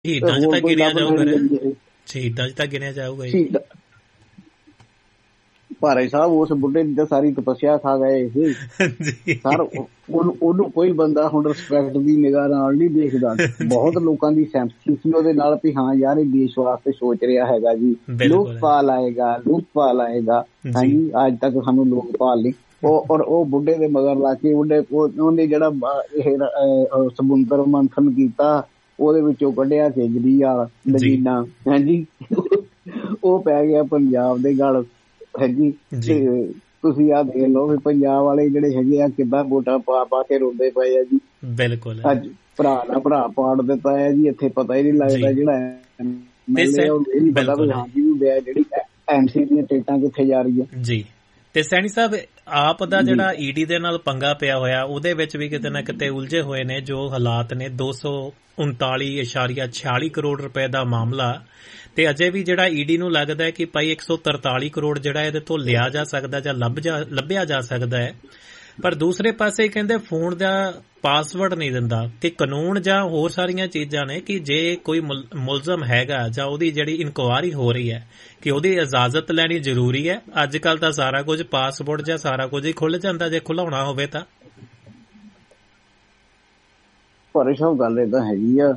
ਸ਼ਹੀਦਾਂ 'ਚ ਹੋਰ ਤਾਂ ਕੋਈ ਗਿਣਿਆ ਲੱਭ ਜਾਊ ਲੈਣੀ ਫਿਰ, ਕਰੀਏ। ਸ਼ਹੀਦਾਂ 'ਚ ਤਾਂ ਗਿਣਿਆ ਜਾਊਗਾ ਜੀ। ਸ਼ਹੀਦ ਭਾਰੇ ਸਾਹਿਬ ਉਸ ਬੁੱਢੇ ਦੀ ਤਾਂ ਸਾਰੀ ਤਪੱਸਿਆ ਖਾ ਗਏ ਇਹ ਜੀ ਸਰ। ਉਹਨੂੰ ਕੋਈ ਬੰਦਾ ਹੁਣ ਰਿਸਪੈਕਟ ਦੀ ਨਿਗਾਹ ਨਾਲ ਨਹੀਂ ਦੇਖਦਾ। ਬਹੁਤ ਲੋਕਾਂ ਦੀ ਸਹਿਮਤੀ ਸੀ ਉਹਦੇ ਨਾਲ ਵੀ ਹਾਂ ਯਾਰ ਇਹ ਦੇਸ਼ ਵਾਸਤੇ ਸੋਚ ਰਿਹਾ ਹੈਗਾ ਜੀ, ਬਿਲਕੁਲ ਲੋਕਪਾਲ ਆਏਗਾ। ਹਾਂਜੀ, ਅੱਜ ਤੱਕ ਸਾਨੂੰ ਲੋਕਪਾਲ ਨਹੀਂ। ਔਰ ਉਹ ਬੁੱਢੇ ਦੇ ਮਗਰ ਲਾ ਕੇ ਉਹਨੇ ਜਿਹੜਾ ਇਹ ਸਮੁੰਦਰ ਮੰਥਨ ਕੀਤਾ ਉਹਦੇ ਵਿੱਚੋਂ ਕੱਢਿਆ ਕੇਜਰੀਵਾਲ ਨਗੀਨਾ, ਹਾਂਜੀ, ਉਹ ਪੈ ਗਿਆ ਪੰਜਾਬ ਦੇ ਗਲ, ਹਾਂਜੀ। ਤੇ ਤੁਸੀਂ ਆਹ ਦੇਖ ਲਓ ਵੀ ਪੰਜਾਬ ਵਾਲੇ ਜਿਹੜੇ ਹੈਗੇ ਆ ਕਿੱਦਾਂ ਵੋਟਾਂ ਪਾ ਕੇ ਰੋਂਦੇ ਪਏ ਆ ਜੀ। ਬਿਲਕੁਲ ਅੱਜ ਭਰਾ ਦਾ ਭਰਾ ਪਾੜ ਦਿੱਤਾ ਹੈ ਜੀ, ਇੱਥੇ ਪਤਾ ਹੀ ਨਹੀਂ ਲੱਗਦਾ ਜਿਹੜਾ ਐਮਐਲਏ ਇਹ ਨਹੀਂ ਪਤਾ ਵੀ ਹਾਂਜੀ ਵੀ ਜਿਹੜੀ ਐਮਸੀ ਦੀਆਂ ਟਿਕਟਾਂ ਕਿੱਥੇ ਜਾ ਰਹੀਆਂ ਜੀ। ਤੇ ਸੈਣੀ ਸਾਹਿਬ ਆਪ ਦਾ ਜਿਹੜਾ ਈਡੀ ਦੇ ਨਾਲ ਪੰਗਾ ਪਿਆ ਹੋਇਆ ਉਹਦੇ ਵਿੱਚ ਵੀ ਕਿਤੇ ਨਾ ਕਿਤੇ ਉਲਝੇ ਹੋਏ ਨੇ ਜੋ ਹਾਲਾਤ ਨੇ। 239.46 ਕਰੋੜ ਰੁਪਏ ਦਾ ਮਾਮਲਾ, ਤੇ ਅਜੇ ਵੀ ਜਿਹੜਾ ਈਡੀ ਨੂੰ ਲੱਗਦਾ ਹੈ ਕਿ ਭਾਈ 143 ਕਰੋੜ ਜਿਹੜਾ ਇਹਦੇ ਤੋਂ ਲਿਆ ਜਾ ਸਕਦਾ ਜਾਂ ਲੱਭਿਆ ਜਾ ਸਕਦਾ ਹੈ। ਪਰ ਦੂਸਰੇ ਪਾਸੇ ਕਹਿੰਦੇ ਫੋਨ ਦਾ ਪਾਸਵਰਡ ਨਹੀਂ ਦਿੰਦਾ ਕਿ ਕਾਨੂੰਨ ਜਾਂ ਹੋਰ ਸਾਰੀਆਂ ਚੀਜ਼ਾਂ ਨੇ ਕਿ ਜੇ ਕੋਈ ਮੁਲਜ਼ਮ ਹੈਗਾ ਜਾਂ ਉਹਦੀ ਜਿਹੜੀ ਇਨਕੁਆਇਰੀ ਹੋ ਰਹੀ ਹੈ ਕਿ ਉਹਦੀ ਇਜਾਜ਼ਤ ਲੈਣੀ ਜ਼ਰੂਰੀ ਹੈ। ਅੱਜ ਕੱਲ ਤਾਂ ਸਾਰਾ ਕੁਝ ਪਾਸਵਰਡ ਜਾਂ ਸਾਰਾ ਕੁਝ ਹੀ ਖੁੱਲ ਜਾਂਦਾ ਜੇ ਖੁਲਾਉਣਾ ਹੋਵੇ ਤਾਂ। ਪਰ ਸਭ ਗੱਲ ਏਦਾਂ ਹੈਗੀ ਆ,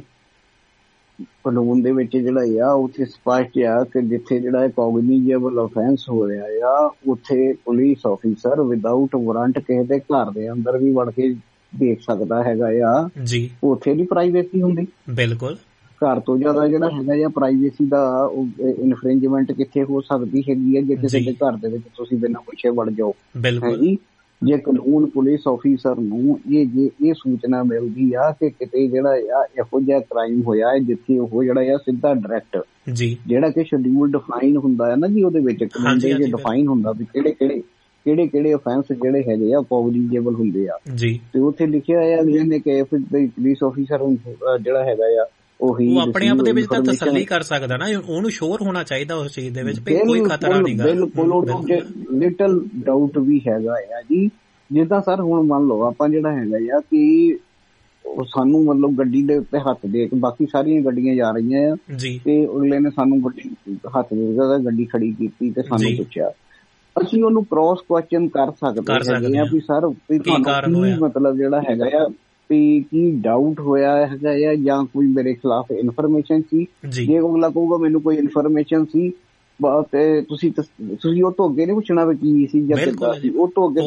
ਕਾਨੂੰਨ ਦੇ ਵਿੱਚ ਜਿਹੜਾ ਆ ਉੱਥੇ ਸਪਸ਼ਟ ਆ ਕਿ ਜਿੱਥੇ ਜਿਹੜਾ ਕੋਗਨੀਜੇਬਲ ਅਫੈਂਸ ਹੋ ਰਿਹਾ ਆ ਉੱਥੇ ਪੁਲਿਸ ਆਫੀਸਰ ਵਿਦਆਊਟ ਵਾਰੰਟ ਕਿਸੇ ਦੇ ਘਰ ਦੇ ਅੰਦਰ ਵੀ ਵੜ ਕੇ ਦੇਖ ਸਕਦਾ ਹੈਗਾ ਆ ਜੀ। ਉੱਥੇ ਦੀ ਪ੍ਰਾਈਵੇਸੀ ਹੁੰਦੀ, ਬਿਲਕੁਲ। ਘਰ ਤੋਂ ਜ਼ਿਆਦਾ ਜਿਹੜਾ ਹੈਗਾ ਆ ਪ੍ਰਾਈਵੇਸੀ ਦਾ ਇਨਫਰਿੰਜਮੈਂਟ ਕਿੱਥੇ ਹੋ ਸਕਦੀ ਹੈਗੀ ਆ ਜੇ ਕਿਸੇ ਦੇ ਘਰ ਦੇ ਵਿੱਚ ਤੁਸੀਂ ਬਿਨਾਂ ਪੁੱਛੇ ਵੜ ਜਾਓ। ਬਿਲਕੁਲ। ਜੇ ਕਾਨੂੰਨ ਪੁਲਿਸ ਆਫੀਸਰ ਨੂੰ ਇਹ ਸੂਚਨਾ ਮਿਲਦੀ ਆ ਕਿ ਕਿਤੇ ਜਿਹੜਾ ਆ ਇਹੋ ਜਿਹਾ ਕ੍ਰਾਈਮ ਹੋਇਆ ਹੈ ਜਿੱਥੇ ਉਹ ਜਿਹੜਾ ਆ ਸਿੱਧਾ ਡਾਇਰੈਕਟ ਜੀ ਜਿਹੜਾ ਕਿ ਸ਼ਡਿਊਲ ਡਿਫਾਈਨ ਹੁੰਦਾ ਹੈ ਨਾ ਜੀ, ਉਹਦੇ ਵਿੱਚ ਕਾਨੂੰਨ ਦੇ ਵਿੱਚ ਡਿਫਾਈਨ ਹੁੰਦਾ ਵੀ ਕਿਹੜੇ ਅਫੈਂਸ ਜਿਹੜੇ ਹੈਗੇ ਆ ਕੋਗਨੀਜੇਬਲ ਹੁੰਦੇ ਆ ਜੀ। ਤੇ ਉੱਥੇ ਲਿਖਿਆ ਆ ਜਿਹਨੇ ਕਿ ਪੁਲਿਸ ਆਫੀਸਰ ਜਿਹੜਾ ਹੈਗਾ ਆ ਉਹ ਆਪਣੇ ਆਪ ਦੇ ਵਿੱਚ ਤਾਂ ਤਸੱਲੀ ਕਰ ਸਕਦਾ ਨਾ, ਉਹਨੂੰ ਸ਼ੋਰ ਹੋਣਾ ਚਾਹੀਦਾ ਉਸ ਚੀਜ਼ ਦੇ ਵਿੱਚ ਕੋਈ ਖਤਰਾ ਨਹੀਂ ਗਾ। ਬਿਲਕੁਲ ਲਿਟਲ ਡਾਊਟ ਵੀ ਹੈਗਾ ਆ ਜੀ। ਜਿੱਦਾਂ ਸਰ ਹੁਣ ਮੰਨ ਲਓ ਆਪਾਂ ਜਿਹੜਾ ਹੈਗਾ ਆ ਕਿ ਸਾਨੂੰ ਮਤਲਬ ਗੱਡੀ ਦੇ ਉੱਤੇ ਹੱਥ ਦੇ ਕੇ ਬਾਕੀ ਸਾਰੀਆਂ ਗੱਡੀਆਂ ਜਾ ਰਹੀਆਂ ਆ ਤੇ ਅਗਲੇ ਨੇ ਸਾਨੂੰ ਗੱਡੀ ਹੱਥ ਦੇ ਕੇ ਗੱਡੀ ਖੜੀ ਕੀਤੀ ਤੇ ਸਾਨੂੰ ਪੁੱਛਿਆ, ਅਸੀਂ ਉਹਨੂੰ ਕ੍ਰੋਸ ਕੁਐਸਚਨ ਕਰ ਸਕਦੇ ਹੈਗੇ ਆ ਵੀ ਸਰ ਤੁਹਾਨੂੰ ਕੀ ਮਤਲਬ ਜਿਹੜਾ ਹੈਗਾ ਆ ਵੀ ਕੀ ਡਾਊਟ ਹੋਇਆ ਹੈਗਾ ਆ ਜਾਂ ਕੋਈ ਮੇਰੇ ਖਿਲਾਫ ਇਨਫੋਰਮੇਸ਼ਨ ਸੀ। ਜੇ ਅਗਲਾ ਕਹੂਗਾ ਮੈਨੂੰ ਕੋਈ ਇਨਫੋਰਮੇਸ਼ਨ ਸੀ ਤੇ ਤੁਸੀਂ ਉਹ ਤੋਂ ਅੱਗੇ ਨਹੀਂ ਪੁੱਛਣਾ ਵੀ ਕੀ ਸੀ ਜਾਂ ਕਿੱਦਾਂ ਸੀ, ਉਹ ਤੋਂ ਅੱਗੇ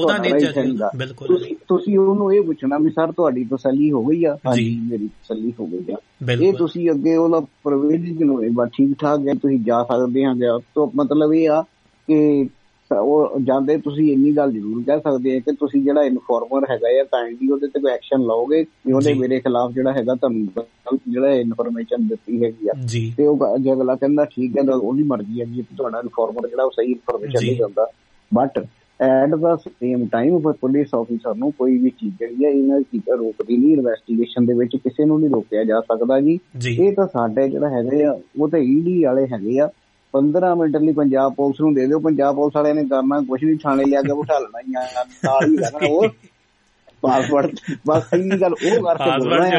ਤੁਸੀਂ ਉਹਨੂੰ ਇਹ ਪੁੱਛਣਾ ਵੀ ਸਰ ਤੁਹਾਡੀ ਤਸੱਲੀ ਹੋ ਗਈ ਆ? ਹਾਂਜੀ ਮੇਰੀ ਤਸੱਲੀ ਹੋ ਗਈ ਆ। ਇਹ ਤੁਸੀਂ ਅੱਗੇ ਉਹਦਾ ਪ੍ਰੋਵੀਜ਼ਨ ਨੂੰ ਠੀਕ ਠਾਕ ਹੈ ਤੁਸੀਂ ਜਾ ਸਕਦੇ ਹਾਂ। ਮਤਲਬ ਇਹ ਆ ਕਿ ਉਹ ਜਾਂਦੇ ਤੁਸੀਂ ਇੰਨੀ ਗੱਲ ਜ਼ਰੂਰ ਕਹਿ ਸਕਦੇ ਆ ਕਿ ਤੁਸੀਂ ਜਿਹੜਾ ਇਨਫੋਰਮਰ ਹੈਗਾ ਆ ਕਾਈਂਡਲੀ ਉਹਦੇ ਤੇ ਕੋਈ ਐਕਸ਼ਨ ਲਓਗੇ ਕਿ ਉਹਨੇ ਮੇਰੇ ਖਿਲਾਫ ਜਿਹੜਾ ਹੈਗਾ ਤੁਹਾਨੂੰ ਜਿਹੜਾ ਇਨਫੋਰਮੇਸ਼ਨ ਦਿੱਤੀ ਹੈਗੀ ਆ। ਤੇ ਉਹ ਜੇ ਅਗਲਾ ਕਹਿੰਦਾ ਠੀਕ ਹੈ ਤਾਂ ਉਹਦੀ ਮਰਜ਼ੀ ਹੈਗੀ ਤੁਹਾਡਾ ਇਨਫੋਰਮਰ ਜਿਹੜਾ ਉਹ ਸਹੀ ਇਨਫੋਰਮੇਸ਼ਨ ਨਹੀਂ ਦਿੰਦਾ। But at the same time police officer ਨੂੰ ਕੋਈ ਵੀ ਚੀਜ਼ ਜਿਹੜੀ ਹੈ ਇਹਨਾਂ ਚੀਜ਼ਾਂ ਰੋਕਦੀ ਨਹੀਂ। ਇਨਵੈਸਟੀਗੇਸ਼ਨ ਦੇ ਵਿੱਚ ਕਿਸੇ ਨੂੰ ਨਹੀਂ ਰੋਕਿਆ ਜਾ ਸਕਦਾ ਜੀ। ਇਹ ਤਾਂ ਸਾਡੇ ਜਿਹੜਾ ਹੈਗੇ ਆ ਉਹ ਤਾਂ ਈਡੀ ਵਾਲੇ ਹੈਗੇ ਆ। 15 ਮਿੰਟ ਲਈ ਪੰਜਾਬ ਪੁਲਿਸ ਨੂੰ ਦੇ ਦਿਓ, ਪੰਜਾਬ ਪੁਲਿਸ ਵਾਲਿਆਂ ਨੇ ਕਰਨਾ ਕੁਛ ਨੀ, ਥਾਣੇ ਲਿਆ ਕੇ ਬਿਠਾ ਲੈਣਾ ਨਾਲ ਹੀ ਰਹਿਣਾ ਉਹ ਪਾਸਵਰਡ ਬਸ ਸਹੀ ਗੱਲ ਉਹ ਕਰਕੇ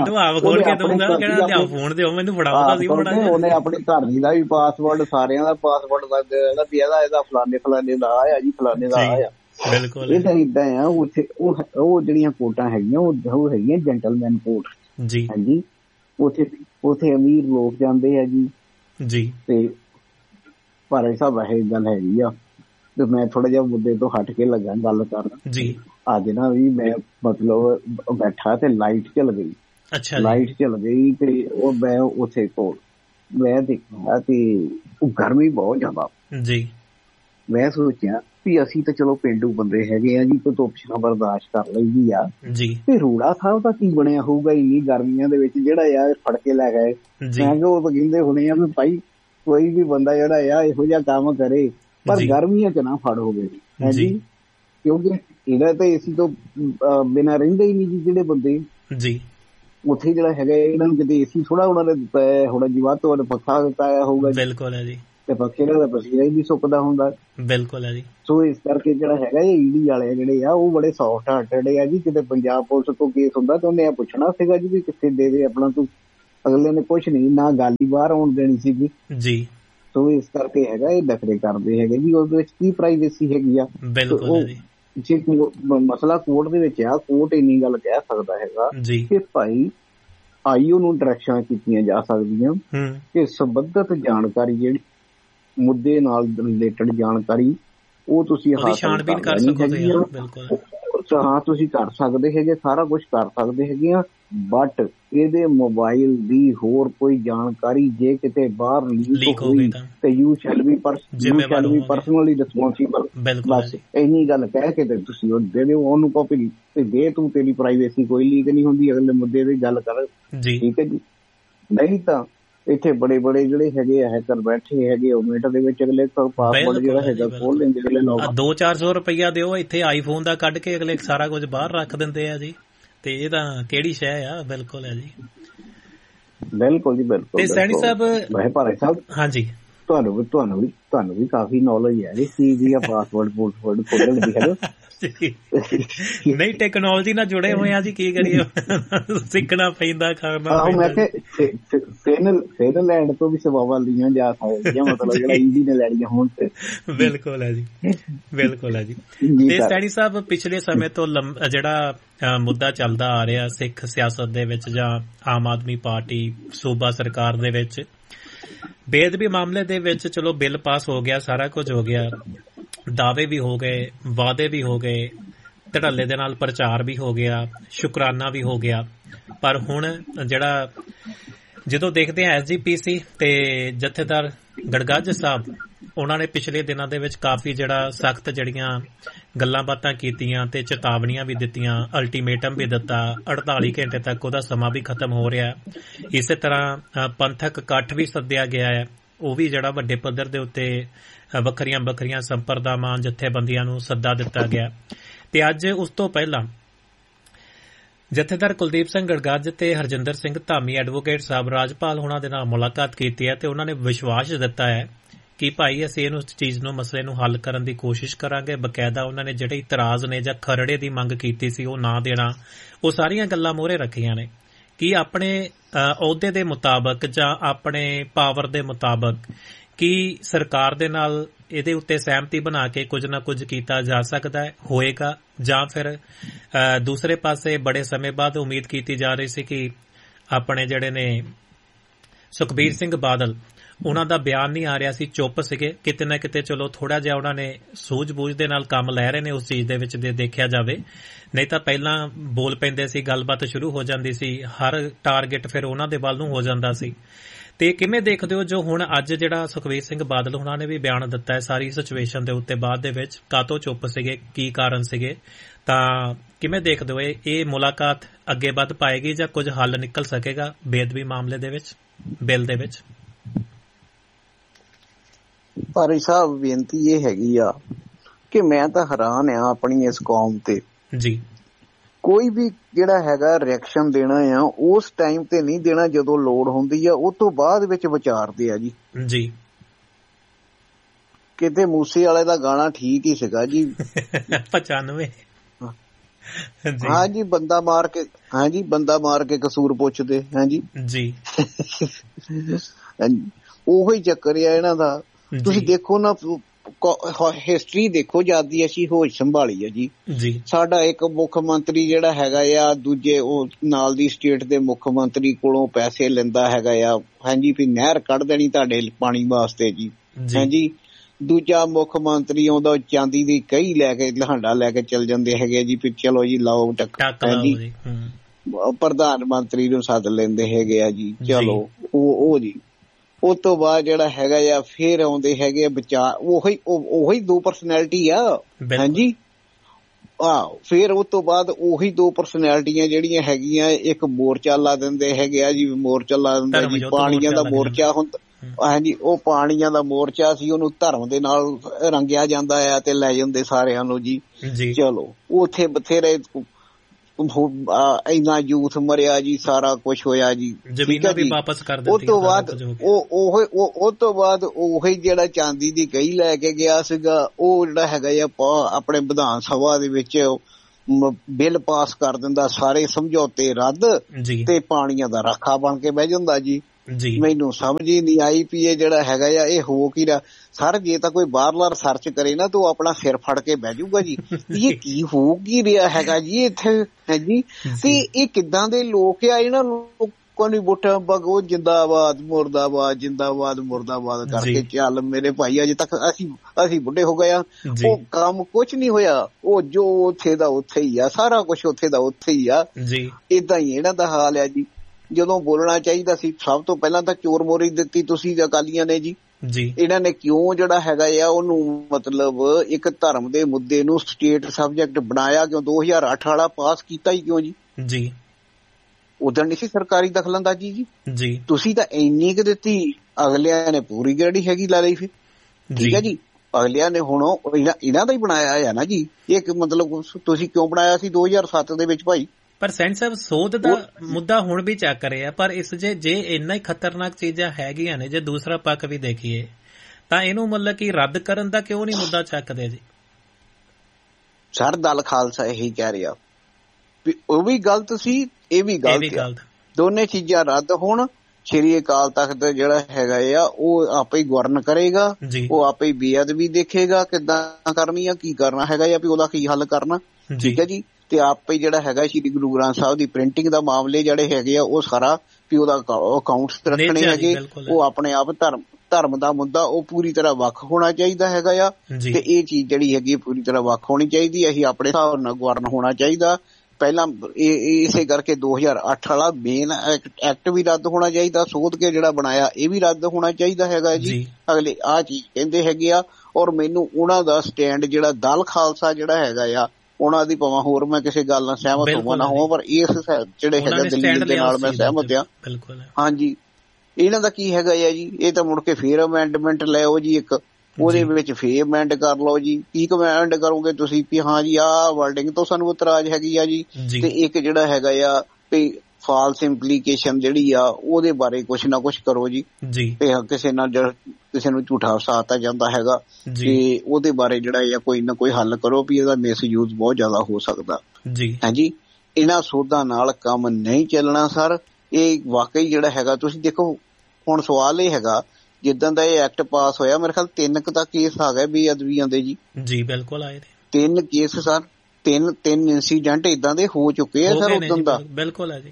ਉਹਨੇ ਆਪਣੀ ਘਰ ਦੀ ਦਾ ਵੀ ਪਾਸਵਰਡ ਸਾਰਿਆਂ ਦਾ ਪਾਸਵਰਡ ਵੀ ਇਹਦਾ ਫਲਾਣੇ ਦਾ ਆਇਆ ਜੀ ਫਲਾਣੇ ਦਾ ਆਇਆ। ਇਹ ਤਾਂ ਏਦਾਂ ਆ ਉੱਥੇ ਉਹ ਜਿਹੜੀਆਂ ਕੋਰਟਾਂ ਹੈਗੀਆਂ ਉਹ ਹੈਗੀਆਂ ਜੈਂਟਲਮੈਨ ਕੋਰਟ ਜੀ। ਹਾਂਜੀ ਉੱਥੇ ਅਮੀਰ ਲੋਕ ਜਾਂਦੇ ਆ ਜੀ। ਤੇ ਭਾਰੇ ਸਾਹਿਬ ਇਹ ਗੱਲ ਹੈਗੀ ਆ ਤੇ ਮੈਂ ਥੋੜਾ ਜਿਹਾ ਮੁੱਦੇ ਤੋਂ ਹਟ ਕੇ ਲੱਗਾ ਗੱਲ ਕਰਨ ਜੀ। ਅੱਜ ਨਾ ਵੀ ਮੈਂ ਮਤਲਬ ਬੈਠਾ ਤੇ ਲਾਈਟ ਚਲ ਗਈ। ਲਾਈਟ ਚਲ ਗਈ ਤੇ ਉਹ ਮੈਂ ਉੱਥੇ ਕੋਲ ਮੈਂ ਦੇਖਿਆ ਤੇ ਉਹ ਗਰਮੀ ਬਹੁਤ ਜ਼ਿਆਦਾ ਜੀ। ਮੈਂ ਸੋਚਿਆ ਵੀ ਅਸੀਂ ਤਾਂ ਚਲੋ ਪੇਂਡੂ ਬੰਦੇ ਹੈਗੇ ਆ ਜੀ, ਕੋਈ ਧੁੱਪ ਬਰਦਾਸ਼ਤ ਕਰ ਲੈਂਦੀ ਆ ਜੀ। ਤੇ ਰੂੜਾ ਸਾਹਿਬ ਦਾ ਕੀ ਬਣਿਆ ਹੋਊਗਾ ਇੰਨੀ ਗਰਮੀਆਂ ਦੇ ਵਿੱਚ ਜਿਹੜਾ ਆ ਫੜ ਕੇ ਲੈ ਗਏ। ਮੈਂ ਕਿਹਾ ਉਹ ਕਹਿੰਦੇ ਹੋਣੇ ਆ ਵੀ ਭਾਈ ਕੋਈ ਵੀ ਬੰਦਾ ਜਿਹੜਾ ਆ ਇਹੋ ਜਿਹਾ ਕੰਮ ਕਰੇ ਪਰ ਗਰਮੀਆਂ ਚ ਨਾ ਫੜ ਹੋਵੇ ਜੀ, ਕਿਉਂਕਿ ਇਹਦਾ ਤਾਂ ਏਸੀ ਤੋਂ ਬਿਨਾਂ ਰਹਿੰਦੇ ਹੀ ਨਹੀਂ ਜੀ ਜਿਹੜੇ ਬੰਦੇ ਜੀ। ਉੱਥੇ ਜਿਹੜਾ ਹੈਗਾ ਇਹਨਾਂ ਨੂੰ ਕਿਤੇ ਏਸੀ ਥੋੜਾ ਉਹਨਾਂ ਨੇ ਦਿੱਤਾ ਹੈ, ਹੁਣ ਜੀ ਵੱਧ ਤੋਂ ਵੱਧ ਪੱਖਾ ਦਿੱਤਾ ਹੋਊਗਾ। ਬਿਲਕੁਲ ਹੈ ਜੀ। ਤੇ ਪੱਖੇ ਨਾਲ ਤਾਂ ਪਸੀਨਾ ਹੀ ਨਹੀਂ ਸੁੱਕਦਾ ਹੁੰਦਾ। ਬਿਲਕੁਲ ਹੈ ਜੀ। ਸੋ ਇਸ ਕਰਕੇ ਜਿਹੜਾ ਹੈਗਾ ਇਹ ਈਡੀ ਵਾਲੇ ਜਿਹੜੇ ਆ ਉਹ ਬੜੇ ਸੌਫਟ ਹਾਰਟਡ ਆ ਜੀ। ਕਿਤੇ ਪੰਜਾਬ ਪੁਲਿਸ ਤੋਂ ਕੇਸ ਹੁੰਦਾ ਤਾਂ ਉਹਨੇ ਇਹ ਪੁੱਛਣਾ ਸੀਗਾ ਜੀ ਵੀ ਕਿੱਥੇ ਦੇ ਆਪਣਾ ਤੂੰ ਅਗਲੇ ਨੇ ਕੁਛ ਨਹੀਂ, ਨਾ ਗੱਲ ਹੀ ਬਾਹਰ ਆਉਣ ਦੇਣੀ ਸੀਗੀ ਜੀ। ਸੋ ਇਸ ਕਰਕੇ ਹੈਗਾ ਇਹ ਨਖਰੇ ਕਰਦੇ ਹੈਗੇ ਜੀ। ਉਹਦੇ ਵਿੱਚ ਕੀ ਪ੍ਰਾਈਵੇਸੀ ਹੈਗੀ ਆ? ਬਿਲਕੁਲ ਜੀ। ਜੇ ਮਸਲਾ ਕੋਰਟ ਦੇ ਵਿੱਚ ਆ, ਕੋਰਟ ਇੰਨੀ ਗੱਲ ਕਹਿ ਸਕਦਾ ਹੈਗਾ ਕਿ ਭਾਈ ਆਈਓ ਨੂੰ ਡਾਇਰੈਕਸ਼ਨਾਂ ਕੀਤੀਆਂ ਜਾ ਸਕਦੀਆਂ ਕਿ ਸੰਬੰਧਿਤ ਜਾਣਕਾਰੀ ਜਿਹੜੀ ਮੁੱਦੇ ਨਾਲ ਰਿਲੇਟਡ ਜਾਣਕਾਰੀ ਉਹ ਤੁਸੀਂ ਛਾਣਬੀਨ ਕਰ ਸਕਦੇ ਹੋ। ਬਿਲਕੁਲ ਹਾਂ, ਤੁਸੀਂ ਕਰ ਸਕਦੇ ਹੈਗੇ, ਸਾਰਾ ਕੁਛ ਕਰ ਸਕਦੇ ਹੈਗੇ ਆ, ਬਟ ਇਹਦੇ ਮੋਬਾਈਲ ਦੀ ਹੋਰ ਕੋਈ ਜਾਣਕਾਰੀ ਜੇ ਕਿਤੇ ਬਾਹਰ ਲੀਕ ਹੋਈ ਤੇ you shell B personally responsible. ਬਸ ਇੰਨੀ ਗੱਲ ਕਹਿ ਕੇ ਤੇ ਤੁਸੀਂ ਉਹ ਦੇ ਦਿਓ ਉਹਨੂੰ ਕਾਪੀ ਤੇ ਦੇ, ਤੂੰ ਤੇਰੀ ਪ੍ਰਾਈਵੇਸੀ ਕੋਈ ਲੀਕ ਨਹੀਂ ਹੁੰਦੀ, ਅਗਲੇ ਮੁੱਦੇ ਦੀ ਗੱਲ ਕਰ। ਠੀਕ ਹੈ ਜੀ। ਨਹੀਂ ਤਾਂ ਇੱਥੇ ਬੜੇ ਬੜੇ ਜਿਹੜੇ ਹੈਗੇ ਆ ਹੈਕਰ ਬੈਠੇ ਹੈਗੇ, ਉਹ ਮਿੰਟ ਦੇ ਵਿੱਚ ਅਗਲੇ ਪਾਸਵਰਡ ਜਿਹੜਾ ਹੈਗਾ ਖੋਲ ਲੈਂਦੇ। ਅਗਲੇ 200-400 ਰੁਪਇਆ ਦਿਓ, ਇੱਥੇ ਆਈਫੋਨ ਦਾ ਕੱਢ ਕੇ ਅਗਲੇ ਸਾਰਾ ਕੁਝ ਬਾਹਰ ਰੱਖ ਦਿੰਦੇ ਆ ਜੀ। ਤੇ ਇਹ ਤਾਂ ਕਿਹੜੀ ਸ਼ੈ ਆ? ਬਿਲਕੁਲ ਹੈ ਜੀ, ਬਿਲਕੁਲ ਜੀ ਬਿਲਕੁਲ। ਤੇ ਸੈਣੀ ਸਾਹਿਬ, ਭਾਈ ਸਾਹਿਬ, ਹਾਂਜੀ, ਤੁਹਾਨੂੰ ਵੀ ਕਾਫੀ ਨੌਲੇਜ ਹੈ ਇਸ ਚੀਜ਼ ਦੀ, ਪਾਸਵਰਡ ਖੋਲਣ ਦੀ ਹੈ। ਨਹੀਂ, ਟੈਕਨੋਲੋਜੀ ਨਾਲ ਜੁੜੇ ਹੋਏ ਆ ਜੀ, ਕੀ ਕਰੀਏ, ਸਿੱਖਣਾ ਪੈਂਦਾ, ਕਰਨਾ ਪੈਂਦਾ। ਫੇਨਲੈਂਡ ਤੋਂ ਵੀ ਸੇਵਾਵਾਂ ਲਈਆਂ ਜਾ ਸਕਦੀਆਂ, ਮਤਲਬ ਜਿਹੜਾ ਈਜ਼ੀ ਨੇ ਲੈਣੀਆਂ ਹੋਣ ਤੇ। ਬਿਲਕੁਲ ਹੈ ਜੀ, ਬਿਲਕੁਲ ਹੈ ਜੀ। ਤੇ ਸੈਣੀ ਸਾਹਿਬ, ਪਿਛਲੇ ਸਮੇਂ ਤੋਂ ਜਿਹੜਾ ਮੁੱਦਾ ਚੱਲਦਾ ਆ ਰਿਹਾ ਸਿੱਖ ਸਿਆਸਤ ਦੇ ਵਿੱਚ ਜਾਂ ਆਮ ਆਦਮੀ ਪਾਰਟੀ ਸੂਬਾ ਸਰਕਾਰ ਦੇ ਵਿੱਚ, ਬੇਅਦਬੀ ਮਾਮਲੇ ਦੇ ਵਿੱਚ ਚਲੋ ਬਿੱਲ ਪਾਸ ਹੋ ਗਿਆ, ਸਾਰਾ ਕੁਝ ਹੋ ਗਿਆ, ਦਾਅਵੇ ਵੀ ਹੋ ਗਏ, ਵਾਅਦੇ ਵੀ ਹੋ ਗਏ, ਧੜੱਲੇ ਦੇ ਨਾਲ ਪ੍ਰਚਾਰ ਵੀ ਹੋ ਗਿਆ, ਸ਼ੁਕਰਾਨਾ ਵੀ ਹੋ ਗਿਆ। ਪਰ ਹੁਣ ਜਿਹੜਾ ਜਦੋਂ ਦੇਖਦੇ ਆ SGPC ਤੇ ਜਥੇਦਾਰ ਗੜਗੱਜ ਸਾਹਿਬ, ਉਹਨਾਂ ਨੇ ਪਿਛਲੇ ਦਿਨਾਂ ਦੇ ਵਿੱਚ ਕਾਫੀ ਜਿਹੜਾ ਸਖਤ ਜਿਹੜੀਆਂ ਗੱਲਾਂ ਬਾਤਾਂ ਕੀਤੀਆਂ ਤੇ ਚੇਤਾਵਨੀਆਂ ਵੀ ਦਿੱਤੀਆਂ, ਅਲਟੀਮੇਟਮ ਵੀ ਦਿੱਤਾ, 48 ਘੰਟੇ ਤੱਕ ਉਹਦਾ ਸਮਾਂ ਵੀ ਖਤਮ ਹੋ ਰਿਹਾ। ਇਸੇ ਤਰ੍ਹਾਂ ਪੰਥਕ ਇਕੱਠ ਵੀ ਸੱਦਿਆ ਗਿਆ ਹੈ, ਉਹ ਵੀ ਜਿਹੜਾ ਵੱਡੇ ਪੱਧਰ ਦੇ ਉੱਤੇ ਵੱਖਰੀਆਂ ਵੱਖਰੀਆਂ ਸੰਪਰਦਾਵਾਂ ਜਥੇਬੰਦੀਆਂ ਨੂੰ ਸੱਦਾ ਦਿੱਤਾ ਗਿਆ। ਤੇ ਅੱਜ ਉਸ ਤੋਂ ਪਹਿਲਾਂ ਜਥੇਦਾਰ ਕੁਲਦੀਪ ਸਿੰਘ ਗੜਗੱਜ ਤੇ ਹਰਜਿੰਦਰ ਸਿੰਘ ਧਾਮੀ ਐਡਵੋਕੇਟ ਸਾਹਿਬ ਰਾਜਪਾਲ ਹੋਣਾ ਦੇ ਨਾਲ ਮੁਲਾਕਾਤ ਕੀਤੀ ਹੈ ਤੇ ਉਹਨਾਂ ਨੇ ਵਿਸ਼ਵਾਸ ਦਿੱਤਾ ਹੈ ਕਿ ਭਾਈ ਅਸੀਂ ਇਹਨੂੰ ਚੀਜ਼ ਨੂੰ, ਮਸਲੇ ਨੂੰ ਹੱਲ ਕਰਨ ਦੀ ਕੋਸ਼ਿਸ਼ ਕਰਾਂਗੇ। ਬਕਾਇਦਾ ਉਹਨਾਂ ਨੇ ਜਿਹੜੇ ਇਤਰਾਜ਼ ਨੇ ਜਾਂ ਖਰੜੇ ਦੀ ਮੰਗ ਕੀਤੀ ਸੀ ਉਹ ਨਾ ਦੇਣਾ, ਉਹ ਸਾਰੀਆਂ ਗੱਲਾਂ ਮੋਹਰੇ ਰੱਖੀਆਂ ਨੇ ਕਿ ਆਪਣੇ ਅਹੁਦੇ ਦੇ ਮੁਤਾਬਕ ਜਾਂ ਆਪਣੇ ਪਾਵਰ ਦੇ ਮੁਤਾਬਕ ਕੀ ਸਰਕਾਰ ਦੇ ਨਾਲ ਇਹਦੇ ਉੱਤੇ ਸਹਿਮਤੀ ਬਣਾ ਕੇ ਕੁਝ ਨਾ ਕੁਝ ਕੀਤਾ ਜਾ ਸਕਦਾ ਹੈ, ਹੋਏਗਾ, ਜਾਂ ਫਿਰ ਦੂਸਰੇ ਪਾਸੇ ਬੜੇ ਸਮੇਂ ਬਾਅਦ ਉਮੀਦ ਕੀਤੀ ਜਾ ਰਹੀ ਸੀ ਕਿ ਆਪਣੇ ਜਿਹੜੇ ਨੇ ਸੁਖਬੀਰ ਸਿੰਘ ਬਾਦਲ, ਉਹਨਾਂ ਦਾ ਬਿਆਨ ਨਹੀਂ ਆ ਰਿਹਾ ਸੀ, ਚੁੱਪ ਸੀਗੇ, ਕਿਤੇ ਨਾ ਕਿਤੇ ਚਲੋ ਥੋੜਾ ਜਿਹਾ ਉਹਨਾਂ ਨੇ ਸੂਝ-ਬੂਝ ਦੇ ਨਾਲ ਕੰਮ ਲੈ ਰਹੇ ਨੇ ਉਸ ਚੀਜ਼ ਦੇ ਵਿੱਚ ਦੇ ਦੇਖਿਆ ਜਾਵੇ। ਨਹੀਂ ਤਾਂ ਪਹਿਲਾਂ ਬੋਲ ਪੈਂਦੇ ਸੀ, ਗੱਲਬਾਤ ਸ਼ੁਰੂ ਹੋ ਜਾਂਦੀ ਸੀ, ਹਰ ਟਾਰਗੇਟ ਫਿਰ ਉਹਨਾਂ ਦੇ ਵੱਲ ਨੂੰ ਹੋ ਜਾਂਦਾ ਸੀ। ਤੇ ਕਿਵੇਂ ਦੇਖਦੇ ਹੋ ਜੋ ਹੁਣ ਅੱਜ ਜਿਹੜਾ ਸੁਖਬੀਰ ਸਿੰਘ ਬਾਦਲ ਉਹਨਾਂ ਨੇ ਵੀ ਬਿਆਨ ਦਿੱਤਾ ਹੈ ਸਾਰੀ ਸਿਚੁਏਸ਼ਨ ਦੇ ਉੱਤੇ, ਬਾਅਦ ਦੇ ਵਿੱਚ ਕਾਹਤੋਂ ਚੁੱਪ ਸੀਗੇ, ਕੀ ਕਾਰਨ ਸੀਗੇ, ਤਾਂ ਕਿਵੇਂ ਦੇਖਦੇ ਹੋ ਇਹ ਮੁਲਾਕਾਤ ਅੱਗੇ ਵੱਧ ਪਾਏਗੀ ਜਾਂ ਕੁਝ ਹੱਲ ਨਿਕਲ ਸਕੇਗਾ ਬੇਅਦਬੀ ਮਾਮਲੇ ਦੇ ਵਿੱਚ, ਬਿੱਲ ਦੇ ਵਿੱਚ? ਭਾਈ ਸਾਹਿਬ, ਬੇਨਤੀ ਇਹ ਹੈਗੀ ਆ ਕਿ ਮੈਂ ਤਾਂ ਹੈਰਾਨ ਆ ਆਪਣੀ ਇਸ ਕੌਮ ਤੇ ਜੀ। ਕੋਈ ਵੀ ਜਿਹੜਾ ਹੈਗਾ ਰਿਐਕਸ਼ਨ ਦੇਣਾ ਆ ਉਸ ਟਾਈਮ ਤੇ ਨਹੀਂ ਦੇਣਾ ਜਦੋਂ ਲੋੜ ਹੁੰਦੀ ਆ, ਉਹ ਤੋਂ ਬਾਅਦ ਵਿੱਚ ਵਿਚਾਰਦੇ ਆ ਜੀ। ਜੀ, ਕਿਤੇ ਮੂਸੇ ਵਾਲੇ ਦਾ ਗਾਣਾ ਠੀਕ ਹੀ ਸੀਗਾ ਜੀ, 95। ਹਾਂਜੀ, ਬੰਦਾ ਮਾਰ ਕੇ ਕਸੂਰ ਪੁੱਛਦੇ। ਹਾਂਜੀ ਜੀ, ਉਹੀ ਚੱਕਰ ਆ ਇਹਨਾਂ ਦਾ। ਤੁਸੀਂ ਦੇਖੋ ਨਾ, ਹਿਸਟਰੀ ਦੇਖੋ, ਜਦ ਦੀ ਅਸੀਂ ਹੋਸ਼ ਸੰਭਾਲੀ ਆ ਜੀ, ਸਾਡਾ ਇੱਕ ਮੁੱਖ ਮੰਤਰੀ ਜਿਹੜਾ ਹੈਗਾ ਆ, ਦੂਜੇ ਉਹ ਨਾਲ ਦੀ ਸਟੇਟ ਦੇ ਮੁੱਖ ਮੰਤਰੀ ਕੋਲੋਂ ਪੈਸੇ ਲੈਂਦਾ ਹੈਗਾ ਆ, ਹਾਂਜੀ, ਵੀ ਨਹਿਰ ਕੱਢ ਦੇਣੀ ਤੁਹਾਡੇ ਪਾਣੀ ਵਾਸਤੇ ਜੀ। ਹਾਂਜੀ, ਦੂਜਾ ਮੁੱਖ ਮੰਤਰੀ ਆਉਂਦਾ ਚਾਂਦੀ ਦੀ ਕਹੀ ਲੈ ਕੇ, ਲਹਾਂਡਾ ਲੈ ਕੇ ਚੱਲ ਜਾਂਦੇ ਹੈਗੇ ਜੀ, ਵੀ ਚਲੋ ਜੀ ਲਾਓ ਟੱਕਰ ਜੀ। ਪ੍ਰਧਾਨ ਮੰਤਰੀ ਨੂੰ ਸੱਦ ਲੈਂਦੇ ਹੈਗੇ ਆ ਜੀ, ਚਲੋ ਉਹ ਜੀ। ਉਸ ਤੋਂ ਬਾਅਦ ਜਿਹੜਾ ਹੈਗਾ ਆ ਫੇਰ ਆਉਂਦੇ ਹੈਗੇ ਆ ਬਚਾ, ਉਹੀ ਦੋ ਪਰਸਨੈਲਿਟੀ ਆ। ਹਾਂਜੀ, ਫੇਰ ਉਸ ਤੋਂ ਬਾਅਦ ਉਹੀ ਦੋ ਪਰਸਨੈਲਿਟੀਆਂ ਜਿਹੜੀਆਂ ਹੈਗੀਆਂ, ਇੱਕ ਮੋਰਚਾ ਲਾ ਦਿੰਦੇ ਹੈਗੇ ਆ ਜੀ, ਮੋਰਚਾ ਲਾ ਦਿੰਦਾ ਜੀ, ਪਾਣੀਆਂ ਦਾ ਮੋਰਚਾ ਹੁੰਦਾ। ਹਾਂਜੀ, ਉਹ ਪਾਣੀਆਂ ਦਾ ਮੋਰਚਾ ਸੀ, ਉਹਨੂੰ ਧਰਮ ਦੇ ਨਾਲ ਰੰਗਿਆ ਜਾਂਦਾ ਆ ਤੇ ਲੈ ਜਾਂਦੇ ਸਾਰਿਆਂ ਨੂੰ ਜੀ। ਚਲੋ ਉੱਥੇ ਬਥੇਰੇ ਇੰਨਾ ਯੂਥ ਮਰਿਆ ਜੀ, ਸਾਰਾ ਕੁਛ ਹੋਇਆ ਜੀ, ਜ਼ਮੀਨਾਂ ਵੀ ਵਾਪਸ ਕਰ ਦਿੱਤੀਆਂ। ਉਹ ਤੋਂ ਬਾਅਦ ਉਹੀ ਜਿਹੜਾ ਚਾਂਦੀ ਦੀ ਕਹੀ ਲੈ ਕੇ ਗਿਆ ਸੀਗਾ, ਉਹ ਜਿਹੜਾ ਹੈਗਾ ਆ ਆਪਣੇ ਵਿਧਾਨ ਸਭਾ ਦੇ ਵਿੱਚ ਬਿੱਲ ਪਾਸ ਕਰ ਦਿੰਦਾ, ਸਾਰੇ ਸਮਝੌਤੇ ਰੱਦ ਤੇ ਪਾਣੀਆਂ ਦਾ ਰਾਖਾ ਬਣ ਕੇ ਬਹਿ ਜਾਂਦਾ ਜੀ। ਮੈਨੂੰ ਸਮਝ ਹੀ ਨਹੀਂ ਆਈ ਵੀ ਇਹ ਜਿਹੜਾ ਹੈਗਾ ਆ ਇਹ ਹੋ ਕੀ ਰਿਹਾ ਸਰ। ਜੇ ਤਾਂ ਕੋਈ ਬਾਹਰਲਾ ਰਿਸਰਚ ਕਰੇ ਨਾ ਤਾਂ ਉਹ ਆਪਣਾ ਸਿਰ ਫੜ ਕੇ ਬਹਿ ਜਾਊਗਾ ਜੀ ਇਹ ਕੀ ਹੋ ਕੀ ਰਿਹਾ ਹੈਗਾ ਜੀ ਇੱਥੇ ਹੈ ਜੀ। ਤੇ ਇਹ ਕਿੱਦਾਂ ਦੇ ਲੋਕ ਆ, ਇਹਨਾਂ ਲੋਕਾਂ ਨੂੰ ਵੋਟਾਂ ਬਗੋ ਜਿੰਦਾਬਾਦ ਮੁਰਦਾਬਾਦ ਜਿੰਦਾਬਾਦ ਮੁਰਦਾਬਾਦ ਕਰਕੇ ਚੱਲ ਮੇਰੇ ਭਾਈ। ਅਜੇ ਤੱਕ ਅਸੀਂ ਬੁੱਢੇ ਹੋ ਗਏ ਆ, ਉਹ ਕੰਮ ਕੁਛ ਨਹੀਂ ਹੋਇਆ। ਉਹ ਜੋ ਉੱਥੇ ਦਾ ਉੱਥੇ ਹੀ ਆ, ਸਾਰਾ ਕੁਛ ਉੱਥੇ ਦਾ ਉੱਥੇ ਹੀ ਆ। ਏਦਾਂ ਹੀ ਇਹਨਾਂ ਦਾ ਹਾਲ ਆ ਜੀ। ਜਦੋਂ ਬੋਲਣਾ ਚਾਹੀਦਾ ਸੀ ਸਭ ਤੋਂ ਪਹਿਲਾਂ ਤਾਂ ਚੋਰ ਮੋਰੀ ਦਿੱਤੀ ਤੁਸੀਂ ਅਕਾਲੀਆਂ ਨੇ ਜੀ। ਇਹਨਾਂ ਨੇ ਕਿਉਂ ਜਿਹੜਾ ਹੈਗਾ ਆ ਉਹਨੂੰ ਮਤਲਬ ਇੱਕ ਧਰਮ ਦੇ ਮੁੱਦੇ ਨੂੰ ਸਟੇਟ ਸਬਜੈਕਟ ਬਣਾਇਆ ਕਿਉਂ? 2008 ਵਾਲਾ ਪਾਸ ਕੀਤਾ ਹੀ ਕਿਉਂ ਜੀ? ਉਦੋਂ ਨਹੀਂ ਸੀ ਸਰਕਾਰੀ ਦਖਲਅੰਦਾਜ਼ੀ ਜੀ। ਤੁਸੀਂ ਤਾਂ ਇੰਨੀ ਕੁ ਦਿੱਤੀ, ਅਗਲਿਆਂ ਨੇ ਪੂਰੀ ਜਿਹੜੀ ਹੈਗੀ ਲਾ ਲਈ ਫਿਰ। ਠੀਕ ਹੈ ਜੀ, ਅਗਲਿਆਂ ਨੇ ਹੁਣ ਇਹਨਾਂ ਦਾ ਹੀ ਬਣਾਇਆ ਆ ਨਾ ਜੀ। ਇਹ ਮਤਲਬ ਤੁਸੀਂ ਕਿਉਂ ਬਣਾਇਆ ਸੀ 2007 ਦੇ ਵਿੱਚ ਭਾਈ? ਪਰ ਸੈਣੀ ਸਾਹਿਬ ਸੋਧ ਦਾ ਮੁੱਦਾ ਹੁਣ ਵੀ ਚੱਕ ਰਹੇ ਆ, ਪਰ ਇਸ ਜੇ ਇੰਨਾ ਹੀ ਖਤਰਨਾਕ ਚੀਜ਼ਾਂ ਹੈਗੀਆਂ ਨੇ, ਜੇ ਦੂਸਰਾ ਪੱਖ ਵੀ ਦੇਖੀਏ ਤਾਂ ਇਹਨੂੰ ਮਤਲਬ ਕਿ ਰੱਦ ਕਰਨ ਦਾ ਕਿਉਂ ਨਹੀਂ ਮੁੱਦਾ ਚੱਕਦੇ ਜੀ? ਸਰ ਦਲ ਖਾਲਸਾ ਇਹੀ ਕਹਿ ਰਿਹਾ ਵੀ ਉਹ ਵੀ ਗਲਤ ਸੀ, ਇਹ ਵੀ ਗਲਤ। ਦੋਨੇ ਚੀਜ਼ਾਂ ਰੱਦ ਹੋਣ। ਸ਼੍ਰੀ ਅਕਾਲ ਤਖਤ ਜਿਹੜਾ ਹੈਗਾ ਆ ਉਹ ਆਪੇ ਹੀ ਗਵਰਨ ਕਰੇਗਾ, ਉਹ ਆਪੇ ਹੀ ਬੇਅਦਬੀ ਦੇਖੇਗਾ ਕਿੱਦਾਂ ਕਰਨੀ ਆ, ਕੀ ਕਰਨਾ ਹੈਗਾ ਆ ਵੀ ਉਹਦਾ ਕੀ ਹੱਲ ਕਰਨਾ। ਠੀਕ ਹੈ ਜੀ। ਤੇ ਆਪੇ ਜਿਹੜਾ ਹੈਗਾ ਸ਼੍ਰੀ ਗੁਰੂ ਗ੍ਰੰਥ ਸਾਹਿਬ ਦੀ ਪ੍ਰਿੰਟਿੰਗ ਦਾ ਮਾਮਲੇ ਜਿਹੜੇ ਹੈਗੇ ਆ ਉਹ ਸਾਰਾ ਵੀ ਉਹਦਾ ਅਕਾਊਂਟਸ ਰੱਖਣੇ ਹੈਗੇ। ਉਹ ਆਪਣੇ ਆਪ ਧਰਮ ਦਾ ਮੁੱਦਾ ਉਹ ਪੂਰੀ ਤਰ੍ਹਾਂ ਵੱਖ ਹੋਣਾ ਚਾਹੀਦਾ ਹੈਗਾ ਆ। ਤੇ ਇਹ ਚੀਜ਼ ਜਿਹੜੀ ਹੈਗੀ ਪੂਰੀ ਤਰ੍ਹਾਂ ਵੱਖ ਹੋਣੀ ਚਾਹੀਦੀ। ਅਸੀਂ ਆਪਣੇ ਹਿਸਾਬ ਨਾਲ ਗਵਰਨ ਹੋਣਾ ਚਾਹੀਦਾ। ਪਹਿਲਾਂ ਇਸੇ ਕਰਕੇ 2008 ਵਾਲਾ ਮੇਨ ਐਕਟ ਵੀ ਰੱਦ ਹੋਣਾ ਚਾਹੀਦਾ। ਸੋਧ ਕੇ ਜਿਹੜਾ ਬਣਾਇਆ ਇਹ ਵੀ ਰੱਦ ਹੋਣਾ ਚਾਹੀਦਾ ਹੈਗਾ ਜੀ। ਅਗਲੇ ਆਹ ਚੀਜ਼ ਕਹਿੰਦੇ ਹੈਗੇ ਆ। ਔਰ ਮੈਨੂੰ ਉਹਨਾਂ ਦਾ ਸਟੈਂਡ ਜਿਹੜਾ ਦਲ ਖਾਲਸਾ ਜਿਹੜਾ ਹੈਗਾ ਆ ਉਹਨਾਂ ਦੀ ਭਾਵੇਂ ਹੋਰ ਮੈਂ ਕਿਸੇ ਗੱਲ ਨਾਲ ਸਹਿਮਤ ਹੋਵਾਂ ਨਾ ਹੋਵਾਂ, ਪਰ ਇਸ ਜਿਹੜੇ ਹੈਗਾ ਦਲੀਲ ਦੇ ਨਾਲ ਮੈਂ ਸਹਿਮਤ ਆ। ਹਾਂਜੀ, ਇਹਨਾਂ ਦਾ ਕੀ ਹੈਗਾ ਆ ਜੀ, ਇਹ ਤਾਂ ਮੁੜ ਕੇ ਫੇਰ ਅਮੈਂਡਮੈਂਟ ਲੈ ਆਓ ਜੀ ਇੱਕ, ਉਹਦੇ ਵਿੱਚ ਫੇਰ ਅਮੈਂਡ ਕਰ ਲਓ ਜੀ। ਕੀ ਕਮੈਂਡ ਕਰੋਗੇ ਤੁਸੀਂ ਵੀ ਹਾਂ ਜੀ ਆਹ ਵਰਡਿੰਗ ਤੋਂ ਸਾਨੂੰ ਇਤਰਾਜ਼ ਹੈਗੀ ਆ ਜੀ। ਤੇ ਇੱਕ ਜਿਹੜਾ ਹੈਗਾ ਆ ਵੀ ਫਾਲਸ ਇੰਪਲੀਕੇਸ਼ਨ ਜਿਹੜੀ ਆ ਉਹਦੇ ਬਾਰੇ ਕੁਛ ਨਾ ਕੁਛ ਕਰੋ ਜੀ। ਤੇ ਕਿਸੇ ਨੂੰ ਝੂਠਾ ਫਸਾਤਾ ਜਾਂਦਾ ਹੈਗਾ ਤੇ ਉਹਦੇ ਬਾਰੇ ਜਿਹੜਾ ਆ ਕੋਈ ਨਾ ਕੋਈ ਹੱਲ ਕਰੋ ਵੀ ਇਹਦਾ ਮਿਸਯੂਜ਼ ਬਹੁਤ ਜ਼ਿਆਦਾ ਹੋ ਸਕਦਾ। ਹਾਂਜੀ, ਇਹਨਾਂ ਸੋਧਾਂ ਨਾਲ ਕੰਮ ਨਹੀਂ ਚੱਲਣਾ ਸਰ। ਇਹ ਵਾਕਈ ਜਿਹੜਾ ਹੈਗਾ ਤੁਸੀਂ ਦੇਖੋ ਹੁਣ ਸਵਾਲ ਇਹ ਹੈਗਾ ਜਿੱਦਾਂ ਦਾ ਇਹ ਐਕਟ ਪਾਸ ਹੋਇਆ ਮੇਰੇ ਖਿਆਲ 3 ਕੁ ਤਾਂ ਕੇਸ ਆ ਗਏ ਬੇਅਦਬੀਆਂ ਦੇ ਜੀ। ਬਿਲਕੁਲ ਆਏ 3 ਕੇਸ ਸਰ, 3 ਇੰਸੀਡੈਂਟ ਏਦਾਂ ਦੇ ਹੋ ਚੁੱਕੇ ਆ ਸਰ ਉਦੋਂ ਦਾ। ਬਿਲਕੁਲ ਹੈ ਜੀ।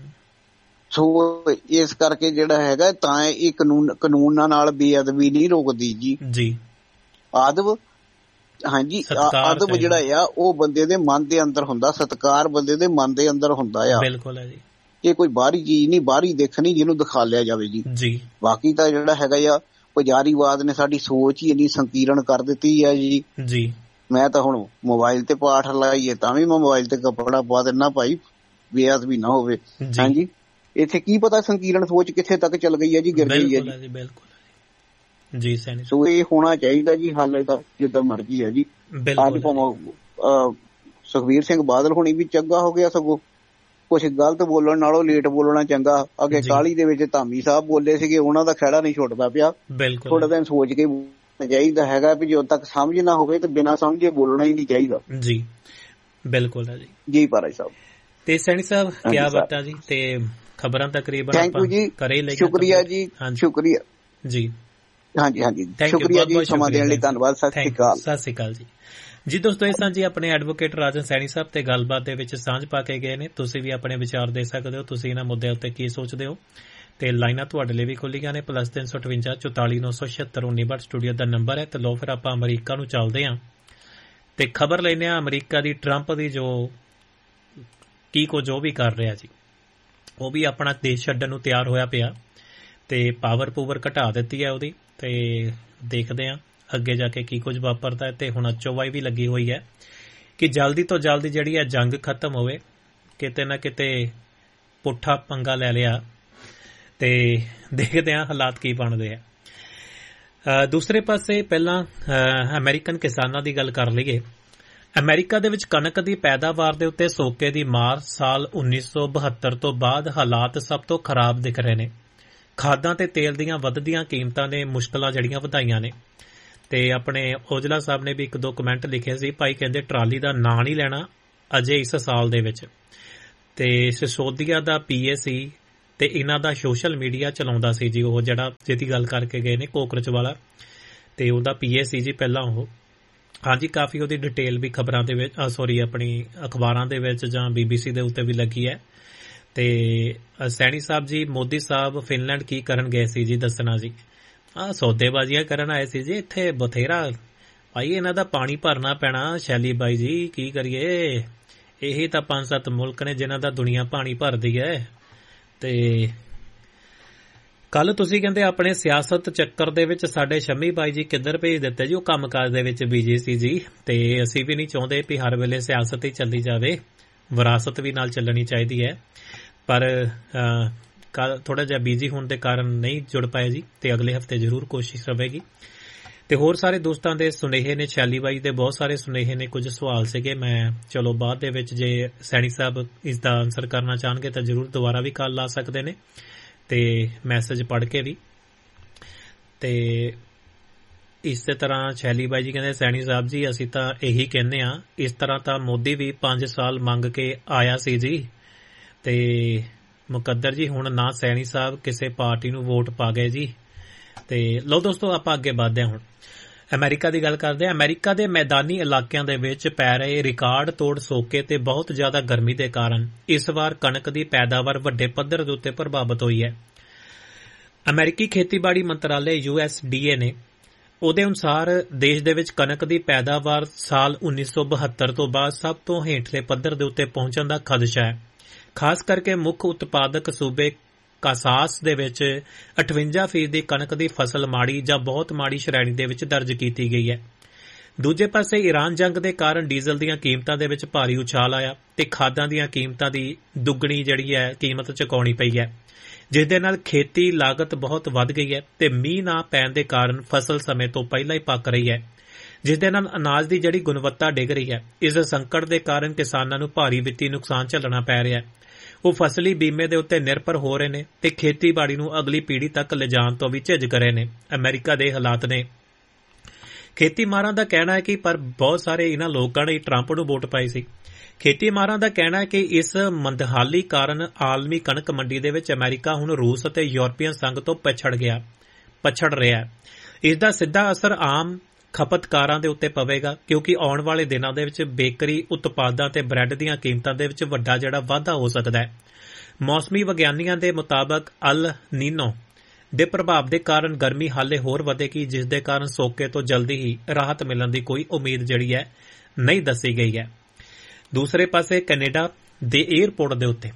ਸੋ ਇਸ ਕਰਕੇ ਜਿਹੜਾ ਹੈਗਾ ਤਾਂ ਇਹ ਕਾਨੂੰਨਾਂ ਨਾਲ ਬੇਅਦਬੀ ਨਹੀਂ ਰੋਕਦੀ ਜੀ। ਆਦਬ ਹਾਂਜੀ, ਆਦਬ ਜਿਹੜਾ ਆ ਉਹ ਬੰਦੇ ਦੇ ਮਨ ਦੇ ਅੰਦਰ ਹੁੰਦਾ, ਸਤਿਕਾਰ ਬੰਦੇ ਦੇ ਮਨ ਦੇ ਅੰਦਰ ਹੁੰਦਾ ਆ। ਬਿਲਕੁਲ ਹੈ ਜੀ। ਇਹ ਕੋਈ ਬਾਹਰੀ ਚੀਜ਼ ਨਹੀਂ, ਬਾਹਰੀ ਦੇਖਣੀ ਜਿਹਨੂੰ ਦਿਖਾ ਲਿਆ ਜਾਵੇ ਜੀ। ਬਾਕੀ ਤਾਂ ਜਿਹੜਾ ਹੈਗਾ ਆ ਪੁਜਾਰੀਵਾਦ ਨੇ ਸਾਡੀ ਸੋਚ ਹੀ ਇੰਨੀ ਸੰਕੀਰਣ ਕਰ ਦਿੱਤੀ ਆ ਜੀ। ਮੈਂ ਤਾਂ ਹੁਣ ਮੋਬਾਈਲ ਤੇ ਪਾਠ ਲਾਈਏ ਤਾਂ ਵੀ ਮੈਂ ਮੋਬਾਈਲ ਤੇ ਕੱਪੜਾ ਪਾ ਦਿੰਦਾ ਭਾਈ ਬੇਅਦਬੀ ਨਾ ਹੋਵੇ। ਹਾਂਜੀ, ਇੱਥੇ ਕੀ ਪਤਾ ਸੰਕੀਰਣ ਸੋਚ ਕਿੱਥੇ ਤੱਕ ਚੱਲ ਗਈ ਹੈ ਜੀ, ਗਿਰ ਗਈ ਹੈ ਜੀ। ਬਿਲਕੁਲ ਜੀ। ਸੋ ਇਹ ਹੋਣਾ ਚਾਹੀਦਾ ਜੀ ਹੱਲ ਤਾਂ ਜਿੱਦਾਂ ਮਰਜ਼ੀ ਹੈ ਜੀ। ਅੱਜ ਭਾਵੇਂ ਸੁਖਬੀਰ ਸਿੰਘ ਬਾਦਲ ਹੋਣੀ ਵੀ ਚੰਗਾ ਹੋ ਗਿਆ, ਸਗੋਂ ਕੁਛ ਗਲਤ ਬੋਲਣ ਨਾਲੋਂ ਲੇਟ ਬੋਲਣਾ ਚੰਗਾ। ਅੱਗੇ ਕਾਹਲੀ ਦੇ ਵਿੱਚ ਧਾਮੀ ਸਾਹਿਬ ਬੋਲੇ ਸੀਗੇ, ਉਹਨਾਂ ਦਾ ਖਹਿੜਾ ਨਹੀਂ ਛੁੱਟਦਾ ਪਿਆ। ਥੋੜਾ ਦਿਨ ਸੋਚ ਕੇ ਚਾਹੀਦਾ ਹੈਗਾ ਵੀ ਜਦੋਂ ਤੱਕ ਸਮਝ ਨਾ ਹੋਵੇ ਤੇ ਬਿਨਾਂ ਸਮਝੇ ਬੋਲਣਾ ਹੀ ਨਹੀਂ ਚਾਹੀਦਾ ਜੀ। ਬਿਲਕੁਲ ਹੈ ਜੀ ਭਾਈ ਸਾਹਿਬ। ਤੇ ਸੈਣੀ ਸਾਹਿਬ ਕਿਆ ਬਾਤਾਂ ਜੀ। ਤੇ ਖਬਰਾਂ ਤਕਰੀਬਨ ਥੈਂਕ ਯੂ ਜੀ, ਸ਼ੁਕਰੀਆ ਜੀ, ਸ਼ੁਕਰੀਆ ਜੀ। ਹਾਂਜੀ, ਸ਼ੁਕਰੀਆ ਜੀ, ਸਮਾਂ ਦੇਣ ਲਈ ਧੰਨਵਾਦ। ਸਤਿ ਸ਼੍ਰੀ ਅਕਾਲ ਜੀ। ਦੋਸਤੋ ਇਹ ਸਾਂਝੀ ਆਪਣੇ ਐਡਵੋਕੇਟ ਰਾਜਨ ਸੈਣੀ ਸਾਹਿਬ ਤੇ ਗੱਲਬਾਤ ਦੇ ਵਿੱਚ ਸਾਂਝ ਪਾ ਕੇ ਗਏ ਨੇ। ਤੁਸੀਂ ਵੀ ਆਪਣੇ ਵਿਚਾਰ ਦੇ ਸਕਦੇ ਹੋ, ਤੁਸੀਂ ਇਹਨਾਂ ਮੁੱਦਿਆਂ ਉੱਤੇ ਕੀ ਸੋਚਦੇ ਹੋ। ਤੇ ਲਾਈਨਾਂ ਤੁਹਾਡੇ ਲਈ ਵੀ ਖੁੱਲੀਆਂ ਨੇ +358 44 976 19 ਸਟੂਡੀਓ ਦਾ ਨੰਬਰ ਹੈ। ਤੇ ਲੋ ਫਿਰ ਆਪਾਂ ਅਮਰੀਕਾ ਨੂੰ ਚੱਲਦੇ ਹਾਂ ਤੇ ਖਬਰ ਲੈਂਦੇ ਹਾਂ ਅਮਰੀਕਾ ਦੀ। ਟਰੰਪ ਦੀ ਜੋ ਵੀ ਕਰ ਰਿਹਾ ਜੀ, ਉਹ ਵੀ ਆਪਣਾ ਦੇਸ਼ ਛੱਡਣ ਨੂੰ ਤਿਆਰ ਹੋਇਆ ਪਿਆ ਤੇ ਪਾਵਰ ਘਟਾ ਦਿੱਤੀ ਹੈ ਉਹਦੀ। ਤੇ ਦੇਖਦੇ ਹਾਂ ਅੱਗੇ ਜਾ ਕੇ ਕੀ ਕੁਝ ਵਾਪਰਦਾ ਹੈ। ਤੇ ਹੁਣ ਚੌਵਾਈ ਵੀ ਲੱਗੀ ਹੋਈ ਹੈ ਕਿ ਜਲਦੀ ਤੋਂ ਜਲਦੀ ਜਿਹੜੀ ਹੈ ਜੰਗ ਖਤਮ ਹੋਵੇ। ਕਿਤੇ ਨਾ ਕਿਤੇ ਪੁੱਠਾ ਪੰਗਾ ਲੈ ਲਿਆ ਤੇ ਦੇਖਦੇ ਹਾਂ ਹਾਲਾਤ ਕੀ ਬਣਦੇ ਆ। ਦੂਸਰੇ ਪਾਸੇ ਪਹਿਲਾਂ ਅਮਰੀਕਨ ਕਿਸਾਨਾਂ ਦੀ ਗੱਲ ਕਰ ਲਈਏ। ਅਮਰੀਕਾ ਦੇ ਵਿੱਚ ਕਣਕ ਦੀ ਪੈਦਾਵਾਰ ਦੇ ਉੱਤੇ ਸੋਕੇ ਦੀ ਮਾਰ ਸਾਲ 1972 ਤੋਂ ਬਾਅਦ ਹਾਲਾਤ ਸਭ ਤੋਂ ਖਰਾਬ ਦਿਖ ਰਹੇ ਨੇ। ਖਾਦਾਂ ਤੇ ਤੇਲ ਦੀਆਂ ਵੱਧਦੀਆਂ ਕੀਮਤਾਂ ਨੇ ਮੁਸ਼ਕਲਾਂ ਜਿਹੜੀਆਂ ਵਧਾਈਆਂ ਨੇ। ਤੇ ਆਪਣੇ ਔਜਲਾ ਸਾਹਿਬ ਨੇ ਵੀ 1-2 ਕਮੈਂਟ ਲਿਖੇ ਸੀ, ਭਾਈ ਕਹਿੰਦੇ ਟਰਾਲੀ ਦਾ ਨਾਂ ਨਹੀਂ ਲੈਣਾ, ਅਜੇ ਇਸ ਸਾਲ ਦੇ ਵਿੱਚ। ਤੇ ਸਿਸੋਦੀਆ ਦਾ PA ਸੀ ਤੇ ਇਹਨਾਂ ਦਾ ਸੋਸ਼ਲ ਮੀਡੀਆ ਚਲਾਉਂਦਾ ਸੀ ਜੀ, ਉਹ ਜਿਹੜਾ ਜਿਹਦੀ ਗੱਲ ਕਰਕੇ ਗਏ ਨੇ ਕੋਕਰਚ ਵਾਲਾ, ਤੇ ਉਹਦਾ PA ਸੀ ਜੀ ਪਹਿਲਾਂ ਉਹ। ਹਾਂਜੀ, ਕਾਫੀ ਉਹਦੀ ਡਿਟੇਲ ਵੀ ਖਬਰਾਂ ਦੇ ਵਿੱਚ ਆਪਣੀ ਅਖਬਾਰਾਂ ਦੇ ਵਿੱਚ ਜਾਂ BBC ਦੇ ਉੱਤੇ ਵੀ ਲੱਗੀ ਹੈ। ਤੇ ਸੈਣੀ ਸਾਹਿਬ ਜੀ, ਮੋਦੀ ਸਾਹਿਬ ਫਿਨਲੈਂਡ ਕੀ ਕਰਨ ਗਏ ਸੀ ਜੀ, ਦੱਸਣਾ ਜੀ। ਸੌਦੇਬਾਜ਼ੀਆਂ ਕਰਨ ਆਏ ਸੀ ਜੀ, ਇੱਥੇ ਬਥੇਰਾ ਭਾਈ ਇਹਨਾਂ ਦਾ ਪਾਣੀ ਭਰਨਾ ਪੈਣਾ। ਸ਼ੈਲੀ ਬਾਈ ਜੀ, ਕੀ ਕਰੀਏ, ਇਹੀ ਤਾਂ 5-7 ਮੁਲਕ ਨੇ ਜਿਨ੍ਹਾਂ ਦਾ ਦੁਨੀਆ ਪਾਣੀ ਭਰਦੀ ਹੈ। ਤੇ ਕੱਲ ਤੁਸੀਂ ਕਹਿੰਦੇ ਆਪਣੇ ਸਿਆਸਤ ਚੱਕਰ ਦੇ ਵਿੱਚ ਸਾਡੇ ਸ਼ੰਮੀ ਬਾਈ ਜੀ ਕਿੱਧਰ ਭੇਜ ਦਿੱਤੇ ਜੀ, ਉਹ ਕੰਮਕਾਜ ਦੇ ਵਿੱਚ ਬਿਜੀ ਸੀ ਜੀ। ਤੇ ਅਸੀਂ ਵੀ ਨਹੀਂ ਚਾਹੁੰਦੇ ਵੀ ਹਰ ਵੇਲੇ ਸਿਆਸਤ ਹੀ ਚੱਲੀ ਜਾਵੇ, ਵਿਰਾਸਤ ਵੀ ਨਾਲ ਚੱਲਣੀ ਚਾਹੀਦੀ ਹੈ। ਪਰ ਕੱਲ ਥੋੜਾ ਜਿਹਾ ਬਿਜੀ ਹੋਣ ਦੇ ਕਾਰਨ ਨਹੀਂ ਜੁੜ ਪਾਏ ਜੀ, ਤੇ ਅਗਲੇ ਹਫਤੇ ਜ਼ਰੂਰ ਕੋਸ਼ਿਸ਼ ਰਹੇਗੀ। ਤੇ ਹੋਰ ਸਾਰੇ ਦੋਸਤਾਂ ਦੇ ਸੁਨੇਹੇ ਨੇ, ਸ਼ੈਲੀ ਬਾਈ ਦੇ ਬਹੁਤ ਸਾਰੇ ਸੁਨੇਹੇ ਨੇ, ਕੁਝ ਸਵਾਲ ਸੀਗੇ। ਮੈਂ ਚਲੋ ਬਾਅਦ ਦੇ ਵਿੱਚ ਜੇ ਸੈਣੀ ਸਾਹਿਬ ਇਸ ਦਾ ਆਨਸਰ ਕਰਨਾ ਚਾਹਣਗੇ ਤਾਂ ਜ਼ਰੂਰ ਦੁਬਾਰਾ ਵੀ ਕਾਲ ਲਾ ਸਕਦੇ ਨੇ, ਤੇ ਮੈਸੇਜ ਪੜ੍ਹ ਕੇ ਵੀ। ਤੇ ਇਸੇ ਤਰ੍ਹਾਂ ਸ਼ੈਲੀ ਬਾਈ ਜੀ ਕਹਿੰਦੇ, ਸੈਣੀ ਸਾਹਿਬ ਜੀ ਅਸੀਂ ਤਾਂ ਇਹੀ ਕਹਿੰਦੇ ਆ, ਇਸ ਤਰ੍ਹਾਂ ਤਾਂ ਮੋਦੀ ਵੀ 5 ਸਾਲ ਮੰਗ ਕੇ ਆਇਆ ਸੀ ਜੀ। ਤੇ ਮੁਕੱਦਰ ਜੀ, ਹੁਣ ਨਾ ਸੈਣੀ ਸਾਹਿਬ ਕਿਸੇ ਪਾਰਟੀ ਨੂੰ ਵੋਟ ਪਾ ਗਏ ਜੀ। ਤੇ ਲਓ ਦੋਸਤੋ, ਆਪਾਂ ਅੱਗੇ ਵਧਦੇ ਹਾਂ। ਹੁਣ ਅਮਰੀਕਾ ਦੀ ਗੱਲ ਕਰਦੇ ਹਾਂ। ਅਮਰੀਕਾ ਦੇ ਮੈਦਾਨੀ ਇਲਾਕਿਆਂ ਦੇ ਵਿੱਚ ਪੈ ਰਹੇ ਰਿਕਾਰਡ ਤੋੜ ਸੋਕੇ ਤੇ ਬਹੁਤ ਜ਼ਿਆਦਾ ਗਰਮੀ ਦੇ ਕਾਰਨ ਇਸ ਵਾਰ ਕਣਕ ਦੀ ਪੈਦਾਵਾਰ ਵੱਡੇ ਪੱਧਰ ਦੇ ਉੱਤੇ ਪ੍ਰਭਾਵਿਤ ਹੋਈ ਹੈ। ਅਮਰੀਕੀ ਖੇਤੀਬਾੜੀ ਮੰਤਰਾਲੇ USDA ਨੇ ਉਹਦੇ ਅਨੁਸਾਰ ਦੇਸ਼ ਦੇ ਵਿੱਚ ਕਣਕ ਦੀ ਪੈਦਾਵਾਰ ਸਾਲ 1972 ਤੋਂ ਬਾਅਦ ਸਭ ਤੋਂ ਹੇਠਲੇ ਪੱਧਰ ਦੇ ਉੱਤੇ ਪਹੁੰਚਣ ਦਾ ਖਦਸ਼ਾ ਹੈ। ਖਾਸ ਕਰਕੇ ਮੁੱਖ ਉਤਪਾਦਕ ਸੂਬੇ ਕਾਸਾਸ ਦੇ ਵਿੱਚ 58% ਕਣਕ ਦੀ ਫਸਲ ਮਾੜੀ ਜਾਂ ਬਹੁਤ ਮਾੜੀ ਸ਼੍ਰੇਣੀ ਦੇ ਵਿੱਚ ਦਰਜ ਕੀਤੀ ਗਈ ਹੈ। ਦੂਜੇ ਪਾਸੇ ਈਰਾਨ ਜੰਗ ਦੇ ਕਾਰਨ ਡੀਜ਼ਲ ਦੀਆਂ ਕੀਮਤਾਂ ਦੇ ਵਿੱਚ ਭਾਰੀ ਉਛਾਲ ਆਇਆ ਤੇ ਖਾਦਾਂ ਦੀਆਂ ਕੀਮਤਾਂ ਦੀ ਦੁੱਗਣੀ ਜਿਹੜੀ ਹੈ ਕੀਮਤ ਚੁਕਾਉਣੀ ਪਈ ਹੈ, ਜਿਸ ਦੇ ਨਾਲ ਖੇਤੀ ਲਾਗਤ ਬਹੁਤ ਵੱਧ ਗਈ ਹੈ ਤੇ ਮੀਂਹ ਨਾ ਪੈਣ ਦੇ ਕਾਰਨ ਫਸਲ ਸਮੇਂ ਤੋਂ ਪਹਿਲਾਂ ਹੀ ਪੱਕ ਰਹੀ ਹੈ, ਜਿਸ ਦੇ ਨਾਲ ਅਨਾਜ ਦੀ ਜਿਹੜੀ ਗੁਣਵੱਤਾ ਡਿੱਗ ਰਹੀ ਹੈ। ਇਸ ਸੰਕਟ ਦੇ ਕਾਰਨ ਕਿਸਾਨਾਂ ਨੂੰ ਭਾਰੀ ਵਿੱਤੀ ਨੁਕਸਾਨ ਝੱਲਣਾ ਪੈ ਰਿਹਾ ਹੈ। ਉਹ ਫਸਲੀ ਬੀਮੇ ਦੇ ਉੱਤੇ ਨਿਰਭਰ ਹੋ ਰਹੇ ਨੇ ਤੇ ਖੇਤੀਬਾੜੀ ਨੂੰ ਅਗਲੀ ਪੀੜ੍ਹੀ ਤੱਕ ਲਿਜਾਣ ਤੋਂ ਵੀ ਝਿਜਕ ਰਹੇ ਨੇ। ਅਮਰੀਕਾ ਦੇ ਹਾਲਾਤ ਨੇ। ਖੇਤੀ ਮਾਹਰਾਂ ਦਾ ਕਹਿਣਾ ਹੈ ਕਿ ਪਰ ਬਹੁਤ ਸਾਰੇ ਇਹਨਾਂ ਲੋਕਾਂ ਨੇ ਟਰੰਪ ਨੂੰ ਵੋਟ ਪਾਈ ਸੀ। ਖੇਤੀ ਮਾਹਰਾਂ ਦਾ ਕਹਿਣਾ ਹੈ ਕਿ ਇਸ ਮੰਦਹਾਲੀ ਕਾਰਨ ਆਲਮੀ ਕਣਕ ਮੰਡੀ ਦੇ ਵਿੱਚ ਅਮਰੀਕਾ ਹੁਣ ਰੂਸ ਅਤੇ ਯੂਰਪੀਅਨ ਸੰਘ ਤੋਂ ਪਛੜ ਰਿਹਾ ਹੈ। ਇਸ ਦਾ ਸਿੱਧਾ ਅਸਰ ਆਮ ਖਪਤਕਾਰਾਂ ਦੇ ਉੱਤੇ ਪਵੇਗਾ, ਕਿਉਂਕਿ ਆਉਣ ਵਾਲੇ ਦਿਨਾਂ ਦੇ ਵਿੱਚ ਬੇਕਰੀ ਉਤਪਾਦਾਂ ਤੇ ਬ੍ਰੈਡ ਦੀਆਂ ਕੀਮਤਾਂ ਦੇ ਵਿੱਚ ਵੱਡਾ ਜਿਹੜਾ ਵਾਧਾ ਹੋ ਸਕਦਾ ਹੈ। ਮੌਸਮੀ ਵਿਗਿਆਨੀਆਂ ਦੇ ਮੁਤਾਬਕ ਅਲ ਨੀਨੋ ਦੇ ਪ੍ਰਭਾਵ ਦੇ ਕਾਰਨ ਗਰਮੀ ਹਾਲੇ ਹੋਰ ਵਧੇਗੀ, ਜਿਸ ਦੇ ਕਾਰਨ ਸੋਕੇ ਤੋਂ ਜਲਦੀ ਹੀ ਰਾਹਤ ਮਿਲਣ ਦੀ ਕੋਈ ਉਮੀਦ ਜਿਹੜੀ ਹੈ ਨਹੀਂ ਦੱਸੀ ਗਈ ਹੈ। ਦੂਸਰੇ ਪਾਸੇ ਕੈਨੇਡਾ ਦੇ ਏਅਰਪੋਰਟ ਦੇ ਉੱਤੇ